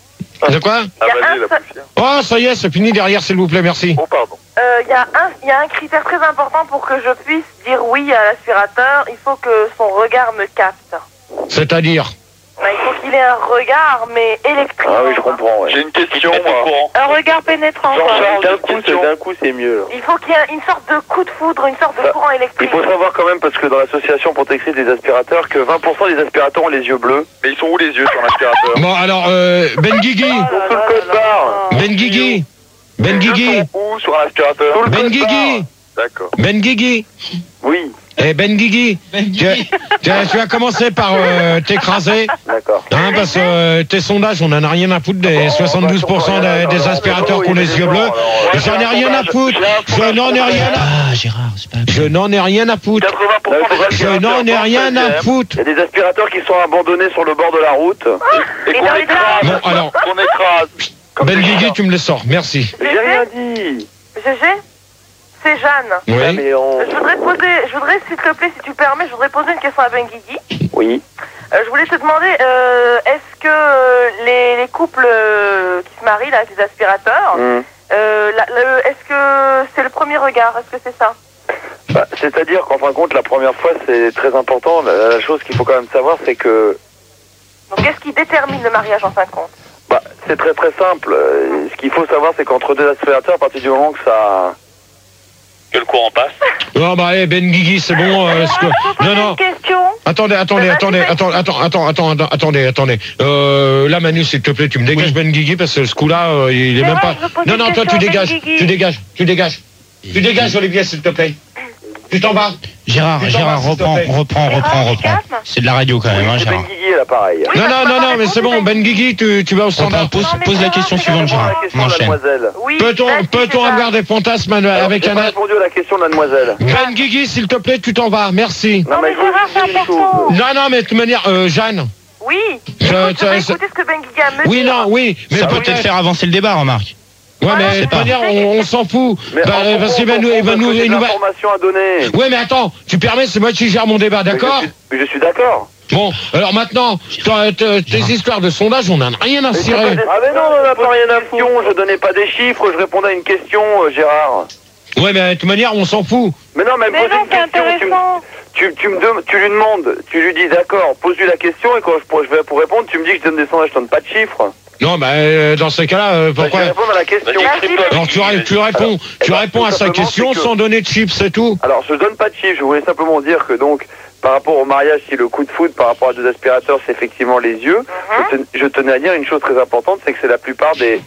[SPEAKER 1] De quoi?
[SPEAKER 5] Il y a
[SPEAKER 9] Avaler
[SPEAKER 5] un
[SPEAKER 9] la
[SPEAKER 5] seul-
[SPEAKER 9] poussière.
[SPEAKER 1] Oh, ça y est, c'est fini derrière, s'il vous plaît, merci.
[SPEAKER 9] Oh, pardon.
[SPEAKER 5] Euh, Il y, a un- il y a un critère très important pour que je puisse dire oui à l'aspirateur. Il faut que son regard me capte.
[SPEAKER 1] C'est-à-dire?
[SPEAKER 5] Bah, il faut qu'il ait un regard, mais électrique.
[SPEAKER 2] Ah oui, je comprends, ouais.
[SPEAKER 9] J'ai une question,
[SPEAKER 4] Mettre au
[SPEAKER 9] moi.
[SPEAKER 4] courant.
[SPEAKER 3] Un regard pénétrant, quoi.
[SPEAKER 9] Jean-Charles,
[SPEAKER 2] D'un
[SPEAKER 9] j'ai une
[SPEAKER 2] coup, c'est,
[SPEAKER 9] question.
[SPEAKER 2] d'un coup, c'est mieux. là.
[SPEAKER 5] Il faut qu'il y ait une sorte de coup de foudre, une sorte de
[SPEAKER 2] Bah,
[SPEAKER 5] courant
[SPEAKER 2] Il
[SPEAKER 5] électrique.
[SPEAKER 2] faut savoir quand même, parce que dans l'association protectrice des aspirateurs, que vingt pour cent des aspirateurs ont les yeux bleus.
[SPEAKER 9] Mais ils sont où les yeux sur l'aspirateur?
[SPEAKER 1] Bon, alors, euh, Ben Guigui.
[SPEAKER 2] Sous le code barre.
[SPEAKER 1] Ben Guigui. Ben
[SPEAKER 9] Les yeux
[SPEAKER 1] Guigui.
[SPEAKER 9] sont où sur l'aspirateur?
[SPEAKER 2] Sous le
[SPEAKER 1] Ben
[SPEAKER 2] code
[SPEAKER 1] Guigui.
[SPEAKER 9] D'accord.
[SPEAKER 1] Ben Guigui.
[SPEAKER 2] barre. Oui,
[SPEAKER 1] Eh, Ben Guigui. Tu, tu, tu vas commencer par euh, t'écraser.
[SPEAKER 2] d'accord.
[SPEAKER 1] Hein, parce que euh, tes sondages, on en a rien à foutre des soixante-douze pour cent des, des aspirateurs qui ont les yeux bleus. J'en ai rien à foutre. Je n'en ai rien à
[SPEAKER 6] Ah, Gérard, c'est pas...
[SPEAKER 1] Je n'en ai rien à foutre.
[SPEAKER 2] quatre-vingts pour cent des
[SPEAKER 1] Je
[SPEAKER 2] aspirateurs
[SPEAKER 1] n'en ai rien à foutre.
[SPEAKER 2] Il y a des aspirateurs qui sont abandonnés sur le bord de la route.
[SPEAKER 9] Et
[SPEAKER 5] Et
[SPEAKER 9] qu'on
[SPEAKER 5] dans les
[SPEAKER 9] écrase.
[SPEAKER 1] Bon, alors,
[SPEAKER 9] Qu'on écrase. Comme
[SPEAKER 1] Ben
[SPEAKER 9] des
[SPEAKER 1] Guigui,
[SPEAKER 9] chiens.
[SPEAKER 1] tu me le sors. Merci.
[SPEAKER 2] J'ai rien dit.
[SPEAKER 5] G G, c'est Jeanne.
[SPEAKER 2] Ah,
[SPEAKER 1] Oui.
[SPEAKER 2] mais on...
[SPEAKER 5] Je voudrais te poser, je voudrais, s'il te plaît, si tu permets, je voudrais poser une question à Ben Guigui.
[SPEAKER 2] Oui.
[SPEAKER 5] Euh, je voulais te demander, euh, est-ce que euh, les, les couples euh, qui se marient là, avec les aspirateurs,
[SPEAKER 2] Hum.
[SPEAKER 5] euh, la- le- est-ce que c'est le premier regard? Est-ce que c'est ça?
[SPEAKER 2] Bah, c'est-à-dire qu'en fin de compte, la première fois, c'est très important. La, la chose qu'il faut quand même savoir, c'est que
[SPEAKER 5] Donc qu'est-ce qui détermine le mariage en fin de compte?
[SPEAKER 2] bah, c'est très très simple. Euh, Ce qu'il faut savoir, c'est qu'entre deux aspirateurs, à partir du moment que ça...
[SPEAKER 4] Que le courant passe.
[SPEAKER 1] Non, bah, eh, Ben Guigui, c'est bon. euh, ce que-
[SPEAKER 5] Moi, je peux poser
[SPEAKER 1] Non, non.
[SPEAKER 5] une question.
[SPEAKER 1] Attendez, attendez,
[SPEAKER 5] Bah,
[SPEAKER 1] attendez,
[SPEAKER 5] vas-y,
[SPEAKER 1] attends, attends, attends, attends, attends, attendez, attendez. Euh, là, Manu, s'il te plaît, tu me dégages Ben Guigui parce que ce coup-là, euh, il est
[SPEAKER 5] Mais
[SPEAKER 1] même
[SPEAKER 5] ouais,
[SPEAKER 1] pas.
[SPEAKER 5] je veux poser
[SPEAKER 1] Non,
[SPEAKER 5] une
[SPEAKER 1] non, toi,
[SPEAKER 5] question
[SPEAKER 1] tu
[SPEAKER 5] à Ben
[SPEAKER 1] dégages,
[SPEAKER 5] Guigui.
[SPEAKER 1] tu dégages, tu dégages, tu dégages, Olivier, s'il te plaît. Tu t'en vas.
[SPEAKER 6] Gérard,
[SPEAKER 1] Tu t'en
[SPEAKER 6] Gérard,
[SPEAKER 1] vas, s'il te
[SPEAKER 6] reprends,
[SPEAKER 1] plaît.
[SPEAKER 6] reprends, reprends,
[SPEAKER 5] Gérard,
[SPEAKER 6] reprends.
[SPEAKER 5] calme.
[SPEAKER 6] C'est de la radio quand même, hein,
[SPEAKER 2] c'est
[SPEAKER 6] Gérard.
[SPEAKER 2] Ben Guigui, là, pareil.
[SPEAKER 5] Oui,
[SPEAKER 1] Non,
[SPEAKER 5] bah,
[SPEAKER 1] non,
[SPEAKER 5] tu
[SPEAKER 1] non,
[SPEAKER 5] m'as
[SPEAKER 1] non,
[SPEAKER 5] pas
[SPEAKER 1] mais c'est
[SPEAKER 5] répondu,
[SPEAKER 1] bon,
[SPEAKER 5] Ben
[SPEAKER 1] Ben Guigui, tu, tu vas au standard.
[SPEAKER 6] Reprends, pose,
[SPEAKER 5] Non, mais
[SPEAKER 6] pose la
[SPEAKER 5] Gérard,
[SPEAKER 6] question
[SPEAKER 5] c'est
[SPEAKER 6] suivante,
[SPEAKER 5] la
[SPEAKER 6] Gérard.
[SPEAKER 2] La question
[SPEAKER 6] On
[SPEAKER 2] de
[SPEAKER 6] enchaîne.
[SPEAKER 2] mademoiselle.
[SPEAKER 5] Oui.
[SPEAKER 1] Peut-on,
[SPEAKER 5] vas-y,
[SPEAKER 1] peut-on
[SPEAKER 5] Gérard.
[SPEAKER 1] avoir des fantasmes
[SPEAKER 2] Alors,
[SPEAKER 1] avec
[SPEAKER 2] j'ai
[SPEAKER 1] un.
[SPEAKER 2] pas répondu à la question de mademoiselle.
[SPEAKER 1] Ben Guigui, s'il te plaît, tu t'en vas, merci.
[SPEAKER 5] Non, mais
[SPEAKER 2] je veux
[SPEAKER 5] Gérard,
[SPEAKER 2] juste
[SPEAKER 5] c'est
[SPEAKER 2] dire une
[SPEAKER 5] important.
[SPEAKER 2] chose.
[SPEAKER 1] Non, non, mais de toute manière, euh, Jeanne.
[SPEAKER 5] Oui.
[SPEAKER 1] Je-
[SPEAKER 5] Écoute,
[SPEAKER 1] ça-
[SPEAKER 5] je vais
[SPEAKER 1] ça-
[SPEAKER 5] écouter ce que Ben Guigui a à me
[SPEAKER 1] Oui,
[SPEAKER 5] dire.
[SPEAKER 1] non, oui. Mais
[SPEAKER 6] Ça peut
[SPEAKER 1] peut-être-
[SPEAKER 6] peut-être faire avancer le débat, remarque.
[SPEAKER 1] Ouais, mais
[SPEAKER 5] c'est
[SPEAKER 1] de toute
[SPEAKER 5] pas.
[SPEAKER 1] manière, on, on s'en fout.
[SPEAKER 2] Mais
[SPEAKER 1] Bah,
[SPEAKER 2] en
[SPEAKER 1] parce
[SPEAKER 2] gros,
[SPEAKER 1] qu'il va
[SPEAKER 2] on
[SPEAKER 1] nous, il va
[SPEAKER 2] comprend
[SPEAKER 1] nous,
[SPEAKER 2] que j'ai
[SPEAKER 1] il
[SPEAKER 2] de
[SPEAKER 1] nous va.
[SPEAKER 2] l'information à donner.
[SPEAKER 1] Ouais, mais attends, tu permets, c'est moi qui gère mon débat,
[SPEAKER 2] Mais
[SPEAKER 1] d'accord?
[SPEAKER 2] je suis- mais Je suis d'accord.
[SPEAKER 1] Bon, alors maintenant, toi, t- tes histoires de sondage, on n'en a rien à
[SPEAKER 2] Mais c'est
[SPEAKER 1] cirer.
[SPEAKER 2] pas des- Ah mais non, on n'a pas rien à foutre. Je donnais pas des chiffres, je répondais à une question, euh, Gérard.
[SPEAKER 1] Ouais, mais de toute manière, on s'en fout.
[SPEAKER 2] Mais non, mais,
[SPEAKER 3] Mais
[SPEAKER 2] pose
[SPEAKER 3] non,
[SPEAKER 2] une
[SPEAKER 3] c'est
[SPEAKER 2] question. Tu, me-
[SPEAKER 3] intéressant.
[SPEAKER 2] tu, tu, me dem- tu lui demandes, tu lui dis d'accord, pose-lui la question et quand je, pour, je vais pour répondre, tu me dis que je donne des sondages, je donne pas de chiffres.
[SPEAKER 1] Non, bah, euh, dans ces cas-là, euh,
[SPEAKER 2] Bah, je
[SPEAKER 1] pourquoi?
[SPEAKER 2] vais répondre à la question.
[SPEAKER 4] Vas-y,
[SPEAKER 1] Alors, tu, ré- tu réponds, tu
[SPEAKER 2] eh ben,
[SPEAKER 1] réponds
[SPEAKER 2] tout
[SPEAKER 1] à sa
[SPEAKER 2] simplement,
[SPEAKER 1] question
[SPEAKER 2] c'est que-
[SPEAKER 1] sans donner de chiffres, c'est tout.
[SPEAKER 2] Alors, je donne pas de chiffres, je voulais simplement dire que donc, par rapport au mariage, si le coup de foudre par rapport à deux aspirateurs, c'est effectivement les yeux, je, ten- je tenais à dire une chose très importante, c'est que c'est la plupart des...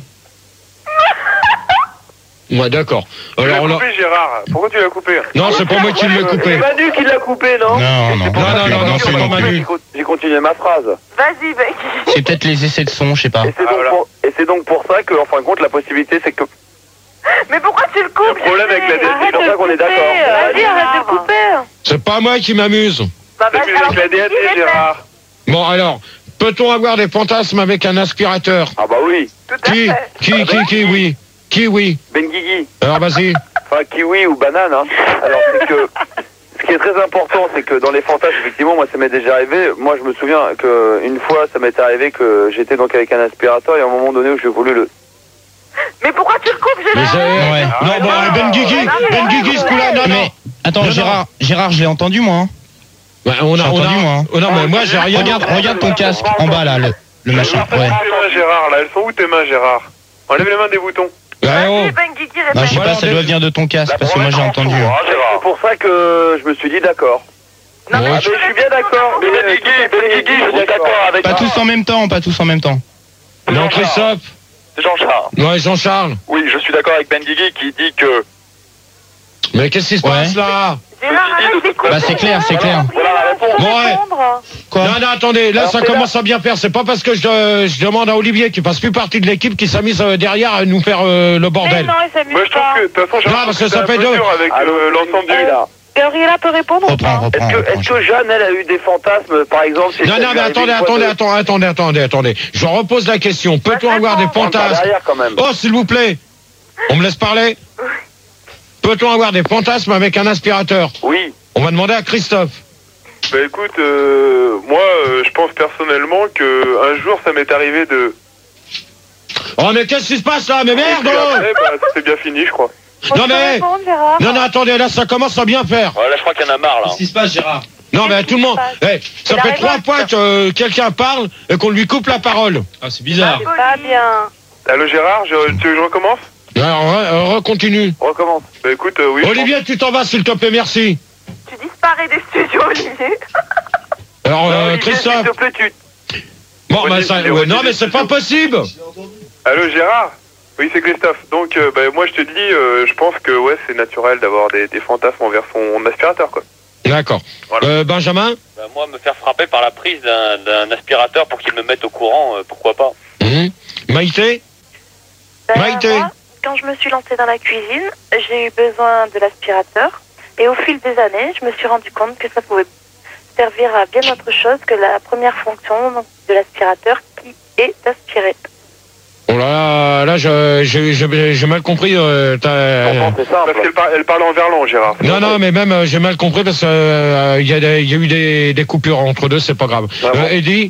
[SPEAKER 1] Ouais, d'accord.
[SPEAKER 8] Tu l'as
[SPEAKER 1] Alors, là...
[SPEAKER 8] coupé, Gérard. Pourquoi tu l'as coupé?
[SPEAKER 1] Non, c'est pas moi qui l'ai coupé.
[SPEAKER 2] C'est Manu qui l'a coupé, non?
[SPEAKER 6] Non, non,
[SPEAKER 2] C'est pour
[SPEAKER 1] non,
[SPEAKER 2] ça
[SPEAKER 1] non,
[SPEAKER 2] que
[SPEAKER 1] non,
[SPEAKER 2] j'ai
[SPEAKER 1] non, c'est
[SPEAKER 2] continué-
[SPEAKER 1] pas Manu.
[SPEAKER 2] j'ai con- J'ai continué ma phrase.
[SPEAKER 5] Vas-y, Ben Guigui.
[SPEAKER 6] c'est peut-être les essais de son, je sais pas.
[SPEAKER 2] Et c'est
[SPEAKER 8] Ah,
[SPEAKER 2] donc,
[SPEAKER 8] voilà.
[SPEAKER 2] pour- et c'est donc pour ça que, en fin de compte, la possibilité, c'est que...
[SPEAKER 5] Mais pourquoi tu le coupes?
[SPEAKER 8] Le problème avec la
[SPEAKER 5] Gégé?
[SPEAKER 8] D S I,
[SPEAKER 5] Arrête
[SPEAKER 2] c'est pour
[SPEAKER 5] de
[SPEAKER 2] ça
[SPEAKER 5] le
[SPEAKER 2] qu'on est
[SPEAKER 5] couper,
[SPEAKER 2] d'accord.
[SPEAKER 5] euh,
[SPEAKER 3] Vas-y, arrête de le couper.
[SPEAKER 1] C'est pas moi qui m'amuse.
[SPEAKER 5] Bah,
[SPEAKER 8] T'as
[SPEAKER 5] vas-y,
[SPEAKER 8] vu
[SPEAKER 5] alors,
[SPEAKER 8] avec la D A T,
[SPEAKER 5] Guigui, les
[SPEAKER 8] Gérard?
[SPEAKER 1] Bon, alors, peut-on avoir des fantasmes avec un aspirateur?
[SPEAKER 2] Ah bah oui,
[SPEAKER 5] Tout à
[SPEAKER 1] Qui,
[SPEAKER 5] fait.
[SPEAKER 1] qui, qui, qui, oui? Qui, oui?
[SPEAKER 2] Ben Guigui.
[SPEAKER 1] Alors, vas-y.
[SPEAKER 2] Enfin, kiwi ou banane, hein. Alors, c'est que... Ce qui est très important, c'est que dans les fantasmes, effectivement, moi, ça m'est déjà arrivé. Moi, je me souviens qu'une fois, ça m'est arrivé que j'étais donc avec un aspirateur et à un moment donné où j'ai voulu le...
[SPEAKER 5] Mais pourquoi tu le coupes,
[SPEAKER 1] Mais
[SPEAKER 5] Gégé?
[SPEAKER 1] c'est-
[SPEAKER 6] Ouais.
[SPEAKER 1] Non, bon, Ben Guigui, Ben Guigui, ce coup-là, non, non.
[SPEAKER 6] Mais attends,
[SPEAKER 1] Non, non.
[SPEAKER 6] Gérard, Gérard, je l'ai entendu moi. hein.
[SPEAKER 1] Ouais, on a,
[SPEAKER 6] J'ai
[SPEAKER 1] on a,
[SPEAKER 6] entendu, moi, hein.
[SPEAKER 1] oh, non, mais moi, j'ai rien.
[SPEAKER 6] Regarde, regarde ton casque en bas là, le, le machin.
[SPEAKER 8] Elles sont où
[SPEAKER 6] Ouais.
[SPEAKER 8] tes mains, Gérard, là? Elles sont où tes mains, Gérard? Enlève les mains des boutons.
[SPEAKER 1] Ouais, oh.
[SPEAKER 5] Vas-y, Ben Guigui,
[SPEAKER 6] Non, je sais
[SPEAKER 5] répète.
[SPEAKER 6] pas, ça doit venir de ton casque parce que moi j'ai entendu. hein.
[SPEAKER 2] C'est pour ça que je me suis dit d'accord.
[SPEAKER 5] Non, mais
[SPEAKER 1] Ouais,
[SPEAKER 2] Ah,
[SPEAKER 5] je
[SPEAKER 2] mais je suis bien d'accord. Mais Ben Guigui, Ben Guigui, je suis d'accord avec...
[SPEAKER 6] Pas tous en même temps, pas tous en même temps.
[SPEAKER 1] Non, Christophe.
[SPEAKER 9] Jean-Charles.
[SPEAKER 1] Ouais, Jean-Charles.
[SPEAKER 9] Oui, je suis d'accord avec Ben Guigui qui dit que...
[SPEAKER 1] Mais qu'est-ce qui se passe là?
[SPEAKER 6] Bah c'est clair, c'est clair.
[SPEAKER 9] Voilà la réponse.
[SPEAKER 1] Bon, ouais.
[SPEAKER 6] Quoi?
[SPEAKER 1] Non, non, attendez, là
[SPEAKER 9] Alors,
[SPEAKER 1] ça
[SPEAKER 9] c'est
[SPEAKER 1] commence à bien faire. C'est pas parce que je, je demande à Olivier qui passe plus partie de l'équipe qui s'amuse euh, derrière à nous faire euh, le
[SPEAKER 3] Mais
[SPEAKER 1] bordel.
[SPEAKER 3] non, il s'amuse
[SPEAKER 8] Moi, je trouve
[SPEAKER 3] pas.
[SPEAKER 8] que, de toute façon, j'ai
[SPEAKER 1] Non, parce que ça fait deux.
[SPEAKER 8] avec euh, l'ensemble du...
[SPEAKER 5] là.
[SPEAKER 3] Gabriela peut répondre ou
[SPEAKER 6] Reprends,
[SPEAKER 3] pas?
[SPEAKER 6] reprends.
[SPEAKER 5] Est-ce que,
[SPEAKER 6] reprends.
[SPEAKER 5] est-ce que Jeanne, elle a eu des fantasmes, par exemple si
[SPEAKER 1] Non,
[SPEAKER 5] elle
[SPEAKER 1] non,
[SPEAKER 5] lui
[SPEAKER 1] mais
[SPEAKER 5] arrivait
[SPEAKER 1] attendez,
[SPEAKER 5] une fois
[SPEAKER 1] attendez,
[SPEAKER 5] de-
[SPEAKER 1] attendez, attendez, attendez, attendez. Je repose la question. Peut-on
[SPEAKER 3] Bah,
[SPEAKER 1] avoir des
[SPEAKER 3] réponds.
[SPEAKER 5] Par
[SPEAKER 1] fantasmes?
[SPEAKER 5] derrière, quand même.
[SPEAKER 1] Oh, s'il vous plaît. On me laisse parler? Peut-on avoir des fantasmes avec un aspirateur?
[SPEAKER 5] Oui.
[SPEAKER 1] On va demander à Christophe.
[SPEAKER 8] Bah écoute, euh, moi, euh, je pense personnellement que un jour, ça m'est arrivé de...
[SPEAKER 1] Oh, mais qu'est-ce qui se passe là? Mais
[SPEAKER 8] Et
[SPEAKER 1] merde!
[SPEAKER 8] puis après, bah, c'est bien fini, je crois.
[SPEAKER 3] On
[SPEAKER 1] Non,
[SPEAKER 3] peut
[SPEAKER 1] mais-
[SPEAKER 3] répondre, Gérard.
[SPEAKER 1] Non, non, attendez, là ça commence à bien faire.
[SPEAKER 9] Ouais, là, je crois qu'il y en a marre, là.
[SPEAKER 7] Qu'est-ce qui se passe, Gérard?
[SPEAKER 1] Non, mais tout le monde. Eh, ça
[SPEAKER 3] Il a
[SPEAKER 1] fait
[SPEAKER 3] raison,
[SPEAKER 1] trois fois que euh, quelqu'un parle et qu'on lui coupe la parole.
[SPEAKER 7] Ah, c'est bizarre.
[SPEAKER 3] C'est pas bien.
[SPEAKER 8] Allô Gérard, je, tu veux que je recommence?
[SPEAKER 1] Alors, re- recontinue.
[SPEAKER 5] Recommence.
[SPEAKER 8] Bah écoute, euh, oui. je
[SPEAKER 1] Olivier, tu t'en vas, s'il te plaît, merci.
[SPEAKER 3] Tu disparais des studios, Olivier.
[SPEAKER 1] Alors,
[SPEAKER 5] Non,
[SPEAKER 1] euh,
[SPEAKER 5] Olivier,
[SPEAKER 1] Christophe.
[SPEAKER 5] s'il te plaît, tu...
[SPEAKER 1] Bon, bah,
[SPEAKER 8] Olivier,
[SPEAKER 1] ça,
[SPEAKER 8] Olivier,
[SPEAKER 1] ouais, non,
[SPEAKER 8] Olivier,
[SPEAKER 1] mais c'est pas possible.
[SPEAKER 8] pense. Allô Gérard? Oui, c'est Christophe. Donc, euh, bah, moi, je te dis, euh, je pense que ouais, c'est naturel d'avoir des, des fantasmes envers son aspirateur, quoi.
[SPEAKER 1] D'accord.
[SPEAKER 8] Voilà.
[SPEAKER 1] Euh, Benjamin.
[SPEAKER 4] Bah, moi, me faire frapper par la prise d'un d'un aspirateur pour qu'il me mette au courant, euh, pourquoi pas.
[SPEAKER 1] Mhm. Maïté.
[SPEAKER 3] Ben,
[SPEAKER 1] Maïté.
[SPEAKER 3] moi, quand je me suis lancée dans la cuisine, j'ai eu besoin de l'aspirateur. Et au fil des années, je me suis rendu compte que ça pouvait servir à bien autre chose que la première fonction de l'aspirateur qui est d'aspirer.
[SPEAKER 1] Oh là, là, je- j'ai j'ai- j'ai mal compris. Euh, ta-
[SPEAKER 5] Enfin, c'est
[SPEAKER 8] Parce
[SPEAKER 5] simple.
[SPEAKER 8] qu'elle par- elle parle en verlan, Gérard.
[SPEAKER 1] Non, non, mais même euh, j'ai mal compris parce qu'il euh, y, a des- y a eu des, des coupures entre deux, c'est pas grave.
[SPEAKER 5] Ah bon
[SPEAKER 1] Euh, Eddie.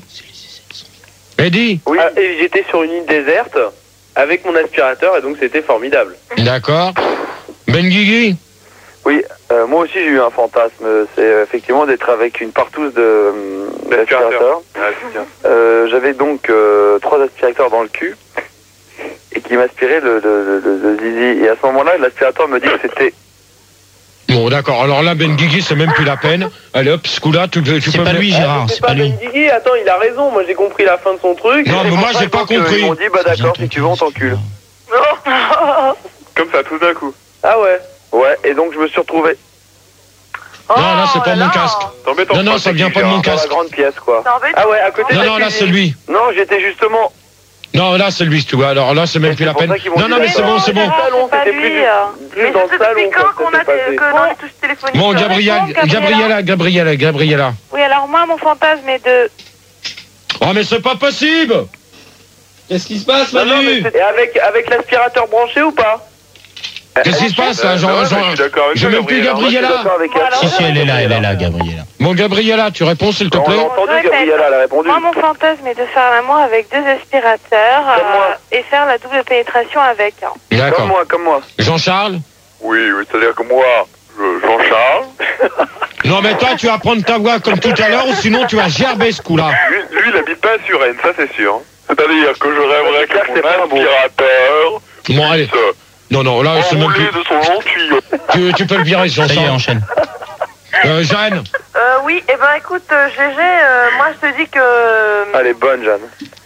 [SPEAKER 1] Eddie.
[SPEAKER 5] Oui. Ah, et j'étais sur une île déserte avec mon aspirateur et donc c'était formidable.
[SPEAKER 1] D'accord. Ben Guigui.
[SPEAKER 2] Oui, euh, moi aussi j'ai eu un fantasme, c'est euh, effectivement d'être avec une partouze de euh, d'aspirateur.
[SPEAKER 8] Ah, c'est bien.
[SPEAKER 2] Euh, J'avais donc euh, trois aspirateurs dans le cul et qui m'aspiraient le, le, le, le zizi. Et à ce moment-là, l'aspirateur me dit que c'était...
[SPEAKER 1] Bon, d'accord. Alors là, Ben Guigui, c'est même plus la peine. Allez hop, ce coup-là, tu, tu
[SPEAKER 6] C'est
[SPEAKER 1] peux
[SPEAKER 6] pas
[SPEAKER 1] me-
[SPEAKER 6] lui, Gérard, c'est pas lui.
[SPEAKER 5] Bendigui, attends, il a raison, moi j'ai compris la fin de son truc.
[SPEAKER 1] Non,
[SPEAKER 2] C'est
[SPEAKER 1] mais
[SPEAKER 2] pour
[SPEAKER 1] moi,
[SPEAKER 2] ça
[SPEAKER 1] j'ai pas
[SPEAKER 2] donc, euh,
[SPEAKER 1] compris.
[SPEAKER 2] Ils m'ont dit, bah d'accord, si tu veux, on t'encule.
[SPEAKER 8] Comme ça, tout d'un coup.
[SPEAKER 5] Ah ouais.
[SPEAKER 2] Ouais, et donc je me suis retrouvé
[SPEAKER 1] Non, là, c'est
[SPEAKER 3] Oh
[SPEAKER 1] pas
[SPEAKER 3] là
[SPEAKER 1] mon
[SPEAKER 3] là.
[SPEAKER 1] casque.
[SPEAKER 8] T'en mets ton
[SPEAKER 1] Non, non,
[SPEAKER 8] pote,
[SPEAKER 1] ça vient
[SPEAKER 8] qui,
[SPEAKER 1] pas de mon
[SPEAKER 8] Gérard.
[SPEAKER 2] dans la
[SPEAKER 1] casque.
[SPEAKER 2] grande pièce, quoi.
[SPEAKER 3] C'est embêtant.
[SPEAKER 2] Ah ouais, à côté de
[SPEAKER 1] Non,
[SPEAKER 2] la
[SPEAKER 1] non, là,
[SPEAKER 2] cuisine.
[SPEAKER 1] c'est lui.
[SPEAKER 2] Non, j'étais justement...
[SPEAKER 1] Non, là, c'est lui, tu vois. Alors là, c'est même
[SPEAKER 2] Mais
[SPEAKER 1] plus
[SPEAKER 2] c'est
[SPEAKER 1] la
[SPEAKER 2] pour
[SPEAKER 1] peine.
[SPEAKER 2] ça qu'ils m'ont
[SPEAKER 1] Non,
[SPEAKER 2] dit
[SPEAKER 1] non, mais
[SPEAKER 2] d'accord.
[SPEAKER 1] c'est bon, c'est bon.
[SPEAKER 3] Gérard,
[SPEAKER 2] salon,
[SPEAKER 3] c'est pas
[SPEAKER 2] c'était
[SPEAKER 3] lui,
[SPEAKER 2] plus,
[SPEAKER 3] euh.
[SPEAKER 2] plus
[SPEAKER 3] Mais
[SPEAKER 2] dans
[SPEAKER 3] ça
[SPEAKER 2] le
[SPEAKER 3] fait
[SPEAKER 2] salon,
[SPEAKER 3] depuis
[SPEAKER 2] quoi,
[SPEAKER 3] quand
[SPEAKER 2] ça
[SPEAKER 3] qu'on
[SPEAKER 2] s'est
[SPEAKER 3] a des-
[SPEAKER 2] passé.
[SPEAKER 3] que dans les touches téléphoniques
[SPEAKER 1] Bon,
[SPEAKER 3] tu
[SPEAKER 1] Gabriela,
[SPEAKER 3] réponds,
[SPEAKER 1] Gabriela, Gabriela, Gabriela.
[SPEAKER 3] Oui, alors moi, mon fantasme est de...
[SPEAKER 1] Oh, mais c'est pas possible.
[SPEAKER 7] Qu'est-ce qui se passe,
[SPEAKER 5] Non, non, mais
[SPEAKER 7] Manu?
[SPEAKER 5] c'est- et avec, avec l'aspirateur branché ou pas?
[SPEAKER 1] Qu'est-ce qui se passe là?
[SPEAKER 8] Euh,
[SPEAKER 1] Genre,
[SPEAKER 8] non, mais
[SPEAKER 1] genre-
[SPEAKER 8] je suis d'accord avec
[SPEAKER 1] J'ai
[SPEAKER 8] toi,
[SPEAKER 1] même plus
[SPEAKER 8] Gabriela.
[SPEAKER 2] Moi, je suis
[SPEAKER 1] Gabriela.
[SPEAKER 2] d'accord avec elle.
[SPEAKER 3] Voilà.
[SPEAKER 6] Si, si, elle est là, elle est là, Gabriela.
[SPEAKER 1] Bon, Gabriela, tu réponds, s'il te
[SPEAKER 2] On
[SPEAKER 1] plaît.
[SPEAKER 2] l'a entendu,
[SPEAKER 3] Je répète.
[SPEAKER 2] Gabriela, elle a répondu.
[SPEAKER 3] Moi, mon fantasme est de faire l'amour avec deux aspirateurs
[SPEAKER 2] Comme moi.
[SPEAKER 3] euh, et faire la double pénétration avec. hein.
[SPEAKER 2] Comme
[SPEAKER 1] D'accord.
[SPEAKER 2] moi, comme moi.
[SPEAKER 1] Jean-Charles?
[SPEAKER 9] Oui, oui, c'est-à-dire que moi, je- Jean-Charles,
[SPEAKER 1] Non, mais toi, tu vas prendre ta voix comme tout à l'heure ou sinon tu vas gerber ce coup-là.
[SPEAKER 8] Lui, lui, il habite pas à Suresnes, ça c'est sûr.
[SPEAKER 9] c'est-à-dire que je rêverais
[SPEAKER 2] clair que
[SPEAKER 9] que
[SPEAKER 2] c'est
[SPEAKER 9] mon
[SPEAKER 2] pas un bon.
[SPEAKER 9] aspirateur
[SPEAKER 1] Bon, allez.
[SPEAKER 9] puisse
[SPEAKER 1] Non, non, là, c'est même
[SPEAKER 9] enrouler
[SPEAKER 1] plus.
[SPEAKER 9] de son long tuyau.
[SPEAKER 1] Tu, tu peux le virer,
[SPEAKER 6] Ça y est,
[SPEAKER 1] Jean-Charles.
[SPEAKER 6] enchaîne.
[SPEAKER 1] Euh, Jeanne?
[SPEAKER 3] Euh, oui, et ben écoute, euh, G G, euh, moi je te dis que...
[SPEAKER 2] Elle est bonne, Jeanne.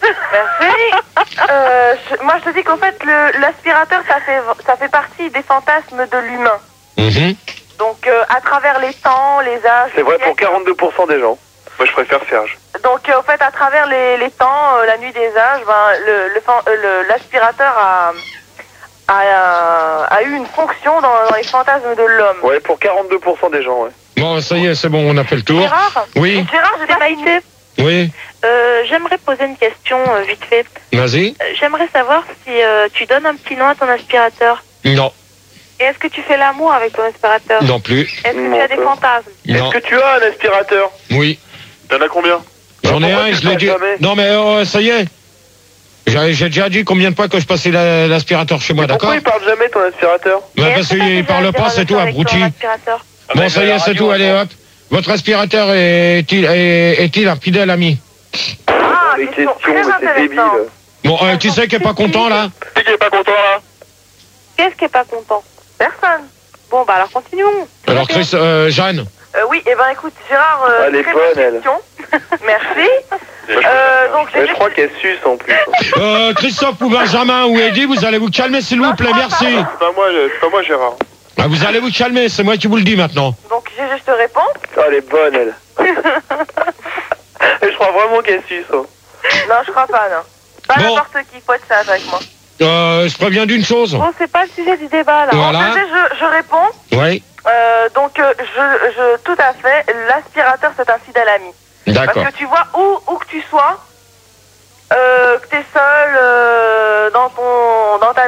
[SPEAKER 3] Merci. Euh, je- moi je te dis qu'en fait, le- l'aspirateur, ça fait, ça fait partie des fantasmes de l'humain.
[SPEAKER 1] Mhm.
[SPEAKER 3] Donc euh, à travers les temps, les âges...
[SPEAKER 2] C'est vrai
[SPEAKER 3] les
[SPEAKER 2] pour
[SPEAKER 3] siècles.
[SPEAKER 2] quarante-deux pour cent des gens.
[SPEAKER 8] Moi, je préfère Serge.
[SPEAKER 3] Donc euh, en fait, à travers les, les temps, euh, la nuit des âges, ben, le, le, fan- euh, le- l'aspirateur a, a, euh, a eu une fonction dans, dans les fantasmes de l'homme.
[SPEAKER 2] Ouais, pour quarante-deux pour cent des gens, ouais.
[SPEAKER 1] Bon, ça y est, c'est bon, on a fait le tour.
[SPEAKER 3] Gérard
[SPEAKER 1] Oui,
[SPEAKER 3] Gérard, j'ai pas Maïté.
[SPEAKER 1] oui,
[SPEAKER 3] Euh, j'aimerais poser une question euh, vite fait.
[SPEAKER 1] vas-y.
[SPEAKER 3] Euh, J'aimerais savoir si euh, tu donnes un petit nom à ton aspirateur.
[SPEAKER 1] Non,
[SPEAKER 3] Et est-ce que tu fais l'amour avec ton aspirateur?
[SPEAKER 1] non plus.
[SPEAKER 3] Est-ce que
[SPEAKER 2] Non,
[SPEAKER 3] tu as des
[SPEAKER 2] pas.
[SPEAKER 3] fantasmes?
[SPEAKER 1] Non,
[SPEAKER 5] Est-ce que tu as un aspirateur?
[SPEAKER 1] oui.
[SPEAKER 8] T'en as combien?
[SPEAKER 1] J'en ai
[SPEAKER 2] Pourquoi
[SPEAKER 1] un et
[SPEAKER 2] tu
[SPEAKER 1] je l'ai
[SPEAKER 2] le
[SPEAKER 1] dit.
[SPEAKER 2] passes jamais
[SPEAKER 1] Non, mais euh, ça y est. J'ai j'ai déjà dit combien de fois que je passais la- l'aspirateur chez moi, d'accord?
[SPEAKER 5] Pourquoi il parle jamais ton aspirateur?
[SPEAKER 1] Bah,
[SPEAKER 3] Et
[SPEAKER 1] parce
[SPEAKER 3] est-ce que t'as
[SPEAKER 1] qu'il
[SPEAKER 3] déjà
[SPEAKER 1] parle
[SPEAKER 3] des
[SPEAKER 1] pas, c'est tout,
[SPEAKER 3] relations avec ton
[SPEAKER 1] abruti.
[SPEAKER 3] aspirateur?
[SPEAKER 1] Bon,
[SPEAKER 9] mais
[SPEAKER 1] ça y
[SPEAKER 9] la
[SPEAKER 1] est, c'est
[SPEAKER 9] radio,
[SPEAKER 1] tout, allez
[SPEAKER 9] attends.
[SPEAKER 1] hop. Votre aspirateur est-il est, est-il un fidèle ami?
[SPEAKER 3] Ah,
[SPEAKER 2] Les
[SPEAKER 3] question
[SPEAKER 2] questions,
[SPEAKER 3] très
[SPEAKER 2] mais c'est débile.
[SPEAKER 3] intéressante.
[SPEAKER 1] Bon, euh, qui c'est qui est pas content là?
[SPEAKER 9] Qui est pas content là?
[SPEAKER 3] Qu'est-ce qui est pas content? Personne. Bon, bah alors continuons.
[SPEAKER 1] Alors, Chris, euh, Jeanne?
[SPEAKER 3] Euh, oui, et ben écoute, Gérard, euh,
[SPEAKER 2] Elle est
[SPEAKER 3] très
[SPEAKER 2] bonne,
[SPEAKER 3] bonne
[SPEAKER 2] elle.
[SPEAKER 3] question.
[SPEAKER 5] Merci. Euh, donc
[SPEAKER 8] Mais je crois qu'elle suce en plus.
[SPEAKER 1] Euh, Christophe ou Benjamin ou Eddy, vous allez vous calmer s'il vous plaît, merci.
[SPEAKER 8] C'est pas moi, c'est pas moi Gérard.
[SPEAKER 1] Ah, vous allez vous calmer, c'est moi qui vous le dis maintenant.
[SPEAKER 5] Donc j'ai juste réponse.
[SPEAKER 2] Oh, elle est bonne, elle. Et je crois vraiment qu'elle suce. Hein.
[SPEAKER 5] Non, je crois pas, non. Pas
[SPEAKER 1] Bon.
[SPEAKER 5] n'importe qui, faut être sage avec moi.
[SPEAKER 1] Euh, je préviens d'une chose.
[SPEAKER 3] Bon, c'est pas le sujet du débat, là.
[SPEAKER 1] Voilà.
[SPEAKER 5] En fait, je, je réponds.
[SPEAKER 1] Oui,
[SPEAKER 5] Euh, donc, euh, je, je, tout à fait, l'aspirateur, c'est un fidèle ami.
[SPEAKER 1] d'accord.
[SPEAKER 5] Parce que tu vois, où, où que tu sois, euh, que tu es seul euh, dans, ton, dans ta